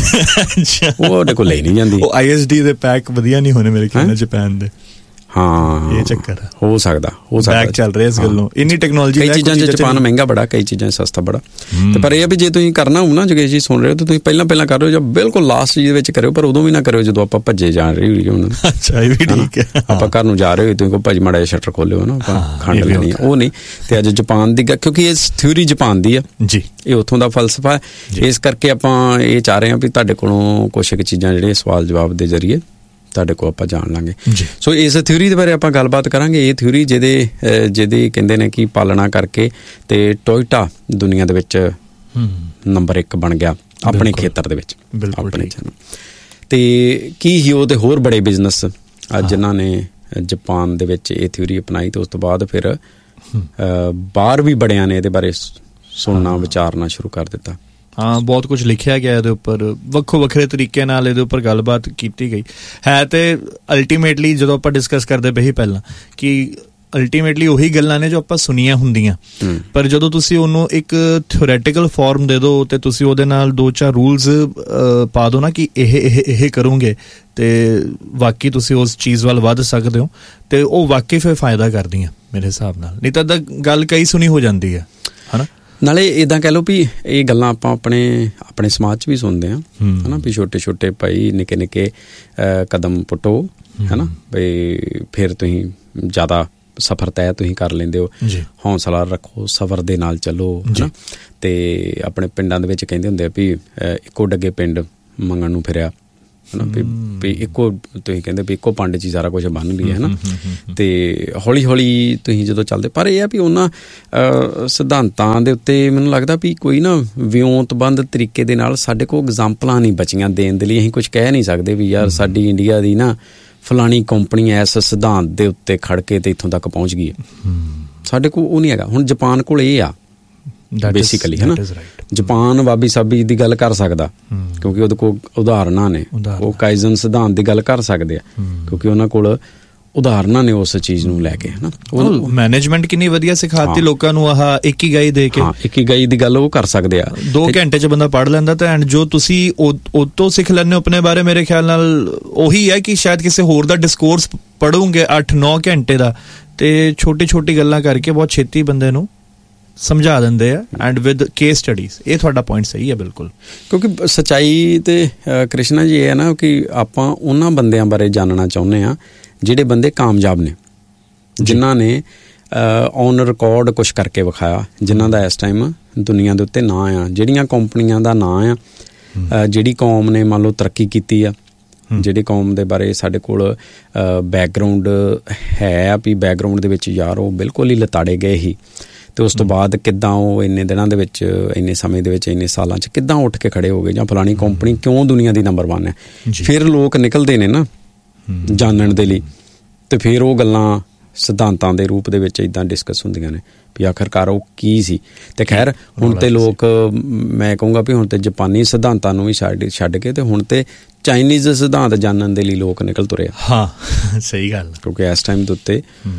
ਉਹ ਉਹਦੇ ਕੋਲ ਲਈ ਨਹੀਂ ਜਾਂਦੀ। ਉਹ ISD ਦੇ ਪੈਕ ਵਧੀਆ ਨਹੀਂ ਹੋਣੇ ਮੇਰੇ ਖਿਆਲ ਨਾਲ ਜਾਪਾਨ ਦੇ। ਹਾਂ, ਇਹ ਚੱਕਰ ਹੋ ਸਕਦਾ ਚੱਲ ਰਿਹਾ ਇਸ ਗੱਲੋਂ। ਇੰਨੀ ਟੈਕਨੋਲੋਜੀ, ਕਈ ਚੀਜ਼ਾਂ ਜਾਪਾਨ ਮਹਿੰਗਾ ਬੜਾ, ਕਈ ਚੀਜ਼ਾਂ ਸਸਤਾ ਬੜਾ। ਤੇ ਪਰ ਇਹ ਵੀ ਜੇ ਤੁਸੀਂ ਕਰਨਾ ਹੋ ਨਾ, ਜੋਗੇਸ਼ ਜੀ ਸੁਣ ਰਹੇ ਹੋ, ਤਾਂ ਤੁਸੀਂ ਪਹਿਲਾਂ ਕਰਿਓ ਜਾਂ ਬਿਲਕੁਲ ਲਾਸਟ ਜੀ ਦੇ ਵਿੱਚ ਕਰਿਓ, ਪਰ ਉਦੋਂ ਵੀ ਨਾ ਕਰਿਓ ਜਦੋਂ ਆਪਾਂ ਭੱਜੇ ਜਾ ਰਹੇ ਹੋਈਏ। ਹੁਣ ਅੱਛਾ, ਇਹ ਵੀ ਠੀਕ ਹੈ। ਆਪਾਂ ਘਰ ਨੂੰ ਜਾ ਰਹੇ ਹੋਏ ਤੁਸੀਂ ਕੋਈ ਭਾਜੀ ਮਾੜਾ ਜਿਹਾ ਸ਼ਟਰ ਖੋਲਿਓ ਨਾ, ਆਪਾਂ ਖੰਡ ਲੈਣੀ ਆ, ਉਹ ਨਹੀਂ। ਤੇ ਅੱਜ ਜਾਪਾਨ ਦੀ, ਕਿਉਂਕਿ ਇਹ ਥਿਊਰੀ ਜਾਪਾਨ ਦੀ ਆ ਜੀ, ਇਹ ਉੱਥੋਂ ਦਾ ਫਲਸਫਾ ਹੈ। ਇਸ ਕਰਕੇ ਆਪਾਂ ਇਹ ਚਾਹ ਰਹੇ ਹਾਂ ਵੀ ਤੁਹਾਡੇ ਕੋਲੋਂ ਕੁਛ ਇੱਕ ਚੀਜ਼ਾਂ ਜਿਹੜੀਆਂ ਸਵਾਲ ਜਵਾਬ ਦੇ ਜ਼ਰੀਏ ਤੁਹਾਡੇ ਕੋਲ ਆਪਾਂ ਜਾਣ ਲਾਂਗੇ। ਸੋ ਇਸ ਥਿਊਰੀ ਦੇ ਬਾਰੇ ਆਪਾਂ ਗੱਲਬਾਤ ਕਰਾਂਗੇ। ਇਹ ਥਿਊਰੀ ਜਿਹਦੀ ਕਹਿੰਦੇ ਨੇ ਕਿ ਪਾਲਣਾ ਕਰਕੇ ਤੇ ਟੋਇਟਾ ਦੁਨੀਆ ਦੇ ਵਿੱਚ ਨੰਬਰ 1 ਬਣ ਗਿਆ ਆਪਣੇ ਖੇਤਰ ਦੇ ਵਿੱਚ। ਆਪਣੇ ਤੇ ਕੀ ਹੀ ਉਹ ਤੇ ਹੋਰ ਬੜੇ ਬਿਜ਼ਨਸ ਜਿਨ੍ਹਾਂ ਨੇ ਜਾਪਾਨ ਦੇ ਵਿੱਚ ਇਹ ਥਿਊਰੀ ਅਪਣਾਈ ਤੇ ਉਸ ਤੋਂ ਬਾਅਦ ਫਿਰ ਬਾਹਰ ਵੀ ਬੜਿਆਂ ਨੇ ਇਹਦੇ ਬਾਰੇ ਸੁਣਨਾ ਵਿਚਾਰਨਾ ਸ਼ੁਰੂ ਕਰ ਦਿੱਤਾ। ਹਾਂ, ਬਹੁਤ ਕੁਝ ਲਿਖਿਆ ਗਿਆ ਇਹਦੇ ਉੱਪਰ, ਵੱਖਰੇ ਤਰੀਕੇ ਨਾਲ ਇਹਦੇ ਉੱਪਰ ਗੱਲਬਾਤ ਕੀਤੀ ਗਈ ਹੈ। ਤੇ ਅਲਟੀਮੇਟਲੀ ਜਦੋਂ ਆਪਾਂ ਡਿਸਕਸ ਕਰਦੇ ਪਏ ਸੀ ਪਹਿਲਾਂ ਕਿ ਅਲਟੀਮੇਟਲੀ ਉਹੀ ਗੱਲਾਂ ਨੇ ਜੋ ਆਪਾਂ ਸੁਣੀਆਂ ਹੁੰਦੀਆਂ, ਪਰ ਜਦੋਂ ਤੁਸੀਂ ਉਹਨੂੰ ਇੱਕ ਥਿਓਰੈਟੀਕਲ ਫਾਰਮ ਦੇ ਦਿਓ ਤੇ ਤੁਸੀਂ ਉਹਦੇ ਨਾਲ 2-4 ਰੂਲਸ ਪਾ ਦਿਓ ਨਾ ਕਿ ਇਹ ਕਰੋਗੇ ਤੇ ਵਾਕਈ ਤੁਸੀਂ ਉਸ ਚੀਜ਼ ਵੱਲ ਵੱਧ ਸਕਦੇ ਹੋ, ਤੇ ਉਹ ਵਾਕਈ ਫਿਰ ਫਾਇਦਾ ਕਰਦੀਆਂ ਮੇਰੇ ਹਿਸਾਬ ਨਾਲ। ਨਹੀਂ ਤਾਂ ਗੱਲ ਕਈ ਸੁਣੀ ਹੋ ਜਾਂਦੀ ਹੈ ਹਨਾ। ਨਾਲੇ ਇੱਦਾਂ ਕਹਿ ਲਓ ਵੀ ਇਹ ਗੱਲਾਂ ਆਪਾਂ ਆਪਣੇ ਸਮਾਜ 'ਚ ਵੀ ਸੁਣਦੇ ਹਾਂ ਹੈ ਨਾ, ਵੀ ਛੋਟੇ ਭਾਈ ਨਿੱਕੇ ਕਦਮ ਪੁੱਟੋ ਹੈ ਨਾ, ਵੀ ਫਿਰ ਤੁਸੀਂ ਜ਼ਿਆਦਾ ਸਫ਼ਰ ਤੈਅ ਤੁਸੀਂ ਕਰ ਲੈਂਦੇ ਹੋ, ਹੌਂਸਲਾ ਰੱਖੋ, ਸਫ਼ਰ ਦੇ ਨਾਲ ਚੱਲੋ, ਹੈ ਨਾ। ਅਤੇ ਆਪਣੇ ਪਿੰਡਾਂ ਦੇ ਵਿੱਚ ਕਹਿੰਦੇ ਹੁੰਦੇ ਆ ਵੀ ਇੱਕੋ ਡੱਗੇ ਪਿੰਡ ਮੰਗਣ ਨੂੰ ਫਿਰਿਆ, ਹੈ ਨਾ, ਵੀ ਇੱਕੋ ਤੁਸੀਂ ਕਹਿੰਦੇ ਵੀ ਇੱਕੋ ਪੰਡ 'ਚ ਹੀ ਸਾਰਾ ਕੁਛ ਬੰਨ ਲਈ, ਹੈ ਨਾ। ਅਤੇ ਹੌਲੀ ਹੌਲੀ ਤੁਸੀਂ ਜਦੋਂ ਚੱਲਦੇ, ਪਰ ਇਹ ਆ ਵੀ ਉਹਨਾਂ ਸਿਧਾਂਤਾਂ ਦੇ ਉੱਤੇ ਮੈਨੂੰ ਲੱਗਦਾ ਵੀ ਕੋਈ ਨਾ ਵਿਉਂਤਬੰਦ ਤਰੀਕੇ ਦੇ ਨਾਲ ਸਾਡੇ ਕੋਲ ਐਗਜ਼ਾਮਪਲਾਂ ਨਹੀਂ ਬਚੀਆਂ ਦੇਣ ਦੇ ਲਈ। ਅਸੀਂ ਕੁਛ ਕਹਿ ਨਹੀਂ ਸਕਦੇ ਵੀ ਯਾਰ ਸਾਡੀ ਇੰਡੀਆ ਦੀ ਨਾ ਫਲਾਣੀ ਕੰਪਨੀ ਇਸ ਸਿਧਾਂਤ ਦੇ ਉੱਤੇ ਖੜ ਕੇ ਤੇ ਇੱਥੋਂ ਤੱਕ ਪਹੁੰਚ ਗਈ ਹੈ। ਸਾਡੇ ਕੋਲ ਉਹ ਨਹੀਂ ਹੈਗਾ। ਹੁਣ ਜਾਪਾਨ ਕੋਲ ਇਹ ਆ ਬੇਸਿਕਲੀ, ਹੈ ਨਾ। ਜਾਪਾਨ ਵਾਬੀ ਸਾਬੀ ਦੀ ਗੱਲ ਕਰ ਸਕਦਾ ਕਿਉਂਕਿ ਉਹਦੇ ਕੋਲ ਉਦਾਹਰਨਾਂ ਨੇ। ਉਹ ਕਾਈਜ਼ਨ ਸਿਧਾਂਤ ਦੀ ਗੱਲ ਕਰ ਸਕਦੇ ਆ ਕਿਉਂਕਿ ਉਹਨਾਂ ਕੋਲ ਉਦਾਹਰਨਾਂ ਨੇ ਉਸ ਚੀਜ਼ ਨੂੰ ਲੈ ਕੇ, ਹੈ ਨਾ। ਉਹ ਮੈਨੇਜਮੈਂਟ ਕਿੰਨੀ ਵਧੀਆ ਸਿਖਾਤੀ ਲੋਕਾਂ ਨੂੰ, ਆਹ ਇਕੀਗਾਈ ਦੇ ਕੇ। ਇਕੀਗਾਈ ਦੀ ਗੱਲ ਉਹ ਕਰ ਸਕਦੇ ਆ, 2 ਘੰਟੇ 'ਚ ਬੰਦਾ ਪੜ੍ਹ ਲੈਂਦਾ। ਤੇ ਐਂਡ ਜੋ ਤੁਸੀਂ ਉਹ ਤੋਂ ਸਿੱਖ ਲੈਂਦੇ ਹੋ ਆਪਣੇ ਬਾਰੇ, ਮੇਰੇ ਖਿਆਲ ਨਾਲ ਉਹੀ ਹੈ ਕਿ ਸ਼ਾਇਦ ਕਿਸੇ ਹੋਰ ਦਾ ਡਿਸਕੋਰਸ ਪੜ੍ਹੋਗੇ 8-9 ਘੰਟੇ ਦਾ, ਤੇ ਛੋਟੀ ਛੋਟੀ ਗੱਲਾਂ ਕਰਕੇ ਬਹੁਤ ਛੇਤੀ ਬੰਦੇ ਨੂੰ ਸਮਝਾ ਦਿੰਦੇ ਆ, ਐਂਡ ਵਿਦ ਕੇਸ ਸਟੱਡੀਜ਼। ਇਹ ਤੁਹਾਡਾ ਪੁਆਇੰਟ ਸਹੀ ਹੈ ਬਿਲਕੁਲ, ਕਿਉਂਕਿ ਸੱਚਾਈ ਤੇ ਕ੍ਰਿਸ਼ਨਾ ਜੀ ਇਹ ਹੈ ਨਾ ਕਿ ਆਪਾਂ ਉਹਨਾਂ ਬੰਦਿਆਂ ਬਾਰੇ ਜਾਣਨਾ ਚਾਹੁੰਦੇ ਹਾਂ ਜਿਹੜੇ ਬੰਦੇ ਕਾਮਯਾਬ ਨੇ, ਜਿਨ੍ਹਾਂ ਨੇ ਔਨ ਰਿਕਾਰਡ ਕੁਛ ਕਰਕੇ ਵਿਖਾਇਆ, ਜਿਨ੍ਹਾਂ ਦਾ ਇਸ ਟਾਈਮ ਦੁਨੀਆ ਦੇ ਉੱਤੇ ਨਾਂ ਆ, ਜਿਹੜੀਆਂ ਕੰਪਨੀਆਂ ਦਾ ਨਾਂ ਆ, ਜਿਹੜੀ ਕੌਮ ਨੇ ਮੰਨ ਲਓ ਤਰੱਕੀ ਕੀਤੀ ਆ, ਜਿਹੜੀ ਕੌਮ ਦੇ ਬਾਰੇ ਸਾਡੇ ਕੋਲ ਬੈਕਗਰਾਊਂਡ ਹੈ ਵੀ ਬੈਕਗਰਾਊਂਡ ਦੇ ਵਿੱਚ ਯਾਰ ਉਹ ਬਿਲਕੁਲ ਹੀ ਲਤਾੜੇ ਗਏ ਸੀ, ਅਤੇ ਉਸ ਤੋਂ ਬਾਅਦ ਕਿੱਦਾਂ ਉਹ ਇੰਨੇ ਦਿਨਾਂ ਦੇ ਵਿੱਚ, ਇੰਨੇ ਸਮੇਂ ਦੇ ਵਿੱਚ, ਇੰਨੇ ਸਾਲਾਂ 'ਚ ਕਿੱਦਾਂ ਉੱਠ ਕੇ ਖੜੇ ਹੋ ਗਏ, ਜਾਂ ਫਲਾਣੀ ਕੰਪਨੀ ਕਿਉਂ ਦੁਨੀਆ ਦੀ ਨੰਬਰ 1 ਹੈ। ਫਿਰ ਲੋਕ ਨਿਕਲਦੇ ਨੇ ਨਾ ਜਾਣਨ ਦੇ ਲਈ, ਅਤੇ ਫਿਰ ਉਹ ਗੱਲਾਂ ਸਿਧਾਂਤਾਂ ਦੇ ਰੂਪ ਦੇ ਵਿੱਚ ਇੱਦਾਂ ਡਿਸਕਸ ਹੁੰਦੀਆਂ ਨੇ ਵੀ ਆਖਰਕਾਰ ਉਹ ਕੀ ਸੀ। ਅਤੇ ਖੈਰ ਹੁਣ ਤਾਂ ਲੋਕ, ਮੈਂ ਕਹੂੰਗਾ ਵੀ ਹੁਣ ਤਾਂ ਜਾਪਾਨੀ ਸਿਧਾਂਤਾਂ ਨੂੰ ਵੀ ਛੱਡ ਕੇ ਅਤੇ ਹੁਣ ਤਾਂ ਚਾਈਨੀਜ਼ ਸਿਧਾਂਤ ਜਾਣਨ ਦੇ ਲਈ ਲੋਕ ਨਿਕਲ ਤੁਰੇ ਆ। ਹਾਂ, ਸਹੀ ਗੱਲ, ਕਿਉਂਕਿ ਇਸ ਟਾਈਮ ਦੇ ਉੱਤੇ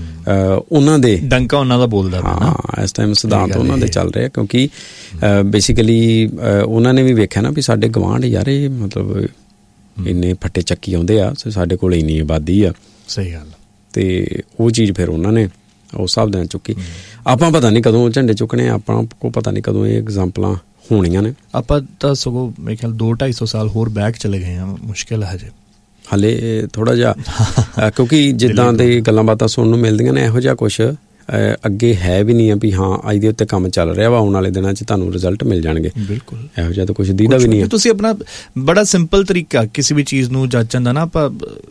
ਉਹਨਾਂ ਦੇ ਡੰਕਾ ਉਹਨਾਂ ਦਾ ਬੋਲਦਾ। ਹਾਂ, ਇਸ ਟਾਈਮ ਸਿਧਾਂਤ ਉਹਨਾਂ ਦੇ ਚੱਲ ਰਹੇ, ਕਿਉਂਕਿ ਬੇਸਿਕਲੀ ਉਹਨਾਂ ਨੇ ਵੀ ਵੇਖਿਆ ਨਾ ਵੀ ਸਾਡੇ ਗਵਾਂਢ ਯਾਰ ਇਹ ਮਤਲਬ ਇੰਨੇ ਫੱਟੇ ਚੱਕੀ ਆਉਂਦੇ ਆ, ਸਾਡੇ ਕੋਲ ਇੰਨੀ ਆਬਾਦੀ ਆ। ਸਹੀ ਗੱਲ। ਅਤੇ ਉਹ ਚੀਜ਼ ਫਿਰ ਉਹਨਾਂ ਨੇ ਉਸ ਹਿਸਾਬ ਦੇ ਨਾਲ ਚੁੱਕੀ। ਆਪਾਂ ਪਤਾ ਨਹੀਂ ਕਦੋਂ ਝੰਡੇ ਚੁੱਕਣੇ, ਆਪਾਂ ਕੋਲ ਪਤਾ ਨਹੀਂ ਕਦੋਂ ਇਹ ਐਗਜ਼ਾਮਪਲਾਂ ਹੋਣੀਆਂ ਨੇ। ਆਪਾਂ ਤਾਂ ਸਗੋਂ ਮੇਰੇ ਖਿਆਲ 200-250 ਸਾਲ ਹੋਰ ਬੈਕ ਚਲੇ ਗਏ ਹਾਂ, ਮੁਸ਼ਕਿਲ ਹੈ ਹਜੇ ਹਾਲੇ ਥੋੜ੍ਹਾ ਜਿਹਾ, ਕਿਉਂਕਿ ਜਿੱਦਾਂ ਦੀ ਗੱਲਾਂ ਬਾਤਾਂ ਸੁਣਨ ਨੂੰ ਮਿਲਦੀਆਂ ਨੇ ਇਹੋ ਜਿਹਾ ਕੁਛ ਅੱਗੇ ਹੈ ਵੀ ਨਹੀਂ ਆ ਵੀ ਹਾਂ ਅੱਜ ਦੇ ਉੱਤੇ ਕੰਮ ਚੱਲ ਰਿਹਾ ਵਾ, ਆਉਣ ਵਾਲੇ ਦਿਨਾਂ 'ਚ ਤੁਹਾਨੂੰ ਰਿਜ਼ਲਟ ਮਿਲ ਜਾਣਗੇ। ਬਿਲਕੁਲ ਇਹੋ ਜਿਹਾ ਤਾਂ ਕੁਛ ਦੀਦਾ ਵੀ ਨਹੀਂ ਹੈ। ਤੁਸੀਂ ਆਪਣਾ ਬੜਾ ਸਿੰਪਲ ਤਰੀਕਾ ਕਿਸੇ ਵੀ ਚੀਜ਼ ਨੂੰ ਜਾਚਣ ਦਾ ਨਾ, ਆਪਾਂ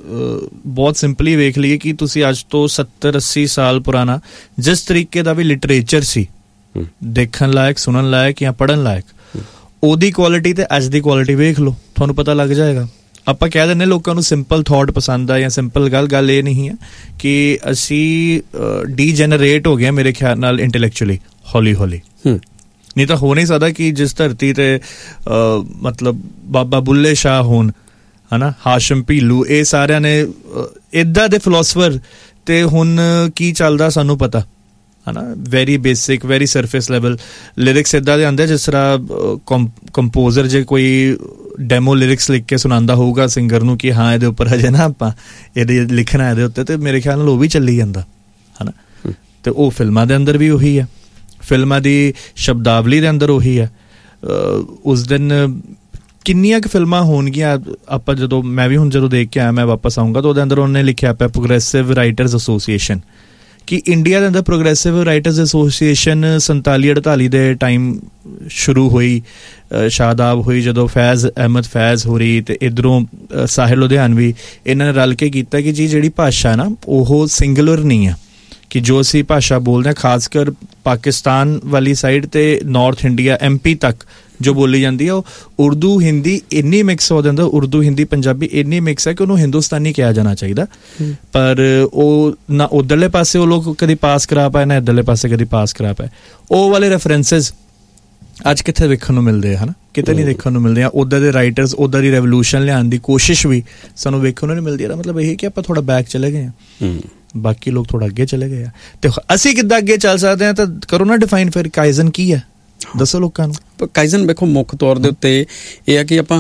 ਬਹੁਤ ਸਿੰਪਲੀ ਵੇਖ ਲਈਏ ਕਿ ਤੁਸੀਂ ਅੱਜ ਤੋਂ 70-80 ਸਾਲ ਪੁਰਾਣਾ ਜਿਸ ਤਰੀਕੇ ਦਾ ਵੀ ਲਿਟਰੇਚਰ ਸੀ ਦੇਖਣ ਲਾਇਕ, ਸੁਣਨ ਲਾਇਕ ਜਾਂ ਪੜ੍ਹਨ ਲਾਇਕ, ਉਹਦੀ ਕੁਆਲਿਟੀ ਤੇ ਅੱਜ ਦੀ ਕੁਆਲਿਟੀ ਵੇਖ ਲਓ, ਤੁਹਾਨੂੰ ਪਤਾ ਲੱਗ ਜਾਏਗਾ। ਆਪਾਂ ਕਹਿ ਦਿੰਦੇ ਲੋਕਾਂ ਨੂੰ ਸਿੰਪਲ ਥਾਟ ਪਸੰਦ ਆ ਜਾਂ ਸਿੰਪਲ ਗੱਲ ਇਹ ਨਹੀਂ ਹੈ ਕਿ ਅਸੀਂ ਡੀਜਨਰੇਟ ਹੋ ਗਏ ਮੇਰੇ ਖਿਆਲ ਨਾਲ ਇੰਟੈਲੈਕਚੁਅਲੀ ਹੌਲੀ ਹੌਲੀ। ਨਹੀਂ ਤਾਂ ਹੋ ਨਹੀਂ ਸਕਦਾ ਕਿ ਜਿਸ ਧਰਤੀ ਤੇ ਮਤਲਬ ਬਾਬਾ ਬੁੱਲੇ ਸ਼ਾਹ ਹੋਣ, ਹੈ ਨਾ, ਹਾਸ਼ਮ ਭੀਲੂ, ਇਹ ਸਾਰਿਆਂ ਨੇ ਇੱਦਾਂ ਦੇ ਫਿਲੋਸਫਰ, ਤੇ ਹੁਣ ਕੀ ਚੱਲਦਾ ਸਾਨੂੰ ਪਤਾ, ਹੈ ਨਾ। Very basic, very surface level lyrics ਇੱਦਾਂ ਦੇ ਆਉਂਦੇ ਜਿਸ ਤਰ੍ਹਾਂ ਕੰਪੋਜ਼ਰ ਜੇ ਕੋਈ ਡੈਮੋ ਲਿਰਿਕਸ ਲਿਖ ਕੇ ਸੁਣਾਉਂਦਾ ਹੋਊਗਾ ਸਿੰਗਰ ਨੂੰ ਕਿ ਹਾਂ ਇਹਦੇ ਉੱਪਰ ਹਜੇ ਨਾ ਆਪਾਂ ਇਹਦੇ ਲਿਖਣਾ ਇਹਦੇ ਉੱਤੇ, ਤੇ ਮੇਰੇ ਖਿਆਲ ਨਾਲ ਉਹ ਵੀ ਚੱਲੀ ਜਾਂਦਾ, ਹੈ ਨਾ। ਅਤੇ ਉਹ ਫਿਲਮਾਂ ਦੇ ਅੰਦਰ ਵੀ ਉਹੀ ਹੈ, ਫਿਲਮਾਂ ਦੀ ਸ਼ਬਦਾਵਲੀ ਦੇ ਅੰਦਰ ਉਹੀ ਹੈ। ਉਸ ਦਿਨ ਕਿੰਨੀਆਂ ਕੁ ਫਿਲਮਾਂ ਹੋਣਗੀਆਂ, ਆਪਾਂ ਜਦੋਂ ਮੈਂ ਵੀ ਹੁਣ ਜਦੋਂ ਦੇਖ ਕੇ ਆਇਆ, ਮੈਂ ਵਾਪਸ ਆਊਂਗਾ ਤਾਂ ਉਹਦੇ ਅੰਦਰ ਉਹਨੇ ਲਿਖਿਆ ਪਿਆ ਪ੍ਰੋਗਰੈਸਿਵ ਰਾਈਟਰਸ ਐਸੋਸੀਏਸ਼ਨ, ਕਿ ਇੰਡੀਆ ਦੇ ਅੰਦਰ ਪ੍ਰੋਗਰੈਸਿਵ ਰਾਈਟਰਸ ਐਸੋਸੀਏਸ਼ਨ 47-48 ਦੇ ਟਾਈਮ ਸ਼ੁਰੂ ਹੋਈ, ਸ਼ਾਦਾਬ ਹੋਈ, ਜਦੋਂ ਫੈਜ਼ ਅਹਿਮਦ ਫੈਜ਼ ਹੋ ਰਹੀ ਅਤੇ ਇੱਧਰੋਂ ਸਾਹਿਲ ਲੁਧਿਆਣਵੀ, ਇਹਨਾਂ ਨੇ ਰਲ ਕੇ ਕੀਤਾ ਕਿ ਜੀ ਜਿਹੜੀ ਭਾਸ਼ਾ ਨਾ ਉਹ ਸਿੰਗੂਲਰ ਨਹੀਂ ਆ, ਕਿ ਜੋ ਅਸੀਂ ਭਾਸ਼ਾ ਬੋਲਦੇ ਹਾਂ ਖਾਸ ਕਰ ਪਾਕਿਸਤਾਨ ਵਾਲੀ ਸਾਈਡ ਅਤੇ ਨਾਰਥ ਇੰਡੀਆ MP ਤੱਕ ਜੋ ਬੋਲੀ ਜਾਂਦੀ ਆ, ਉਹ ਉਰਦੂ ਹਿੰਦੀ ਇੰਨੀ ਮਿਕਸ ਹੋ ਜਾਂਦਾ, ਉਰਦੂ ਹਿੰਦੀ ਪੰਜਾਬੀ ਇੰਨੀ ਮਿਕਸ ਹੈ ਕਿ ਉਹਨੂੰ ਹਿੰਦੁਸਤਾਨੀ ਕਿਹਾ ਜਾਣਾ ਚਾਹੀਦਾ। ਪਰ ਉਹ ਨਾ ਉੱਧਰਲੇ ਪਾਸੇ ਉਹ ਲੋਕ ਕਦੀ ਪਾਸ ਕਰਾ ਪਾਏ, ਨਾ ਇੱਧਰਲੇ ਪਾਸੇ ਕਦੀ ਪਾਸ ਕਰਾ ਪਾਏ। ਉਹ ਵਾਲੇ ਰੈਫਰੈਂਸਿਸ ਅੱਜ ਕਿੱਥੇ ਵੇਖਣ ਨੂੰ ਮਿਲਦੇ ਆ, ਹੈ ਨਾ, ਕਿਤੇ ਨਹੀਂ ਦੇਖਣ ਨੂੰ ਮਿਲਦੇ ਆ। ਉੱਦਾਂ ਦੇ ਰਾਈਟਰਸ, ਉੱਦਾਂ ਦੀ ਰੈਵੋਲੂਸ਼ਨ ਲਿਆਉਣ ਦੀ ਕੋਸ਼ਿਸ਼ ਵੀ ਸਾਨੂੰ ਵੇਖਣ ਨੂੰ ਨਹੀਂ ਮਿਲਦੀ। ਇਹਦਾ ਮਤਲਬ ਇਹ ਕਿ ਆਪਾਂ ਥੋੜ੍ਹਾ ਬੈਕ ਚਲੇ ਗਏ ਹਾਂ, ਬਾਕੀ ਲੋਕ ਥੋੜ੍ਹਾ ਅੱਗੇ ਚਲੇ ਗਏ ਆ। ਅਤੇ ਅਸੀਂ ਕਿੱਦਾਂ ਅੱਗੇ ਚੱਲ ਸਕਦੇ ਹਾਂ, ਤਾਂ ਕਰੋ ਨਾ ਡਿਫਾਈਨ ਫਿਰ ਕਾਈਜ਼ਨ ਕੀ ਹੈ, ਦੱਸੋ ਲੋਕਾਂ ਨੂੰ। ਕਾਈਜ਼ਨ ਵੇਖੋ ਮੁੱਖ ਤੌਰ ਦੇ ਉੱਤੇ ਇਹ ਹੈ ਕਿ ਆਪਾਂ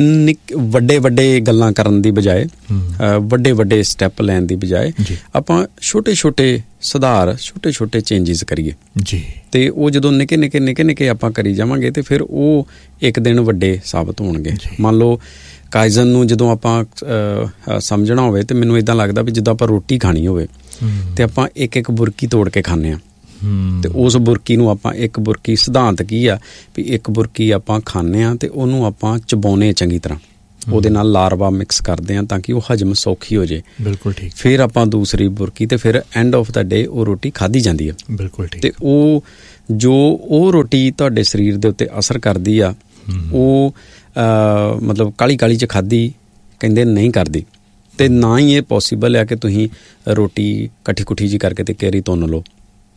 ਵੱਡੇ ਗੱਲਾਂ ਕਰਨ ਦੀ ਬਜਾਏ, ਵੱਡੇ ਸਟੈਪ ਲੈਣ ਦੀ ਬਜਾਏ, ਆਪਾਂ ਛੋਟੇ ਸੁਧਾਰ, ਛੋਟੇ ਚੇਂਜਿਸ ਕਰੀਏ ਜੀ। ਤੇ ਉਹ ਜਦੋਂ ਨਿੱਕੇ ਆਪਾਂ ਕਰੀ ਜਾਵਾਂਗੇ ਤੇ ਫਿਰ ਉਹ ਇੱਕ ਦਿਨ ਵੱਡੇ ਸਾਬਤ ਹੋਣਗੇ। ਮੰਨ ਲਓ ਕਾਈਜ਼ਨ ਨੂੰ ਜਦੋਂ ਆਪਾਂ ਸਮਝਣਾ ਹੋਵੇ ਤੇ ਮੈਨੂੰ ਇੱਦਾਂ ਲੱਗਦਾ ਵੀ ਜਦੋਂ ਆਪਾਂ ਰੋਟੀ ਖਾਣੀ ਹੋਵੇ ਤੇ ਆਪਾਂ ਇੱਕ ਬੁਰਕੀ ਤੋੜ ਕੇ ਖਾਂਦੇ ਹਾਂ ਤੇ ਉਸ ਬੁਰਕੀ ਨੂੰ ਆਪਾਂ ਇੱਕ ਬੁਰਕੀ ਸਿਧਾਂਤ ਕੀ ਆ ਵੀ ਇੱਕ ਬੁਰਕੀ ਆਪਾਂ ਖਾਂਦੇ ਹਾਂ ਤੇ ਉਹਨੂੰ ਆਪਾਂ ਚਬਾਉਣੇ ਚੰਗੀ ਤਰ੍ਹਾਂ, ਉਹਦੇ ਨਾਲ ਲਾਰਵਾ ਮਿਕਸ ਕਰਦੇ ਹਾਂ ਤਾਂ ਕਿ ਉਹ ਹਜਮ ਸੌਖੀ ਹੋ ਜੇ। ਬਿਲਕੁਲ ਠੀਕ। ਫਿਰ ਆਪਾਂ ਦੂਸਰੀ ਬੁਰਕੀ ਤੇ ਫਿਰ ਐਂਡ ਆਫ ਦਾ ਡੇ ਉਹ ਰੋਟੀ ਖਾਧੀ ਜਾਂਦੀ ਆ। ਬਿਲਕੁਲ ਠੀਕ। ਤੇ ਉਹ ਰੋਟੀ ਤੁਹਾਡੇ ਸਰੀਰ ਦੇ ਉੱਤੇ ਅਸਰ ਕਰਦੀ ਆ, ਉਹ ਮਤਲਬ ਕਾਹਲੀ 'ਚ ਖਾਧੀ ਕਹਿੰਦੇ ਨਹੀਂ ਕਰਦੀ, ਤੇ ਨਾ ਹੀ ਇਹ ਪੋਸੀਬਲ ਆ ਕਿ ਤੁਸੀਂ ਰੋਟੀ ਇਕੱਠੀ ਕੁੱਠੀ ਜੀ ਕਰਕੇ ਤੇ ਕੇਰੀ ਤੁੰਨ ਲਓ।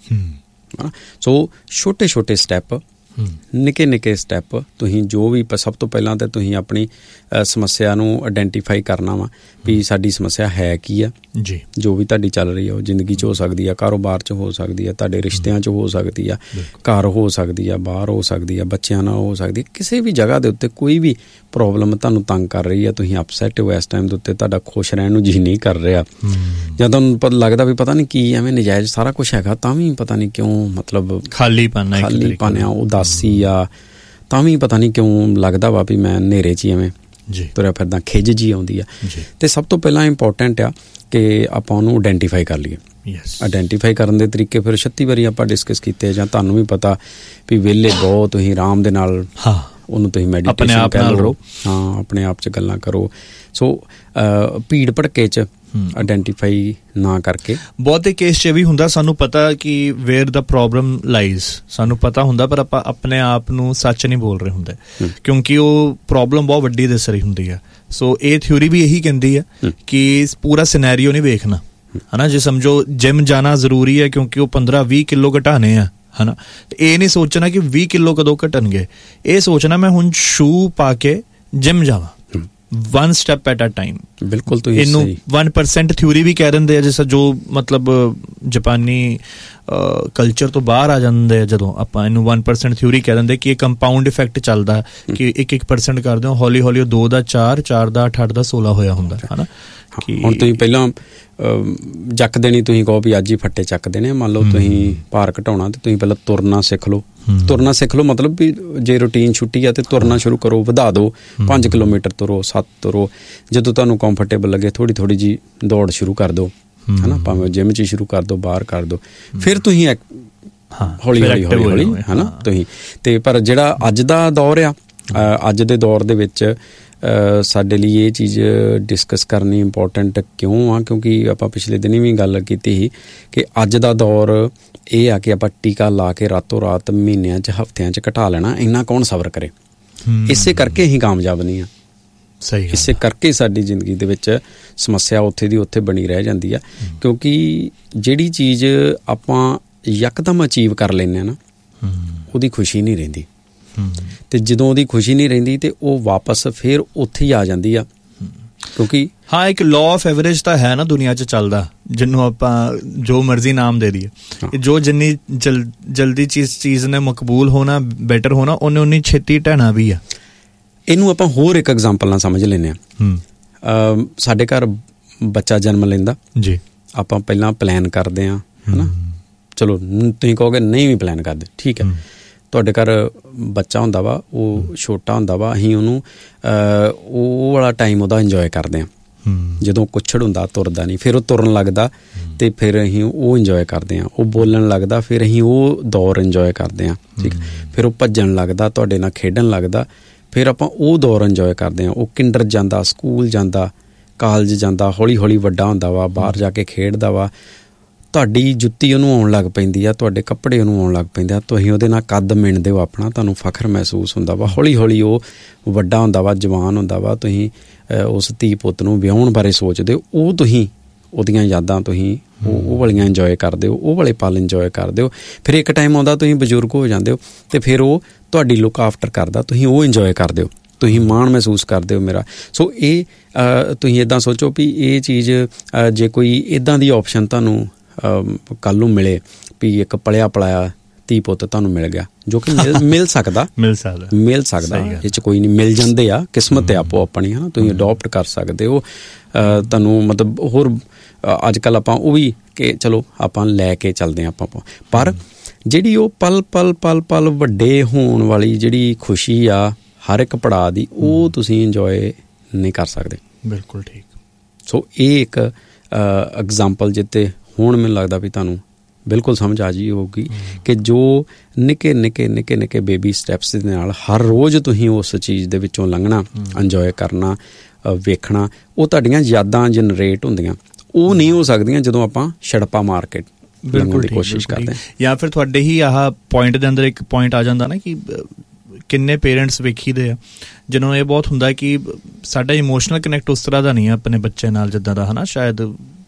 ਸੋ ਛੋਟੇ ਸਟੈਪ, ਨਿੱਕੇ ਸਟੈਪ, ਤੁਸੀਂ ਜੋ ਵੀ ਸਭ ਤੋਂ ਪਹਿਲਾਂ ਤਾਂ ਤੁਸੀਂ ਆਪਣੀ ਸਮੱਸਿਆ ਨੂੰ ਆਇਡੈਂਟੀਫਾਈ ਕਰਨਾ ਵਾ ਵੀ ਸਾਡੀ ਸਮੱਸਿਆ ਹੈ ਕੀ ਆ ਜੀ। ਜੋ ਵੀ ਤੁਹਾਡੀ ਚੱਲ ਰਹੀ ਆ ਉਹ ਜ਼ਿੰਦਗੀ 'ਚ ਹੋ ਸਕਦੀ ਆ, ਕਾਰੋਬਾਰ 'ਚ ਹੋ ਸਕਦੀ ਆ, ਤੁਹਾਡੇ ਰਿਸ਼ਤਿਆਂ 'ਚ ਹੋ ਸਕਦੀ ਆ, ਘਰ ਹੋ ਸਕਦੀ ਆ, ਬਾਹਰ ਹੋ ਸਕਦੀ ਆ, ਬੱਚਿਆਂ ਨਾਲ ਹੋ ਸਕਦੀ ਆ, ਕਿਸੇ ਵੀ ਜਗ੍ਹਾ ਦੇ ਉੱਤੇ ਕੋਈ ਵੀ ਪ੍ਰੋਬਲਮ ਤੁਹਾਨੂੰ ਤੰਗ ਕਰ ਰਹੀ ਆ, ਤੁਸੀਂ ਅਪਸੈਟ ਹੋ ਇਸ ਟਾਈਮ ਦੇ ਉੱਤੇ, ਤੁਹਾਡਾ ਖੁਸ਼ ਰਹਿਣ ਨੂੰ ਜੀ ਨਹੀਂ ਕਰ ਰਿਹਾ, ਜਾਂ ਤੁਹਾਨੂੰ ਲੱਗਦਾ ਵੀ ਪਤਾ ਨਹੀਂ ਕੀ ਐਵੇਂ ਨਜਾਇਜ਼ ਸਾਰਾ ਕੁਛ ਹੈਗਾ ਤਾਂ ਵੀ ਪਤਾ ਨਹੀਂ ਕਿਉਂ ਮਤਲਬ ਖਾਲੀਪਨ ਆ, ਉਦਾਸੀ ਆ, ਤਾਂ ਵੀ ਪਤਾ ਨਹੀਂ ਕਿਉਂ ਲੱਗਦਾ ਵਾ ਵੀ ਮੈਂ ਹਨੇਰੇ 'ਚ ਹੀ ਐਵੇਂ ਤੁਰਿਆ ਫਿਰਦਾ, ਖਿੱਝ ਜੀ ਆਉਂਦੀ ਆ। ਤੇ ਸਭ ਤੋਂ ਪਹਿਲਾਂ ਇੰਪੋਰਟੈਂਟ ਆ ਕਿ ਆਪਾਂ ਉਹਨੂੰ ਆਇਡੈਂਟੀਫਾਈ ਕਰ ਲਈਏ। ਆਇਡੈਂਟੀਫਾਈ ਕਰਨ ਦੇ ਤਰੀਕੇ ਫਿਰ 36 ਵਾਰੀ ਆਪਾਂ ਡਿਸਕਸ ਕੀਤੇ, ਜਾਂ ਤੁਹਾਨੂੰ ਵੀ ਪਤਾ ਵੀ ਵਿਹਲੇ ਬਹੁਤ ਤੁਸੀਂ ਆਰਾਮ ਦੇ ਨਾਲ ਉਹਨੂੰ ਤੁਸੀਂ ਮੈਡੀਟੇਸ਼ਨ ਕਹਿ ਲਓ, ਹਾਂ ਆਪਣੇ ਆਪ 'ਚ ਗੱਲਾਂ ਕਰੋ। ਸੋ ਭੀੜ ਭੜਕੇ 'ਚ ਆਇਡੈਂਟੀਫਾਈ ਨਾ ਕਰਕੇ, ਬਹੁਤੇ ਕੇਸ 'ਚ ਇਹ ਵੀ ਹੁੰਦਾ ਸਾਨੂੰ ਪਤਾ ਕਿ ਵੇਅਰ ਦਾ ਪ੍ਰੋਬਲਮ ਲਾਈਜ਼, ਸਾਨੂੰ ਪਤਾ ਹੁੰਦਾ ਪਰ ਆਪਾਂ ਆਪਣੇ ਆਪ ਨੂੰ ਸੱਚ ਨਹੀਂ ਬੋਲ ਰਹੇ ਹੁੰਦੇ ਕਿਉਂਕਿ ਉਹ ਪ੍ਰੋਬਲਮ ਬਹੁਤ ਵੱਡੀ ਦਿਸ ਰਹੀ ਹੁੰਦੀ ਆ। ਸੋ ਇਹ ਥਿਊਰੀ ਵੀ ਇਹੀ ਕਹਿੰਦੀ ਆ ਕਿ ਪੂਰਾ ਸਿਨੈਰੀਓ ਨਹੀਂ ਵੇਖਣਾ, ਹੈ ਨਾ। ਜੇ ਸਮਝੋ ਜਿਮ ਜਾਣਾ ਜ਼ਰੂਰੀ ਹੈ ਕਿਉਂਕਿ ਉਹ 15-20 ਕਿਲੋ ਘਟਾਣੇ ਆ, ਹੈ ਨਾ, ਇਹ ਨਹੀਂ ਸੋਚਣਾ ਕਿ 20 ਕਿਲੋ ਕਦੋਂ ਘਟਣਗੇ, ਇਹ ਸੋਚਣਾ ਮੈਂ ਹੁਣ ਸ਼ੂ ਪਾ ਕੇ ਜਿਮ ਜਾਵਾਂ, one step at a time। ਬਿਲਕੁਲ ਤੁਸੀਂ ਇਹਨੂੰ 1% ਥਿਊਰੀ ਵੀ ਕਹਿ ਦਿੰਦੇ ਆ, ਜਿਸ ਜੋ ਮਤਲਬ ਜਾਪਾਨੀ ਕਲਚਰ ਤੋਂ ਬਾਹਰ ਆ ਜਾਂਦੇ ਆ ਜਦੋਂ ਆਪਾਂ ਇਹਨੂੰ 1% ਥਿਊਰੀ ਕਹਿ ਦਿੰਦੇ ਕਿ ਇਹ ਕੰਪਾਊਂਡ ਇਫੈਕਟ ਚੱਲਦਾ ਕਿ 1% ਕਰਦੇ ਹੋ, ਹੌਲੀ ਹੌਲੀ ਉਹ 2 ਦਾ 4, 4 ਦਾ 8, 8 ਦਾ 16 ਹੋਇਆ ਹੁੰਦਾ, ਹੈ ਨਾ। ਹੁਣ ਤੁਸੀਂ ਪਹਿਲਾਂ ਚੱਕ ਦੇਣੀ, ਤੁਸੀਂ ਕਹੋ ਵੀ ਅੱਜ ਹੀ ਫੱਟੇ ਚੱਕ ਦੇਣੇ, ਮੰਨ ਲਓ ਤੁਸੀਂ ਭਾਰ ਘਟਾਉਣਾ ਤੇ ਤੁਸੀਂ ਪਹਿਲਾਂ ਤੁਰਨਾ ਸਿੱਖ ਲਓ। ਮਤਲਬ ਵੀ ਜੇ ਰੂਟੀਨ ਛੁੱਟੀ ਆ ਤੇ ਤੁਰਨਾ ਸ਼ੁਰੂ ਕਰੋ, ਵਧਾ ਦਿਓ, 5 ਕਿਲੋਮੀਟਰ ਤੁਰੋ, 7 ਤੁਰੋ, ਜਦੋਂ ਤੁਹਾਨੂੰ ਕੰਫਰਟੇਬਲ ਲੱਗੇ ਥੋੜੀ ਜੀ ਦੌੜ ਸ਼ੁਰੂ ਕਰ ਦਿਓ, ਹੈ ਨਾ, ਭਾਵੇਂ ਜਿਮ 'ਚ ਸ਼ੁਰੂ ਕਰ ਦਿਓ, ਬਾਹਰ ਕਰ ਦਿਓ, ਫਿਰ ਤੁਸੀਂ ਹੌਲੀ ਹੈ ਨਾ ਤੁਸੀਂ। ਤੇ ਪਰ ਜਿਹੜਾ ਅੱਜ ਦਾ ਦੌਰ ਆ, ਅੱਜ ਦੇ ਦੌਰ ਦੇ ਵਿੱਚ ਸਾਡੇ ਲਈ ਇਹ ਚੀਜ਼ ਡਿਸਕਸ ਕਰਨੀ ਇੰਪੋਰਟੈਂਟ ਕਿਉਂ ਆ, ਕਿਉਂਕਿ ਆਪਾਂ ਪਿਛਲੇ ਦਿਨੀ ਵੀ ਗੱਲ ਕੀਤੀ ਸੀ ਕਿ ਅੱਜ ਦਾ ਦੌਰ ਇਹ ਆ ਕਿ ਆਪਾਂ ਟੀਕਾ ਲਾ ਕੇ ਰਾਤੋਂ ਰਾਤ ਮਹੀਨਿਆਂ 'ਚ ਹਫ਼ਤਿਆਂ 'ਚ ਘਟਾ ਲੈਣਾ, ਇੰਨਾ ਕੌਣ ਸਬਰ ਕਰੇ। ਇਸੇ ਕਰਕੇ ਅਸੀਂ ਕਾਮਯਾਬ ਨਹੀਂ ਆ, ਸਹੀ, ਇਸੇ ਕਰਕੇ ਸਾਡੀ ਜ਼ਿੰਦਗੀ ਦੇ ਵਿੱਚ ਸਮੱਸਿਆ ਉੱਥੇ ਦੀ ਉੱਥੇ ਬਣੀ ਰਹਿ ਜਾਂਦੀ ਆ, ਕਿਉਂਕਿ ਜਿਹੜੀ ਚੀਜ਼ ਆਪਾਂ ਯਕਦਮ ਅਚੀਵ ਕਰ ਲੈਂਦੇ ਹਾਂ ਨਾ, ਉਹਦੀ ਖੁਸ਼ੀ ਨਹੀਂ ਰਹਿੰਦੀ, ਤੇ ਜਦੋਂ ਉਹਦੀ ਖੁਸ਼ੀ ਨਹੀਂ ਰਹਿੰਦੀ ਤੇ ਉਹ ਵਾਪਸ ਫਿਰ ਉੱਥੇ ਹੀ ਆ ਜਾਂਦੀ ਆ। ਕਿਉਂਕਿ ਇੱਕ ਲਾਅ ਆਫ ਐਵਰੇਜ ਤਾਂ ਹੈ ਨਾ ਦੁਨੀਆ 'ਚ ਚੱਲਦਾ, ਜਿਹਨੂੰ ਆਪਾਂ ਜੋ ਮਰਜ਼ੀ ਨਾਮ ਦੇ ਦਈਏ, ਜੋ ਜਿੰਨੀ ਜਲਦੀ ਚੀਜ਼ ਨੇ ਮਕਬੂਲ ਹੋਣਾ, ਬੈਟਰ ਹੋਣਾ, ਉਹਨੇ ਉਨੀ ਛੇਤੀ ਢਹਿਣਾ ਵੀ ਆ। ਇਹਨੂੰ ਆਪਾਂ ਹੋਰ ਇੱਕ ਐਗਜ਼ਾਮਪਲ ਨਾਲ ਸਮਝ ਲੈਂਦੇ ਹਾਂ। ਸਾਡੇ ਘਰ ਬੱਚਾ ਜਨਮ ਲੈਂਦਾ ਜੀ, ਆਪਾਂ ਪਹਿਲਾਂ ਪਲਾਨ ਕਰਦੇ ਹਾਂ, ਹੈ ਨਾ। ਚਲੋ ਤੁਸੀਂ ਕਹੋਗੇ ਨਹੀਂ ਵੀ ਪਲਾਨ ਕਰਦੇ, ਠੀਕ ਹੈ, ਤੁਹਾਡੇ ਘਰ ਬੱਚਾ ਹੁੰਦਾ ਵਾ, ਉਹ ਛੋਟਾ ਹੁੰਦਾ ਵਾ, ਅਸੀਂ ਉਹਨੂੰ ਉਹ ਵਾਲਾ ਟਾਈਮ ਉਹਦਾ ਇੰਜੋਏ ਕਰਦੇ ਹਾਂ। ਜਦੋਂ ਕੁੱਛੜ ਹੁੰਦਾ, ਤੁਰਦਾ ਨਹੀਂ, ਫਿਰ ਉਹ ਤੁਰਨ ਲੱਗਦਾ ਤੇ ਫਿਰ ਅਸੀਂ ਉਹ ਇੰਜੋਏ ਕਰਦੇ ਹਾਂ। ਉਹ ਬੋਲਣ ਲੱਗਦਾ, ਫਿਰ ਅਸੀਂ ਉਹ ਦੌਰ ਇੰਜੋਏ ਕਰਦੇ ਹਾਂ, ਠੀਕ। ਫਿਰ ਉਹ ਭੱਜਣ ਲੱਗਦਾ, ਤੁਹਾਡੇ ਨਾਲ ਖੇਡਣ ਲੱਗਦਾ, ਫਿਰ ਆਪਾਂ ਉਹ ਦੌਰ ਇੰਜੋਏ ਕਰਦੇ ਹਾਂ। ਉਹ ਕਿੰਡਰ ਜਾਂਦਾ, ਸਕੂਲ ਜਾਂਦਾ, ਕਾਲਜ ਜਾਂਦਾ, ਹੌਲੀ ਹੌਲੀ ਵੱਡਾ ਹੁੰਦਾ ਵਾ, ਬਾਹਰ ਜਾ ਕੇ ਖੇਡਦਾ ਵਾ, ਤੁਹਾਡੀ ਜੁੱਤੀ ਉਹਨੂੰ ਆਉਣ ਲੱਗ ਪੈਂਦੀ ਆ, ਤੁਹਾਡੇ ਕੱਪੜੇ ਉਹਨੂੰ ਆਉਣ ਲੱਗ ਪੈਂਦੇ ਆ, ਤੁਸੀਂ ਉਹਦੇ ਨਾਲ ਕੱਦ ਮਿਣਦੇ ਹੋ ਆਪਣਾ, ਤੁਹਾਨੂੰ ਫਖਰ ਮਹਿਸੂਸ ਹੁੰਦਾ ਵਾ। ਹੌਲੀ ਹੌਲੀ ਉਹ ਵੱਡਾ ਹੁੰਦਾ ਵਾ, ਜਵਾਨ ਹੁੰਦਾ ਵਾ, ਤੁਸੀਂ ਉਸ ਧੀ ਪੁੱਤ ਨੂੰ ਵਿਆਹੁਣ ਬਾਰੇ ਸੋਚਦੇ ਹੋ, ਉਹ ਤੁਸੀਂ ਉਹਦੀਆਂ ਯਾਦਾਂ ਤੁਸੀਂ ਉਹ ਵਾਲੀਆਂ ਇੰਜੋਏ ਕਰਦੇ ਹੋ, ਉਹ ਵਾਲੇ ਪਲ ਇੰਜੋਏ ਕਰਦੇ ਹੋ। ਫਿਰ ਇੱਕ ਟਾਈਮ ਆਉਂਦਾ ਤੁਸੀਂ ਬਜ਼ੁਰਗ ਹੋ ਜਾਂਦੇ ਹੋ ਤੇ ਫਿਰ ਉਹ ਤੁਹਾਡੀ ਲੁੱਕ ਆਫਟਰ ਕਰਦਾ, ਤੁਸੀਂ ਉਹ ਇੰਜੋਏ ਕਰਦੇ ਹੋ, ਤੁਸੀਂ ਮਾਣ ਮਹਿਸੂਸ ਕਰਦੇ ਹੋ ਮੇਰਾ। ਸੋ ਇਹ ਤੁਸੀਂ ਇੱਦਾਂ ਸੋਚੋ ਵੀ ਇਹ ਚੀਜ਼ ਜੇ ਕੋਈ ਇੱਦਾਂ ਦੀ ਆਪਸ਼ਨ ਤੁਹਾਨੂੰ ਕੱਲ੍ਹ ਨੂੰ ਮਿਲੇ ਵੀ ਇੱਕ ਪਲਿਆ ਪਲਾਇਆ ਧੀ ਪੁੱਤ ਤੁਹਾਨੂੰ ਮਿਲ ਗਿਆ, ਜੋ ਕਿ ਮਿਲ ਸਕਦਾ ਇਹ 'ਚ ਕੋਈ ਨਹੀਂ, ਮਿਲ ਜਾਂਦੇ ਆ, ਕਿਸਮਤ ਹੈ ਆਪੋ ਆਪਣੀ, ਹੈ ਨਾ। ਤੁਸੀਂ ਅਡੋਪਟ ਕਰ ਸਕਦੇ ਹੋ, ਤੁਹਾਨੂੰ ਮਤਲਬ ਹੋਰ ਅੱਜ ਕੱਲ੍ਹ ਆਪਾਂ ਉਹ ਵੀ ਕਿ ਚਲੋ ਆਪਾਂ ਲੈ ਕੇ ਚੱਲਦੇ ਹਾਂ ਆਪਾਂ, ਪਰ ਜਿਹੜੀ ਉਹ ਪਲ ਵੱਡੇ ਹੋਣ ਵਾਲੀ ਜਿਹੜੀ ਖੁਸ਼ੀ ਆ ਹਰ ਇੱਕ ਪੜਾਅ ਦੀ, ਉਹ ਤੁਸੀਂ ਇੰਜੋਏ ਨਹੀਂ ਕਰ ਸਕਦੇ। ਬਿਲਕੁਲ ਠੀਕ। ਸੋ ਇਹ ਇੱਕ ਐਗਜ਼ਾਮਪਲ ਜਿੱਤੇ ਹੁਣ ਮੈਨੂੰ ਲੱਗਦਾ ਵੀ ਤੁਹਾਨੂੰ ਬਿਲਕੁਲ ਸਮਝ ਆ ਜੀ ਹੋਊਗੀ ਕਿ ਜੋ ਨਿੱਕੇ ਬੇਬੀ ਸਟੈਪਸ ਦੇ ਨਾਲ ਹਰ ਰੋਜ਼ ਤੁਸੀਂ ਉਸ ਚੀਜ਼ ਦੇ ਵਿੱਚੋਂ ਲੰਘਣਾ, ਇੰਜੋਏ ਕਰਨਾ, ਵੇਖਣਾ, ਉਹ ਤੁਹਾਡੀਆਂ ਯਾਦਾਂ ਜਨਰੇਟ ਹੁੰਦੀਆਂ। ਉਹ ਨਹੀਂ ਹੋ ਸਕਦੀਆਂ ਜਦੋਂ ਆਪਾਂ ਛੜਪਾ ਮਾਰ ਕੇ ਲੰਘਣ ਦੀ ਕੋਸ਼ਿਸ਼ ਕਰਦੇ ਹਾਂ। ਜਾਂ ਫਿਰ ਤੁਹਾਡੇ ਹੀ ਆਹ ਪੁਆਇੰਟ ਦੇ ਅੰਦਰ ਇੱਕ ਪੁਆਇੰਟ ਆ ਜਾਂਦਾ ਨਾ ਕਿ ਕਿੰਨੇ ਪੇਰੈਂਟਸ ਵੇਖੀਦੇ ਆ ਜਿਹਨੂੰ ਇਹ ਬਹੁਤ ਹੁੰਦਾ ਕਿ ਸਾਡਾ ਇਮੋਸ਼ਨਲ ਕਨੈਕਟ ਉਸ ਤਰ੍ਹਾਂ ਦਾ ਨਹੀਂ ਹੈ ਆਪਣੇ ਬੱਚੇ ਨਾਲ ਜਿੱਦਾਂ ਦਾ, ਹੈ ਨਾ, ਸ਼ਾਇਦ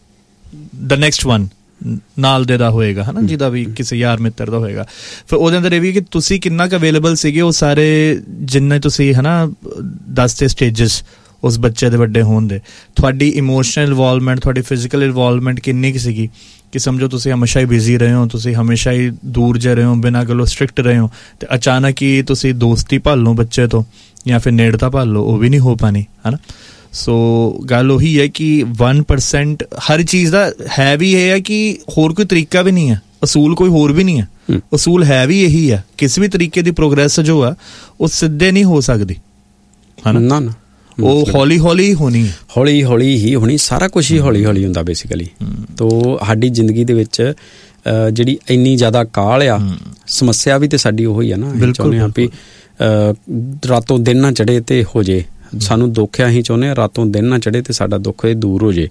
ਦ ਨੈਕਸਟ ਵਨ ਨਾਲ ਦੇ ਦਾ ਹੋਏਗਾ, ਹੈ ਨਾ, ਜਿਹਦਾ ਵੀ ਕਿਸੇ ਯਾਰ ਮਿੱਤਰ ਦਾ ਹੋਏਗਾ। ਫਿਰ ਉਹਦੇ ਅੰਦਰ ਇਹ ਵੀ ਕਿ ਤੁਸੀਂ ਕਿੰਨਾ ਕੁ ਅਵੇਲੇਬਲ ਸੀਗੇ ਉਹ ਸਾਰੇ ਜਿੰਨੇ ਤੁਸੀਂ, ਹੈ ਨਾ, ਦੱਸਦੇ ਸਟੇਜਸ ਉਸ ਬੱਚੇ ਦੇ ਵੱਡੇ ਹੋਣ ਦੇ, ਤੁਹਾਡੀ ਇਮੋਸ਼ਨਲ ਇਨਵੋਲਵਮੈਂਟ, ਤੁਹਾਡੀ ਫਿਜ਼ੀਕਲ ਇਨਵੋਲਵਮੈਂਟ ਕਿੰਨੀ ਕੁ ਸੀਗੀ ਕਿ ਸਮਝੋ ਤੁਸੀਂ ਹਮੇਸ਼ਾ ਹੀ ਬਿਜ਼ੀ ਰਹੇ ਹੋ, ਤੁਸੀਂ ਹਮੇਸ਼ਾ ਹੀ ਦੂਰ ਜਾ ਰਹੇ ਹੋ, ਬਿਨਾਂ ਗੱਲੋਂ ਸਟ੍ਰਿਕਟ ਰਹੇ ਹੋ, ਅਤੇ ਅਚਾਨਕ ਹੀ ਤੁਸੀਂ ਦੋਸਤੀ ਭਾਲ ਲਓ ਬੱਚੇ ਤੋਂ ਜਾਂ ਫਿਰ ਨੇੜਤਾ ਭਾਲ ਲਓ, ਉਹ ਵੀ ਨਹੀਂ ਹੋ ਪਾਣੀ, ਹੈ ਨਾ। ਸੋ ਗੱਲ ਉਹੀ ਹੈ ਕਿ 1% ਹਰ ਚੀਜ਼ ਦਾ ਹੈ ਵੀ ਇਹ ਹੈ ਕਿ ਹੋਰ ਕੋਈ ਤਰੀਕਾ ਵੀ ਨਹੀਂ ਹੈ, ਅਸੂਲ ਕੋਈ ਹੋਰ ਵੀ ਨਹੀਂ ਹੈ, ਅਸੂਲ ਹੈ ਵੀ ਇਹੀ ਹੈ। ਕਿਸੇ ਵੀ ਤਰੀਕੇ ਦੀ ਪ੍ਰੋਗਰੈਸ ਜੋ ਆ ਉਹ ਸਿੱਧੇ ਨਹੀਂ ਹੋ ਸਕਦੀ, ਹੈ ਨਾ, ਉਹ ਹੌਲੀ ਹੌਲੀ ਹੋਣੀ, ਹੌਲੀ ਹੌਲੀ ਹੀ ਹੋਣੀ। ਸਾਰਾ ਕੁਛ ਹੀ ਹੌਲੀ ਹੌਲੀ ਹੁੰਦਾ ਬੇਸਿਕਲੀ। ਤੋ ਸਾਡੀ ਜ਼ਿੰਦਗੀ ਦੇ ਵਿੱਚ ਜਿਹੜੀ ਇੰਨੀ ਜ਼ਿਆਦਾ ਕਾਹਲ ਆ, ਸਮੱਸਿਆ ਵੀ ਤੇ ਸਾਡੀ ਉਹ ਹੀ ਆ ਨਾ। ਚਾਹੁੰਦੇ ਹਾਂ ਵੀ ਰਾਤੋਂ ਦਿਨ ਨਾ ਚੜ੍ਹੇ ਤੇ ਹੋ ਜੇ, ਸਾਨੂੰ ਦੁੱਖ ਆ, ਅਸੀਂ ਚਾਹੁੰਦੇ ਹਾਂ ਰਾਤੋਂ ਦਿਨ ਨਾ ਚੜ੍ਹੇ ਤੇ ਸਾਡਾ ਦੁੱਖ ਇਹ ਦੂਰ ਹੋ ਜੇ।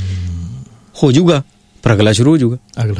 ਹੋ ਜਾਊਗਾ ਪਰ ਅਗਲਾ ਸ਼ੁਰੂ ਹੋ ਜਾਊਗਾ,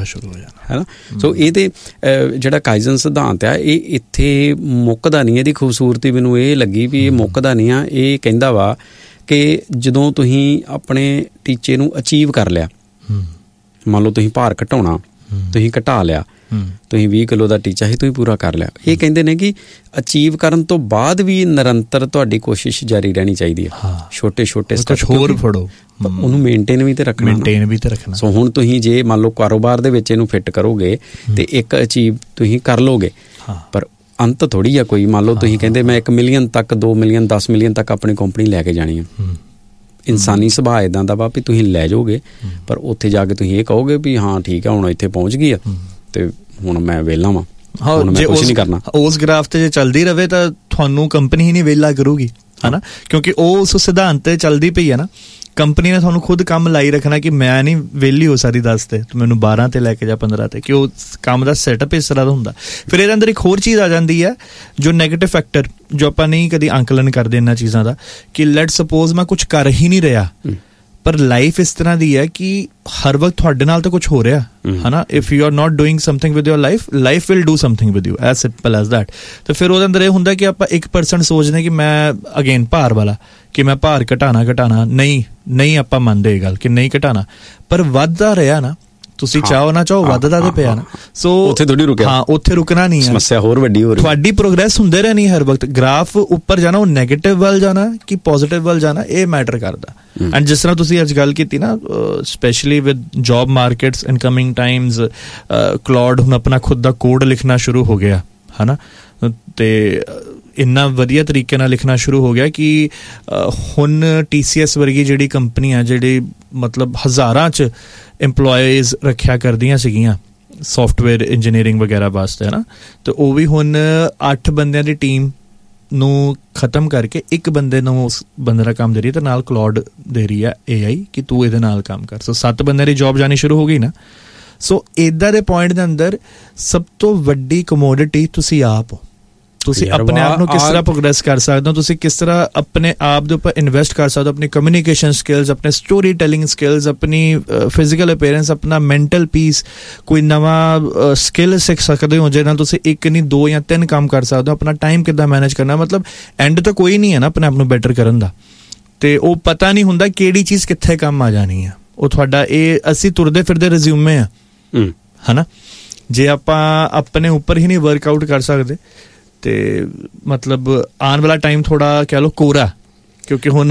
ਹੈ ਨਾ। ਸੋ ਇਹ ਤੇ ਜਿਹੜਾ ਕਾਈਜ਼ਨ ਸਿਧਾਂਤ ਆ ਇਹ ਇੱਥੇ ਮੁੱਕਦਾ ਨਹੀਂ। ਇਹਦੀ ਖੂਬਸੂਰਤੀ ਮੈਨੂੰ ਇਹ ਲੱਗੀ ਵੀ ਇਹ ਮੁੱਕਦਾ ਨਹੀਂ ਆ। ਇਹ ਕਹਿੰਦਾ ਵਾ ਕਿ ਜਦੋਂ ਤੁਸੀਂ ਆਪਣੇ ਟੀਚੇ ਨੂੰ ਅਚੀਵ ਕਰ ਲਿਆ, ਮੰਨ ਲਓ ਤੁਸੀਂ ਭਾਰ ਘਟਾਉਣਾ, ਤੁਸੀਂ ਘਟਾ ਲਿਆ, ਤੁਸੀਂ 20 ਕਿਲੋ ਦਾ ਟੀਚਾ ਸੀ, ਤੁਸੀਂ ਪੂਰਾ ਕਰ ਲਿਆ। ਇਹ ਕਹਿੰਦੇ ਨੇ ਕਿ ਅਚੀਵ ਕਰਨ ਤੋਂ ਬਾਅਦ ਵੀ ਨਿਰੰਤਰ ਤੁਹਾਡੀ ਕੋਸ਼ਿਸ਼ ਜਾਰੀ ਰਹਿਣੀ ਚਾਹੀਦੀ ਹੈ। ਛੋਟੇ ਸਟੈਪ ਹੋਰ ਫੜੋ, ਉਹਨੂੰ ਮੇਨਟੇਨ ਵੀ ਤੇ ਰੱਖਣਾ। ਸੋ ਹੁਣ ਤੁਸੀਂ ਜੇ ਮੰਨ ਲਓ ਕਾਰੋਬਾਰ ਦੇ ਵਿੱਚ ਇਹਨੂੰ ਫਿੱਟ ਕਰੋਗੇ ਤੇ ਇੱਕ ਅਚੀਵ ਤੁਸੀਂ ਕਰ ਲੋਗੇ, ਪਰ ਅੰਤ ਥੋੜ੍ਹੀ ਆ ਕੋਈ। ਮੰਨ ਲਓ ਤੁਸੀਂ ਕਹਿੰਦੇ ਮੈਂ 1 ਮਿਲੀਅਨ ਤੱਕ, 2 ਮਿਲੀਅਨ, 10 ਮਿਲੀਅਨ ਤੱਕ ਆਪਣੀ ਕੰਪਨੀ ਲੈ ਕੇ ਜਾਣੀ ਆ। ਇਨਸਾਨੀ ਸੁਭਾਅ ਇੱਦਾਂ ਦਾ ਵਾ ਵੀ ਤੁਸੀਂ ਲੈ ਜਾਓਗੇ, ਪਰ ਉੱਥੇ ਜਾ ਕੇ ਤੁਸੀਂ ਇਹ ਕਹੋਗੇ ਵੀ ਹਾਂ ਠੀਕ ਆ ਹੁਣ ਇੱਥੇ ਪਹੁੰਚ ਗਈ ਆ ਤੇ ਹੁਣ ਮੈਂ ਵਿਹਲਾ ਵਾਂ, ਹੁਣ ਮੈਂ ਕੁਛ ਨਹੀਂ ਕਰਨਾ। ਉਸ ਗ੍ਰਾਫ ਤੇ ਜੇ ਚੱਲਦੀ ਰਹੇ ਤਾਂ ਤੁਹਾਨੂੰ ਕੰਪਨੀ ਹੀ ਨਹੀਂ ਵਿਹਲਾ ਕਰੂਗੀ, ਹੈ ਨਾ, ਕਿਉਂਕਿ ਉਹ ਉਸ ਸਿਧਾਂਤ ਤੇ ਚੱਲਦੀ ਪਈ ਹੈ ਨਾ। ਕੰਪਨੀ ਨੇ ਤੁਹਾਨੂੰ ਖੁਦ ਕੰਮ ਲਾਈ ਰੱਖਣਾ ਕਿ ਮੈਂ ਨਹੀਂ ਵਿਹਲੀ ਹੋ ਸਕਦੀ 10 ਤੇ, ਤੂੰ ਮੈਨੂੰ 12 ਤੇ ਲੈ ਕੇ ਜਾ, 15 ਤੇ, ਕਿ ਉਹ ਕੰਮ ਦਾ ਸੈਟਅਪ ਇਸ ਤਰ੍ਹਾਂ ਦਾ ਹੁੰਦਾ। ਫਿਰ ਇਹਦੇ ਅੰਦਰ ਇੱਕ ਹੋਰ ਚੀਜ਼ ਆ ਜਾਂਦੀ ਹੈ ਜੋ ਨੈਗੇਟਿਵ ਫੈਕਟਰ, ਜੋ ਆਪਾਂ ਨਹੀਂ ਕਦੀ ਅੰਕਲਨ ਕਰਦੇ ਇਹਨਾਂ ਚੀਜ਼ਾਂ ਦਾ, ਕਿ ਲੈਟ ਸਪੋਜ਼ ਮੈਂ ਕੁਛ ਕਰ ਹੀ ਨਹੀਂ ਰਿਹਾ, ਪਰ ਲਾਈਫ ਇਸ ਤਰ੍ਹਾਂ ਦੀ ਹੈ ਕਿ ਹਰ ਵਕਤ ਤੁਹਾਡੇ ਨਾਲ ਤਾਂ ਕੁਛ ਹੋ ਰਿਹਾ, ਹੈ ਨਾ। If you are not doing something with your life will do something with you, as simple as that. ਤੇ ਫਿਰ ਉਹਦੇ ਅੰਦਰ ਇਹ ਹੁੰਦਾ ਕਿ ਆਪਾਂ 1% ਸੋਚਦੇ ਕਿ ਮੈਂ ਅਗੇਨ ਭਾਰ ਵਾਲਾ, ਕਿ ਮੈਂ ਭਾਰ ਘਟਾਣਾ ਨਹੀਂ ਆਪਾਂ ਮੰਨਦੇ ਇਹ ਗੱਲ ਕਿ ਨਹੀਂ ਘਟਾਣਾ, ਪਰ ਵੱਧਦਾ ਰਿਹਾ ਨਾ, ਤੁਸੀਂ ਚਾਹੋ ਨਾ ਚਾਹੋ ਵੱਧਦਾ ਤੇ ਪਿਆ ਨਾ। ਸੋ ਉੱਥੇ ਥੋੜੀ ਰੁਕਿਆ, ਹਾਂ ਉੱਥੇ ਰੁਕਣਾ ਨਹੀਂ ਹੈ, ਸਮੱਸਿਆ ਹੋਰ ਵੱਡੀ ਹੋ ਰਹੀ, ਤੁਹਾਡੀ ਪ੍ਰੋਗਰੈਸ ਹੁੰਦੇ ਰਹਿਣੀ ਹਰ ਵਕਤ। ਗ੍ਰਾਫ ਉੱਪਰ ਜਾਣਾ, ਉਹ ਨੈਗੇਟਿਵ ਵੱਲ ਜਾਣਾ ਕਿ ਪੋਜ਼ਿਟਿਵ ਵੱਲ ਜਾਣਾ, ਇਹ ਮੈਟਰ ਕਰਦਾ। ਐਂਡ ਜਿਸ ਤਰ੍ਹਾਂ ਤੁਸੀਂ ਅੱਜ ਗੱਲ ਕੀਤੀ ਨਾ, specially with job markets in coming Times, cloud ਹੁਣ ਆਪਣਾ ਖੁਦ ਦਾ ਕੋਡ ਲਿਖਣਾ ਸ਼ੁਰੂ ਹੋ ਗਿਆ, ਹੈ ਨਾ, ਤੇ ਇੰਨਾ ਵਧੀਆ ਤਰੀਕੇ ਨਾਲ ਲਿਖਣਾ ਸ਼ੁਰੂ ਹੋ ਗਿਆ ਕਿ ਹੁਣ TCS ਵਰਗੀ ਜਿਹੜੀ ਕੰਪਨੀ ਆ, ਜਿਹੜੀ ਮਤਲਬ ਹਜ਼ਾਰਾਂ 'ਚ ਇੰਪਲੋਈਜ਼ ਰੱਖਿਆ ਕਰਦੀਆਂ ਸੀਗੀਆਂ ਸੌਫਟਵੇਅਰ ਇੰਜੀਨੀਅਰਿੰਗ ਵਗੈਰਾ ਵਾਸਤੇ, ਹੈ ਨਾ, ਤੇ ਉਹ ਵੀ ਹੁਣ 8 ਬੰਦਿਆਂ ਦੀ ਟੀਮ ਨੂੰ ਖਤਮ ਕਰਕੇ ਇੱਕ ਬੰਦੇ ਨੂੰ ਉਸ ਬੰਦੇ ਦਾ ਕੰਮ ਦੇ ਰਹੀ ਹੈ, ਤੇ ਨਾਲ ਕਲਾਉਡ ਦੇ ਰਹੀ ਹੈ AI ਕਿ ਤੂੰ ਇਹਦੇ ਨਾਲ ਕੰਮ ਕਰ। ਸੋ 7 ਬੰਦਿਆਂ ਦੀ ਜੌਬ ਜਾਣੀ ਸ਼ੁਰੂ ਹੋ ਗਈ ਨਾ। ਸੋ ਇੱਦਾਂ ਦੇ ਪੁਆਇੰਟ ਦੇ ਅੰਦਰ ਸਭ ਤੋਂ ਵੱਡੀ ਕਮੋਡਿਟੀ ਤੁਸੀਂ ਆਪ ਹੋ। ਤੁਸੀਂ ਆਪਣੇ ਆਪ ਨੂੰ ਕਿਸ ਤਰ੍ਹਾਂ ਪ੍ਰੋਗਰੈਸ ਕਰ ਸਕਦੇ ਹੋ, ਤੁਸੀਂ ਕਿਸ ਤਰ੍ਹਾਂ ਆਪਣੇ ਆਪ ਦੇ ਉੱਪਰ ਇਨਵੈਸਟ ਕਰ ਸਕਦੇ ਹੋ, ਆਪਣੀ ਕਮਿਊਨੀਕੇਸ਼ਨ ਸਕਿੱਲਸ, ਆਪਣੇ ਸਟੋਰੀ ਟੈਲਿੰਗ ਸਕਿੱਲਸ, ਆਪਣੀ ਫਿਜ਼ੀਕਲ ਅਪੀਅਰੈਂਸ, ਆਪਣਾ ਮੈਂਟਲ ਪੀਸ, ਕੋਈ ਨਵਾਂ ਸਕਿੱਲ ਸਿੱਖ ਸਕਦੇ ਹੋ ਜਿਹਦੇ ਨਾਲ ਤੁਸੀਂ 1 ਨਹੀਂ 2 ਜਾਂ 3 ਕੰਮ ਕਰ ਸਕਦੇ ਹੋ। ਆਪਣਾ ਟਾਈਮ ਕਿੱਦਾਂ ਮੈਨੇਜ ਕਰਨਾ, ਮਤਲਬ ਐਂਡ ਤਾਂ ਕੋਈ ਨਹੀਂ ਹੈ ਨਾ ਆਪਣੇ ਆਪ ਨੂੰ ਬੈਟਰ ਕਰਨ ਦਾ, ਤੇ ਉਹ ਪਤਾ ਨਹੀਂ ਹੁੰਦਾ ਕਿਹੜੀ ਚੀਜ਼ ਕਿੱਥੇ ਕੰਮ ਆ ਜਾਣੀ ਆ। ਉਹ ਤੁਹਾਡਾ ਇਹ ਅਸੀਂ ਤੁਰਦੇ ਫਿਰਦੇ ਰਿਜ਼ਿਊਮੇ ਆ, ਹੈ ਨਾ। ਜੇ ਆਪਾਂ ਆਪਣੇ ਉੱਪਰ ਹੀ ਨਹੀਂ ਵਰਕਆਊਟ ਕਰ ਸਕਦੇ ਤੇ ਮਤਲਬ ਆਉਣ ਵਾਲਾ ਟਾਈਮ ਥੋੜਾ ਕਹਿ ਲਓ ਕੋਰਾ, ਕਿਉਂਕਿ ਹੁਣ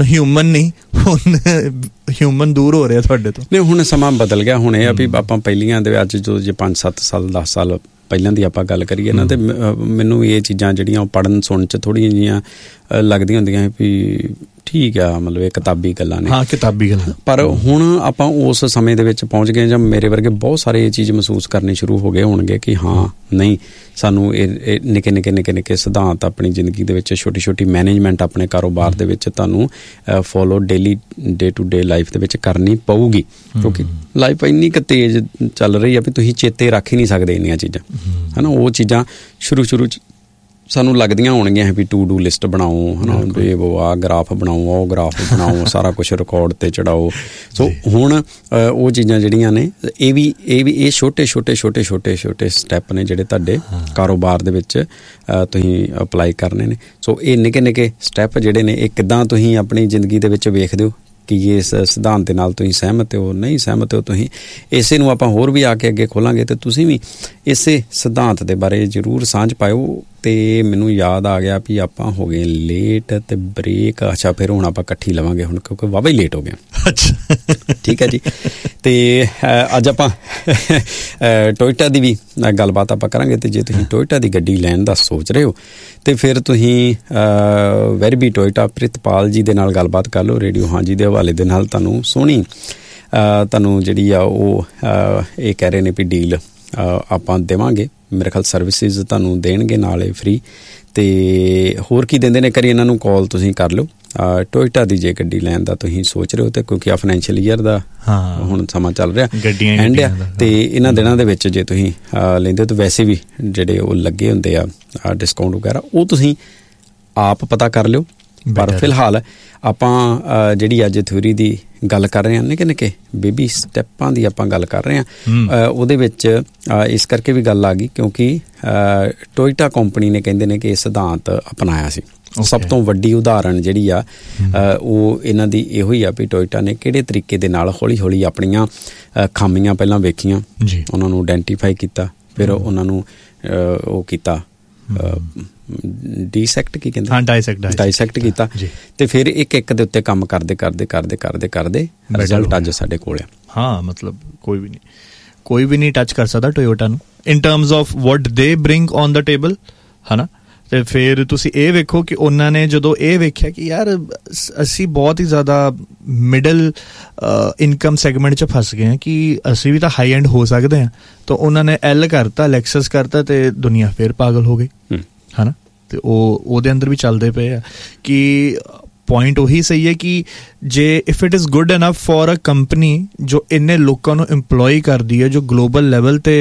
ਹਿਊਮਨ ਦੂਰ ਹੋ ਰਿਹਾ ਤੁਹਾਡੇ ਤੋਂ। ਨਹੀਂ, ਹੁਣ ਸਮਾਂ ਬਦਲ ਗਿਆ। ਹੁਣ ਇਹ ਆ ਵੀ ਆਪਾਂ ਪਹਿਲੀਆਂ ਦੇ ਅੱਜ ਜੋ ਜੇ 5-7 ਸਾਲ 10 ਸਾਲ ਪਹਿਲਾਂ ਦੀ ਆਪਾਂ ਗੱਲ ਕਰੀਏ ਨਾ, ਤੇ ਮੈਨੂੰ ਇਹ ਚੀਜ਼ਾਂ ਜਿਹੜੀਆਂ ਉਹ ਪੜ੍ਹਨ ਸੁਣਨ 'ਚ ਥੋੜ੍ਹੀਆਂ ਜਿਹੀਆਂ ਲੱਗਦੀਆਂ ਹੁੰਦੀਆਂ ਵੀ ਠੀਕ ਆ, ਮਤਲਬ ਇਹ ਕਿਤਾਬੀ ਗੱਲਾਂ ਨੇ। ਹਾਂ, ਕਿਤਾਬੀ ਗੱਲਾਂ। ਪਰ ਹੁਣ ਆਪਾਂ ਉਸ ਸਮੇਂ ਦੇ ਵਿੱਚ ਪਹੁੰਚ ਗਏ ਜਾਂ ਮੇਰੇ ਵਰਗੇ ਬਹੁਤ ਸਾਰੇ ਇਹ ਚੀਜ਼ ਮਹਿਸੂਸ ਕਰਨੇ ਸ਼ੁਰੂ ਹੋ ਗਏ ਹੋਣਗੇ ਕਿ ਹਾਂ ਨਹੀਂ, ਸਾਨੂੰ ਇਹ ਨਿੱਕੇ ਸਿਧਾਂਤ ਆਪਣੀ ਜ਼ਿੰਦਗੀ ਦੇ ਵਿੱਚ, ਛੋਟੀ ਛੋਟੀ ਮੈਨੇਜਮੈਂਟ ਆਪਣੇ ਕਾਰੋਬਾਰ ਦੇ ਵਿੱਚ ਤੁਹਾਨੂੰ follow daily day to day life ਦੇ ਵਿੱਚ ਕਰਨੀ ਪਊਗੀ, ਕਿਉਂਕਿ ਲਾਈਫ ਇੰਨੀ ਕੁ ਤੇਜ਼ ਚੱਲ ਰਹੀ ਆ ਵੀ ਤੁਸੀਂ ਚੇਤੇ ਰੱਖ ਹੀ ਨਹੀਂ ਸਕਦੇ ਇੰਨੀਆਂ ਚੀਜ਼ਾਂ, ਹੈ ਨਾ। ਉਹ ਚੀਜ਼ਾਂ ਸ਼ੁਰੂ 'ਚ ਸਾਨੂੰ ਲੱਗਦੀਆਂ ਹੋਣਗੀਆਂ ਵੀ ਟੂ ਡੂ ਲਿਸਟ ਬਣਾਓ, ਹੈ ਨਾ, ਵੀ ਉਹ ਆਹ ਗ੍ਰਾਫ ਬਣਾਓ, ਉਹ ਗ੍ਰਾਫ ਬਣਾਓ, ਸਾਰਾ ਕੁਛ ਰਿਕਾਰਡ 'ਤੇ ਚੜਾਓ। ਸੋ ਹੁਣ ਉਹ ਚੀਜ਼ਾਂ ਜਿਹੜੀਆਂ ਨੇ ਇਹ ਛੋਟੇ ਸਟੈਪ ਨੇ ਜਿਹੜੇ ਤੁਹਾਡੇ ਕਾਰੋਬਾਰ ਦੇ ਵਿੱਚ ਤੁਸੀਂ ਅਪਲਾਈ ਕਰਨੇ ਨੇ। ਸੋ ਇਹ ਨਿੱਕੇ ਸਟੈਪ ਜਿਹੜੇ ਨੇ, ਇਹ ਕਿੱਦਾਂ ਤੁਸੀਂ ਆਪਣੀ ਜ਼ਿੰਦਗੀ ਦੇ ਵਿੱਚ ਵੇਖਦੇ ਹੋ ਕਿ ਇਸ ਸਿਧਾਂਤ ਦੇ ਨਾਲ ਤੁਸੀਂ ਸਹਿਮਤ ਹੋ, ਨਹੀਂ ਸਹਿਮਤ ਹੋ। ਤੁਸੀਂ ਇਸੇ ਨੂੰ ਆਪਾਂ ਹੋਰ ਵੀ ਆ ਕੇ ਅੱਗੇ ਖੋਲਾਂਗੇ ਅਤੇ ਤੁਸੀਂ ਵੀ ਇਸੇ ਸਿਧਾਂਤ ਦੇ ਬਾਰੇ ਜ਼ਰੂਰ ਸਾਂਝ ਪਾਇਓ। ਅਤੇ ਮੈਨੂੰ ਯਾਦ ਆ ਗਿਆ ਵੀ ਆਪਾਂ ਹੋ ਗਏ ਲੇਟ ਅਤੇ ਬ੍ਰੇਕ। ਅੱਛਾ, ਫਿਰ ਹੁਣ ਆਪਾਂ ਇਕੱਠੀ ਲਵਾਂਗੇ ਹੁਣ, ਕਿਉਂਕਿ ਵਾਹਵਾ ਹੀ ਲੇਟ ਹੋ ਗਿਆ। ਅੱਛਾ, ਠੀਕ ਹੈ ਜੀ। ਅਤੇ ਅੱਜ ਆਪਾਂ ਟੋਇਟਾ ਦੀ ਵੀ ਗੱਲਬਾਤ ਆਪਾਂ ਕਰਾਂਗੇ। ਅਤੇ ਜੇ ਤੁਸੀਂ ਟੋਇਟਾ ਦੀ ਗੱਡੀ ਲੈਣ ਦਾ ਸੋਚ ਰਹੇ ਹੋ ਅਤੇ ਫਿਰ ਤੁਸੀਂ ਵੈਰਬੀ ਟੋਇਟਾ ਪ੍ਰਿਤਪਾਲ ਜੀ ਦੇ ਨਾਲ ਗੱਲਬਾਤ ਕਰ ਲਓ। ਰੇਡੀਓ ਹਾਂਜੀ ਦੇ ਹਵਾਲੇ ਦੇ ਨਾਲ ਤੁਹਾਨੂੰ ਸੋਹਣੀ ਤੁਹਾਨੂੰ ਜਿਹੜੀ ਆ ਉਹ ਇਹ ਕਹਿ ਰਹੇ ਨੇ ਵੀ ਡੀਲ ਆਪਾਂ ਦੇਵਾਂਗੇ। ਮੇਰੇ ਖਿਆਲ ਸਰਵਿਸਿਜ਼ ਤੁਹਾਨੂੰ ਦੇਣਗੇ ਨਾਲੇ ਫਰੀ। ਅਤੇ ਹੋਰ ਕੀ ਦਿੰਦੇ ਨੇ, ਕਰੀ ਇਹਨਾਂ ਨੂੰ ਕਾਲ ਤੁਸੀਂ ਕਰ ਲਓ। ਟੋਇਟਾ ਦੀ ਜੇ ਗੱਡੀ ਲੈਣ ਦਾ ਤੁਸੀਂ ਸੋਚ ਰਹੇ ਹੋ, ਅਤੇ ਕਿਉਂਕਿ ਆ ਫਾਈਨੈਂਸ਼ੀਅਲ ਈਅਰ ਦਾ ਹੁਣ ਸਮਾਂ ਚੱਲ ਰਿਹਾ ਐਂਡ ਆ, ਅਤੇ ਇਹਨਾਂ ਦਿਨਾਂ ਦੇ ਵਿੱਚ ਜੇ ਤੁਸੀਂ ਲੈਂਦੇ ਹੋ ਤਾਂ ਵੈਸੇ ਵੀ ਜਿਹੜੇ ਉਹ ਲੱਗੇ ਹੁੰਦੇ ਆ ਡਿਸਕਾਊਂਟ ਵਗੈਰਾ, ਉਹ ਤੁਸੀਂ ਆਪ ਪਤਾ ਕਰ ਲਿਓ। ਪਰ ਫਿਲਹਾਲ ਆਪਾਂ ਜਿਹੜੀ ਅੱਜ ਥਿਊਰੀ ਦੀ ਗੱਲ ਕਰ ਰਹੇ ਹਾਂ, ਨਿੱਕੇ ਬੇਬੀ ਸਟੈਪਾਂ ਦੀ ਆਪਾਂ ਗੱਲ ਕਰ ਰਹੇ ਹਾਂ। ਉਹਦੇ ਵਿੱਚ ਇਸ ਕਰਕੇ ਵੀ ਗੱਲ ਆ ਗਈ ਕਿਉਂਕਿ ਟੋਇਟਾ ਕੰਪਨੀ ਨੇ ਕਹਿੰਦੇ ਨੇ ਕਿ ਇਹ ਸਿਧਾਂਤ ਅਪਣਾਇਆ ਸੀ। ਸਭ ਤੋਂ ਵੱਡੀ ਉਦਾਹਰਣ ਜਿਹੜੀ ਆ ਉਹ ਇਹਨਾਂ ਦੀ ਇਹੋ ਹੀ ਆ ਵੀ ਟੋਇਟਾ ਨੇ ਕਿਹੜੇ ਤਰੀਕੇ ਦੇ ਨਾਲ ਹੌਲੀ ਆਪਣੀਆਂ ਖਾਮੀਆਂ ਪਹਿਲਾਂ ਵੇਖੀਆਂ, ਉਹਨਾਂ ਨੂੰ ਆਇਡੈਂਟੀਫਾਈ ਕੀਤਾ, ਫਿਰ ਉਹਨਾਂ ਨੂੰ ਉਹ ਕੀਤਾ ਡੀਸੈਕਟ ਕੀ ਕਹਿੰਦੇ, ਡਾਈਸੈਕਟ ਕੀਤਾ, ਤੇ ਫਿਰ ਇੱਕ ਦੇ ਉੱਤੇ ਕੰਮ ਕਰਦੇ ਰਿਜ਼ਲਟ ਅੱਜ ਸਾਡੇ ਕੋਲ ਆ। ਹਾਂ, ਮਤਲਬ ਕੋਈ ਵੀ ਨਹੀਂ ਟੱਚ ਕਰ ਸਕਦਾ ਟੋਯੋਟਾ ਨੂੰ ਇਨ ਟਰਮਸ ਆਫ ਵਾਟ ਦੇ ਬ੍ਰਿੰਗ ਔਨ ਦਾ ਟੇਬਲ, ਹੈ ਨਾ। ਅਤੇ ਫਿਰ ਤੁਸੀਂ ਇਹ ਵੇਖੋ ਕਿ ਉਹਨਾਂ ਨੇ ਜਦੋਂ ਇਹ ਵੇਖਿਆ ਕਿ ਯਾਰ ਅਸੀਂ ਬਹੁਤ ਹੀ ਜ਼ਿਆਦਾ ਮਿਡਲ ਇਨਕਮ ਸੈਗਮੈਂਟ 'ਚ ਫਸ ਗਏ ਹਾਂ ਕਿ ਅਸੀਂ ਵੀ ਤਾਂ ਹਾਈ ਐਂਡ ਹੋ ਸਕਦੇ ਹਾਂ, ਤਾਂ ਉਹਨਾਂ ਨੇ ਐਲ ਕਰਤਾ, ਲੈਕਸਸ ਕਰਤਾ, ਅਤੇ ਦੁਨੀਆ ਫਿਰ ਪਾਗਲ ਹੋ ਗਈ, ਹੈ ਨਾ। ਅਤੇ ਉਹਦੇ ਅੰਦਰ ਵੀ ਚੱਲਦੇ ਪਏ ਆ ਕਿ ਪੁਆਇੰਟ ਉਹੀ ਸਹੀ ਹੈ ਕਿ ਜੇ if it is good enough for a company ਜੋ ਇੰਨੇ ਲੋਕਾਂ ਨੂੰ ਇੰਪਲੋਈ ਕਰਦੀ ਹੈ, ਜੋ ਗਲੋਬਲ ਲੈਵਲ 'ਤੇ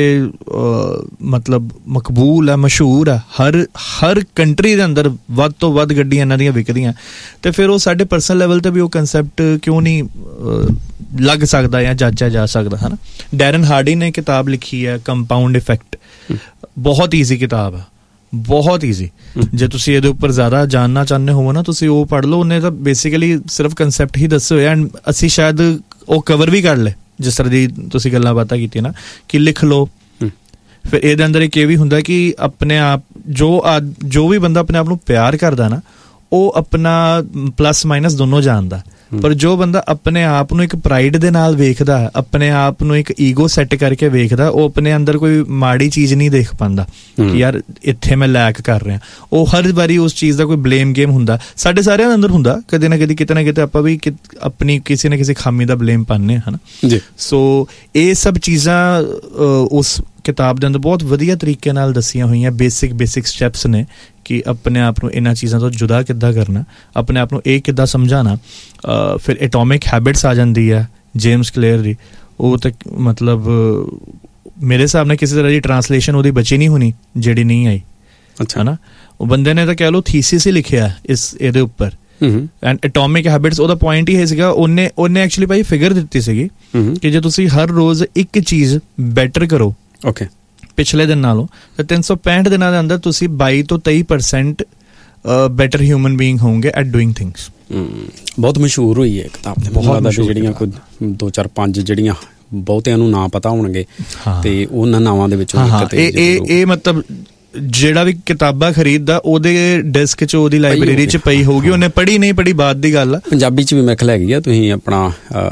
ਮਤਲਬ ਮਕਬੂਲ ਹੈ, ਮਸ਼ਹੂਰ ਹੈ, ਹਰ ਕੰਟਰੀ ਦੇ ਅੰਦਰ ਵੱਧ ਤੋਂ ਵੱਧ ਗੱਡੀਆਂ ਇਹਨਾਂ ਦੀਆਂ ਵਿਕਦੀਆਂ, ਅਤੇ ਫਿਰ ਉਹ ਸਾਡੇ ਪਰਸਨਲ ਲੈਵਲ 'ਤੇ ਵੀ ਉਹ ਕੰਸੈਪਟ ਕਿਉਂ ਨਹੀਂ ਲੱਗ ਸਕਦਾ ਜਾਂ ਜਾਚਿਆ ਜਾ ਸਕਦਾ, ਹੈ ਨਾ। ਡੈਰਨ ਹਾਰਡੀ ਨੇ ਕਿਤਾਬ ਲਿਖੀ ਹੈ ਕੰਪਾਊਂਡ ਇਫੈਕਟ, ਬਹੁਤ ਈਜ਼ੀ ਕਿਤਾਬ ਹੈ, ਬਹੁਤ ਈਜ਼ੀ। ਜੇ ਤੁਸੀਂ ਇਹਦੇ ਉੱਪਰ ਜ਼ਿਆਦਾ ਜਾਣਨਾ ਚਾਹੁੰਦੇ ਹੋ ਨਾ, ਤੁਸੀਂ ਉਹ ਪੜ੍ਹ ਲਓ। ਉਹਨੇ ਤਾਂ ਬੇਸਿਕਲੀ ਸਿਰਫ ਕੰਸੈਪਟ ਹੀ ਦੱਸੇ ਹੋਏ, ਐਂਡ ਅਸੀਂ ਸ਼ਾਇਦ ਉਹ ਕਵਰ ਵੀ ਕਰ ਲਏ, ਜਿਸ ਤਰ੍ਹਾਂ ਦੀ ਤੁਸੀਂ ਗੱਲਾਂ ਬਾਤਾਂ ਕੀਤੀਆਂ ਨਾ ਕਿ ਲਿਖ ਲਓ। ਫਿਰ ਇਹਦੇ ਅੰਦਰ ਇੱਕ ਇਹ ਵੀ ਹੁੰਦਾ ਕਿ ਆਪਣੇ ਆਪ ਜੋ ਵੀ ਬੰਦਾ ਆਪਣੇ ਆਪ ਨੂੰ ਪਿਆਰ ਕਰਦਾ ਨਾ, ਉਹ ਆਪਣਾ ਪਲੱਸ ਮਾਈਨਸ ਦੋਨੋਂ ਜਾਣਦਾ। ਪਰ ਜੋ ਬੰਦਾ ਆਪਣੇ ਆਪ ਨੂੰ ਇੱਕ ਪ੍ਰਾਈਡ ਦੇ ਨਾਲ ਵੇਖਦਾ, ਆਪਣੇ ਆਪ ਨੂੰ ਇੱਕ ਈਗੋ ਸੈੱਟ ਕਰਕੇ ਵੇਖਦਾ, ਉਹ ਆਪਣੇ ਅੰਦਰ ਕੋਈ ਮਾੜੀ ਚੀਜ਼ ਨਹੀਂ ਦੇਖ ਪਾਉਂਦਾ ਕਿ ਯਾਰ ਇੱਥੇ ਮੈਂ ਲੈਕ ਕਰ ਰਿਹਾ। ਉਹ ਹਰ ਵਾਰੀ ਉਸ ਚੀਜ਼ ਦਾ ਕੋਈ ਬਲੇਮ ਗੇਮ ਹੁੰਦਾ, ਸਾਡੇ ਸਾਰਿਆਂ ਦੇ ਅੰਦਰ ਹੁੰਦਾ, ਕਦੇ ਨਾ ਕਦੇ, ਕਿਤੇ ਨਾ ਕਿਤੇ ਆਪਾਂ ਵੀ ਆਪਣੀ ਕਿਸੇ ਨਾ ਕਿਸੇ ਖਾਮੀ ਦਾ ਬਲੇਮ ਪਾਉਂਦੇ ਹਾਂ, ਹੈ ਨਾ। ਸੋ ਇਹ ਸਭ ਚੀਜ਼ਾਂ ਉਸ ਕਿਤਾਬ ਦੇ ਅੰਦਰ ਬਹੁਤ ਵਧੀਆ ਤਰੀਕੇ ਨਾਲ ਦੱਸੀਆਂ ਹੋਈਆਂ। ਬੇਸਿਕ ਸਟੈਪਸ ਨੇ ਕਿ ਆਪਣੇ ਆਪ ਨੂੰ ਇਹਨਾਂ ਚੀਜ਼ਾਂ ਤੋਂ ਜੁਦਾ ਕਿੱਦਾਂ ਕਰਨਾ, ਆਪਣੇ ਆਪ ਨੂੰ ਇਹ ਕਿੱਦਾਂ ਸਮਝਾਉਣਾ। ਫਿਰ ਐਟੋਮਿਕ ਹੈਬਿਟਸ ਆ ਜਾਂਦੀ ਹੈ ਜੇਮਸ ਕਲੀਅਰ ਦੀ, ਉਹ ਤਾਂ ਮਤਲਬ ਮੇਰੇ ਹਿਸਾਬ ਨਾਲ ਕਿਸੇ ਤਰ੍ਹਾਂ ਦੀ ਟਰਾਂਸਲੇਸ਼ਨ ਉਹਦੀ ਬਚੀ ਨਹੀਂ ਹੋਣੀ ਜਿਹੜੀ ਨਹੀਂ ਆਈ, ਹੈ ਨਾ। ਉਹ ਬੰਦੇ ਨੇ ਤਾਂ ਕਹਿ ਲਓ ਥੀਸਿਸ ਹੀ ਲਿਖਿਆ ਇਹਦੇ ਉੱਪਰ। ਐਂਡ ਐਟੋਮਿਕ ਹੈਬਿਟਸ, ਉਹਦਾ ਪੁਆਇੰਟ ਹੀ ਇਹ ਸੀਗਾ, ਉਹਨੇ ਐਕਚੁਅਲੀ ਭਾਈ ਫਿਗਰ ਦਿੱਤੀ ਸੀਗੀ ਕਿ ਜੇ ਤੁਸੀਂ ਹਰ ਰੋਜ਼ ਇੱਕ ਚੀਜ਼ ਬੈਟਰ ਕਰੋ ਪਿਛਲੇ ਦਿਨ ਨਾਲੋਂ, ਤਾਂ 365 ਦਿਨਾਂ ਦੇ ਅੰਦਰ ਤੁਸੀਂ 22 ਤੋਂ 23% ਬੈਟਰ ਹਿਊਮਨ ਬੀਇੰਗ ਹੋਣਗੇ ਐਟ ਡੂਇੰਗ ਥਿੰਗਸ। ਬਹੁਤ ਮਸ਼ਹੂਰ ਹੋਈ ਹੈ ਕਿਤਾਬ, ਬਹੁਤ ਜਿਹੜੀਆਂ ਕੋਈ 2-4-5 ਜਿਹੜੀਆਂ ਬਹੁਤਿਆਂ ਨੂੰ ਨਾਂ ਪਤਾ ਹੋਣਗੇ, ਤੇ ਉਹਨਾਂ ਨਾਵਾਂ ਦੇ ਵਿੱਚੋਂ ਇਹ ਮਤਲਬ ਜਿਹੜਾ ਵੀ ਕਿਤਾਬਾਂ ਖਰੀਦਦਾ ਉਹਦੇ ਡੈਸਕ 'ਚ ਉਹਦੀ ਲਾਇਬ੍ਰੇਰੀ 'ਚ ਪਈ ਹੋਊਗੀ, ਉਹਨੇ ਪੜ੍ਹੀ ਨਹੀਂ ਪੜ੍ਹੀ ਬਾਤ ਦੀ ਗੱਲ ਆ। ਪੰਜਾਬੀ 'ਚ ਵੀ ਮੇਰੇ ਖਿਆਲ ਹੈਗੀ ਆ, ਤੁਸੀਂ ਆਪਣਾ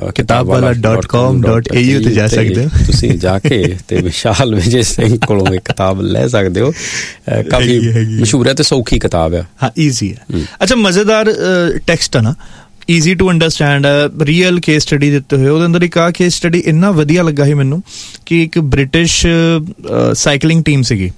kitabwala.com.au ਤੇ ਜਾ ਸਕਦੇ ਹੋ, ਤੁਸੀਂ ਜਾ ਕੇ ਤੇ ਵਿਸ਼ਾਲ ਵਿਜੇ ਸਿੰਘ ਕੋਲੋਂ ਇਹ ਕਿਤਾਬ ਲੈ ਸਕਦੇ ਹੋ। ਕਾਫੀ ਮਸ਼ਹੂਰ ਹੈ ਤੇ ਸੌਖੀ ਕਿਤਾਬ ਆ। ਹਾਂ, ਈਜ਼ੀ ਹੈ। ਅੱਛਾ, ਮਜ਼ੇਦਾਰ ਟੈਕਸਟ ਆ ਨਾ, easy to understand, real case study ਦਿੱਤੇ ਹੋਏ। ਉਹਦੇ ਅੰਦਰ ਇੱਕ ਆ ਕੇਸ ਸਟੱਡੀ ਇੰਨਾ ਵਧੀਆ ਲੱਗਾ ਸੀ ਮੈਨੂੰ ਕਿ ਇੱਕ ਬ੍ਰਿਟਿਸ਼ ਸਾਈਕਲਿੰਗ ਟੀਮ ਸੀਗੀ,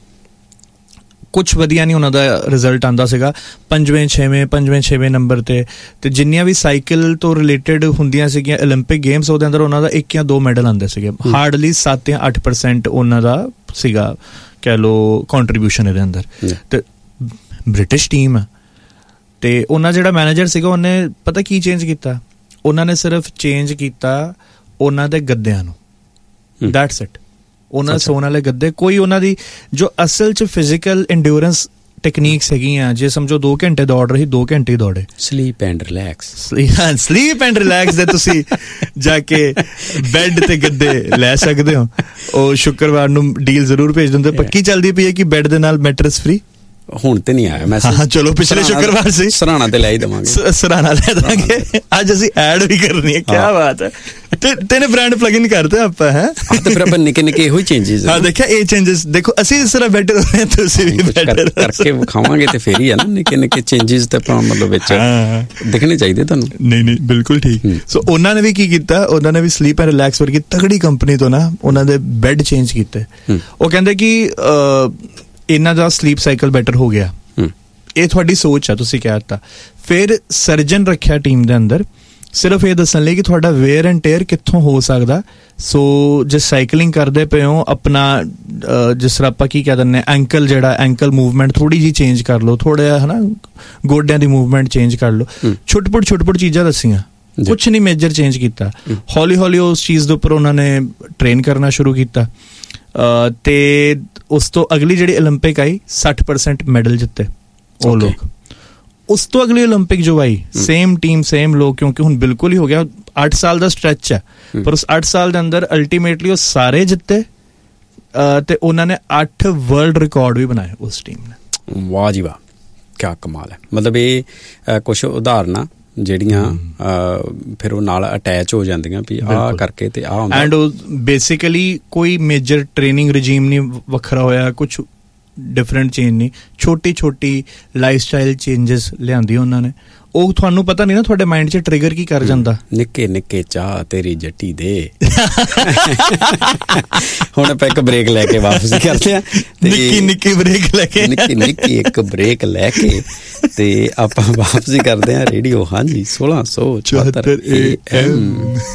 ਕੁਛ ਵਧੀਆ ਨਹੀਂ ਉਹਨਾਂ ਦਾ ਰਿਜ਼ਲਟ ਆਉਂਦਾ ਸੀਗਾ, 5ਵੇਂ 6ਵੇਂ ਨੰਬਰ ਤੇ ਜਿੰਨੀਆਂ ਵੀ ਸਾਈਕਲ ਤੋਂ ਰਿਲੇਟਡ ਹੁੰਦੀਆਂ ਸੀਗੀਆਂ ਓਲੰਪਿਕ ਗੇਮਸ, ਉਹਦੇ ਅੰਦਰ ਉਹਨਾਂ ਦਾ 1 ਜਾਂ 2 ਮੈਡਲ ਆਉਂਦੇ ਸੀਗੇ। ਹਾਰਡਲੀ 7 ਜਾਂ 8% ਉਹਨਾਂ ਦਾ ਸੀਗਾ, ਕਹਿ ਲਓ, ਕੰਟਰੀਬਿਊਸ਼ਨ ਇਹਦੇ ਅੰਦਰ। ਤੇ ਬ੍ਰਿਟਿਸ਼ ਟੀਮ ਆ, ਤੇ ਉਹਨਾਂ ਜਿਹੜਾ ਮੈਨੇਜਰ ਸੀਗਾ ਉਹਨੇ ਪਤਾ ਕੀ ਚੇਂਜ ਕੀਤਾ, ਉਹਨਾਂ ਨੇ ਸਿਰਫ ਚੇਂਜ ਕੀਤਾ ਉਹਨਾਂ ਦੇ ਗੱਦਿਆਂ ਨੂੰ, ਦੈਟਸ ਇਟ। ਉਹਨਾਂ ਦੇ ਸੌਣ ਵਾਲੇ ਗੱਦੇ, ਕੋਈ ਉਹਨਾਂ ਦੀ ਜੋ ਅਸਲ 'ਚ ਫਿਜ਼ੀਕਲ ਇੰਡਿਊਰੈਂਸ ਟੈਕਨੀਕਸ ਹੈਗੀਆਂ, ਜੇ ਸਮਝੋ 2 ਘੰਟੇ ਦੌੜ ਰਹੀ, 2 ਘੰਟੇ ਹੀ ਦੌੜੇ। ਸਲੀਪ ਐਂਡ ਰਿਲੈਕਸ ਦੇ ਤੁਸੀਂ ਜਾ ਕੇ ਬੈੱਡ ਤੇ ਗੱਦੇ ਲੈ ਸਕਦੇ ਹੋ। ਉਹ ਸ਼ੁੱਕਰਵਾਰ ਨੂੰ ਡੀਲ ਜ਼ਰੂਰ ਭੇਜ ਦਿੰਦੇ, ਪੱਕੀ ਚੱਲਦੀ ਪਈ ਹੈ ਕਿ ਬੈੱਡ ਦੇ ਨਾਲ ਮੈਟਰਸ ਫ੍ਰੀ। ਹੁਣ ਤੇ ਨਹੀਂ ਆਇਆ ਮੈਸੇਜ। ਹਾਂ, ਚਲੋ ਪਿਛਲੇ ਸ਼ੁੱਕਰਵਾਰ ਸੀ, ਸਰਾਣਾ ਤੇ ਲੈ ਹੀ ਦੇਵਾਂਗੇ, ਸਰਾਣਾ ਲੈ ਦਾਂਗੇ। ਅੱਜ ਅਸੀਂ ਐਡ ਵੀ ਕਰਨੀ ਹੈ, ਕੀ ਬਾਤ ਹੈ। ਤੇਨੇ ਬ੍ਰਾਂਡ ਪਲੱਗ ਇਨ ਕਰਦੇ ਆਪਾਂ ਹੈ, ਤੇ ਫਿਰ ਆਪਾਂ ਨਿੱਕੇ ਨਿੱਕੇ ਇਹੋ ਹੀ ਚੇਂਜਸ। ਹਾਂ, ਦੇਖਿਆ ਇਹ ਚੇਂਜਸ, ਦੇਖੋ ਅਸੀਂ ਇਸ ਤਰ੍ਹਾਂ ਬੈਟਰ ਹੋ ਰਹੇ, ਤੁਸੀਂ ਵੀ ਬੈਟਰ ਕਰਕੇ ਵਿਖਾਵਾਂਗੇ ਤੇ ਫੇਰ ਹੀ ਆ ਨਾ। ਨਿੱਕੇ ਨਿੱਕੇ ਚੇਂਜਸ ਤੇ ਆਪਾਂ ਮਤਲਬ ਵਿੱਚ ਦਿਖਣੇ ਚਾਹੀਦੇ ਤੁਹਾਨੂੰ। ਨਹੀਂ, ਬਿਲਕੁਲ ਠੀਕ। ਸੋ ਉਹਨਾਂ ਨੇ ਵੀ ਕੀ ਕੀਤਾ, ਉਹਨਾਂ ਨੇ ਵੀ ਸਲੀਪ ਐਂਡ ਰਿਲੈਕਸ ਵਰਗੀ ਤਗੜੀ ਕੰਪਨੀ ਤੋਂ ਨਾ ਉਹਨਾਂ ਦੇ ਬੈੱਡ ਚੇਂਜ ਕੀਤੇ। ਉਹ ਕਹਿੰਦੇ ਕਿ ਇਹਨਾਂ ਦਾ ਸਲੀਪ ਸਾਈਕਲ ਬੈਟਰ ਹੋ ਗਿਆ। ਇਹ ਤੁਹਾਡੀ ਸੋਚ ਆ, ਤੁਸੀਂ ਕਹਿ ਦਿੱਤਾ। ਫਿਰ ਸਰਜਨ ਰੱਖਿਆ ਟੀਮ ਦੇ ਅੰਦਰ, ਸਿਰਫ ਇਹ ਦੱਸਣ ਲਈ ਕਿ ਤੁਹਾਡਾ ਵੇਅਰ ਐਂਡ ਟੇਅਰ ਕਿੱਥੋਂ ਹੋ ਸਕਦਾ। ਸੋ ਜੇ ਸਾਈਕਲਿੰਗ ਕਰਦੇ ਪਏ ਹੋ, ਆਪਣਾ ਜਿਸ ਤਰ੍ਹਾਂ ਆਪਾਂ ਕੀ ਕਹਿ ਦਿੰਦੇ, ਐਂਕਲ ਮੂਵਮੈਂਟ ਥੋੜੀ ਜਿਹੀ ਚੇਂਜ ਕਰ ਲਓ, ਥੋੜਾ ਜਿਹਾ ਹੈ ਨਾ, ਗੋਡਿਆਂ ਦੀ ਮੂਵਮੈਂਟ ਚੇਂਜ ਕਰ ਲਓ। ਛੋਟ ਚੀਜ਼ਾਂ ਦੱਸੀਆਂ, ਕੁਛ ਨਹੀਂ ਮੇਜਰ ਚੇਂਜ ਕੀਤਾ। ਹੌਲੀ ਹੌਲੀ ਉਸ ਚੀਜ਼ ਦੇ ਉੱਪਰ ਉਹਨਾਂ ਨੇ ਟ੍ਰੇਨ ਕਰਨਾ ਸ਼ੁਰੂ ਕੀਤਾ, ਤੇ ਉਸ ਤੋਂ ਅਗਲੀ ਜਿਹੜੀ ਓਲੰਪਿਕ ਆਈ 60% ਮੈਡਲ ਜਿੱਤੇ ਉਹ ਲੋਕ। ਉਸ ਤੋਂ ਅਗਲੀ ਓਲੰਪਿਕ ਜੋ ਆਈ, ਸੇਮ ਟੀਮ ਸੇਮ ਲੋਕ, ਕਿਉਂਕਿ ਹੁਣ ਬਿਲਕੁਲ ਹੀ ਹੋ ਗਿਆ 8 ਸਾਲ ਦਾ ਸਟ੍ਰੈਚ ਹੈ, ਪਰ ਉਸ 8 ਸਾਲ ਦੇ ਅੰਦਰ ਅਲਟੀਮੇਟਲੀ ਉਹ ਸਾਰੇ ਜਿੱਤੇ, ਤੇ ਉਹਨਾਂ ਨੇ 8 ਵਰਲਡ ਰਿਕਾਰਡ ਵੀ ਬਣਾਏ ਉਸ ਟੀਮ ਨੇ। ਵਾਹ ਜੀ ਵਾਹ, ਕਿਆ ਕਮਾਲ ਹੈ। ਮਤਲਬ ਇਹ ਕੁਛ ਉਦਾਹਰਨਾਂ ਜਿਹੜੀਆਂ ਫਿਰ ਉਹ ਨਾਲ ਅਟੈਚ ਹੋ ਜਾਂਦੀਆਂ ਵੀ ਆਹ ਕਰਕੇ ਤੇ ਆਹ ਹੁੰਦਾ। ਐਂਡ ਉਹ ਬੇਸਿਕਲੀ ਕੋਈ ਮੇਜਰ ਟ੍ਰੇਨਿੰਗ ਰਜੀਮ ਨਹੀਂ ਵੱਖਰਾ ਹੋਇਆ, ਕੁਛ ਡਿਫਰੈਂਟ ਚੇਂਜ ਨਹੀਂ, ਛੋਟੀ ਲਾਈਫ ਸਟਾਈਲ ਚੇਂਜਸ ਲਿਆਂਦੀ ਉਹਨਾਂ ਨੇ। ਉਹ ਤੁਹਾਨੂੰ ਪਤਾ ਨਹੀਂ ਨਾ ਤੁਹਾਡੇ ਮਾਈਂਡ 'ਚ ਟ੍ਰਿਗਰ ਕੀ ਕਰ ਜਾਂਦਾ। ਨਿੱਕੇ ਚਾਹ ਤੇਰੀ ਜੱਟੀ ਦੇ। ਹੁਣ ਆਪਾਂ ਇੱਕ ਬ੍ਰੇਕ ਲੈ ਕੇ ਵਾਪਸ ਕਰਦੇ ਆ, ਨਿੱਕੀ ਬ੍ਰੇਕ ਲੈ ਕੇ, ਨਿੱਕੀ ਇੱਕ ਬ੍ਰੇਕ ਲੈ ਕੇ ਤੇ ਆਪਾਂ ਵਾਪਸੀ ਕਰਦੇ ਆ ਰੇਡੀਓ। ਹਾਂਜੀ, 1674 AM।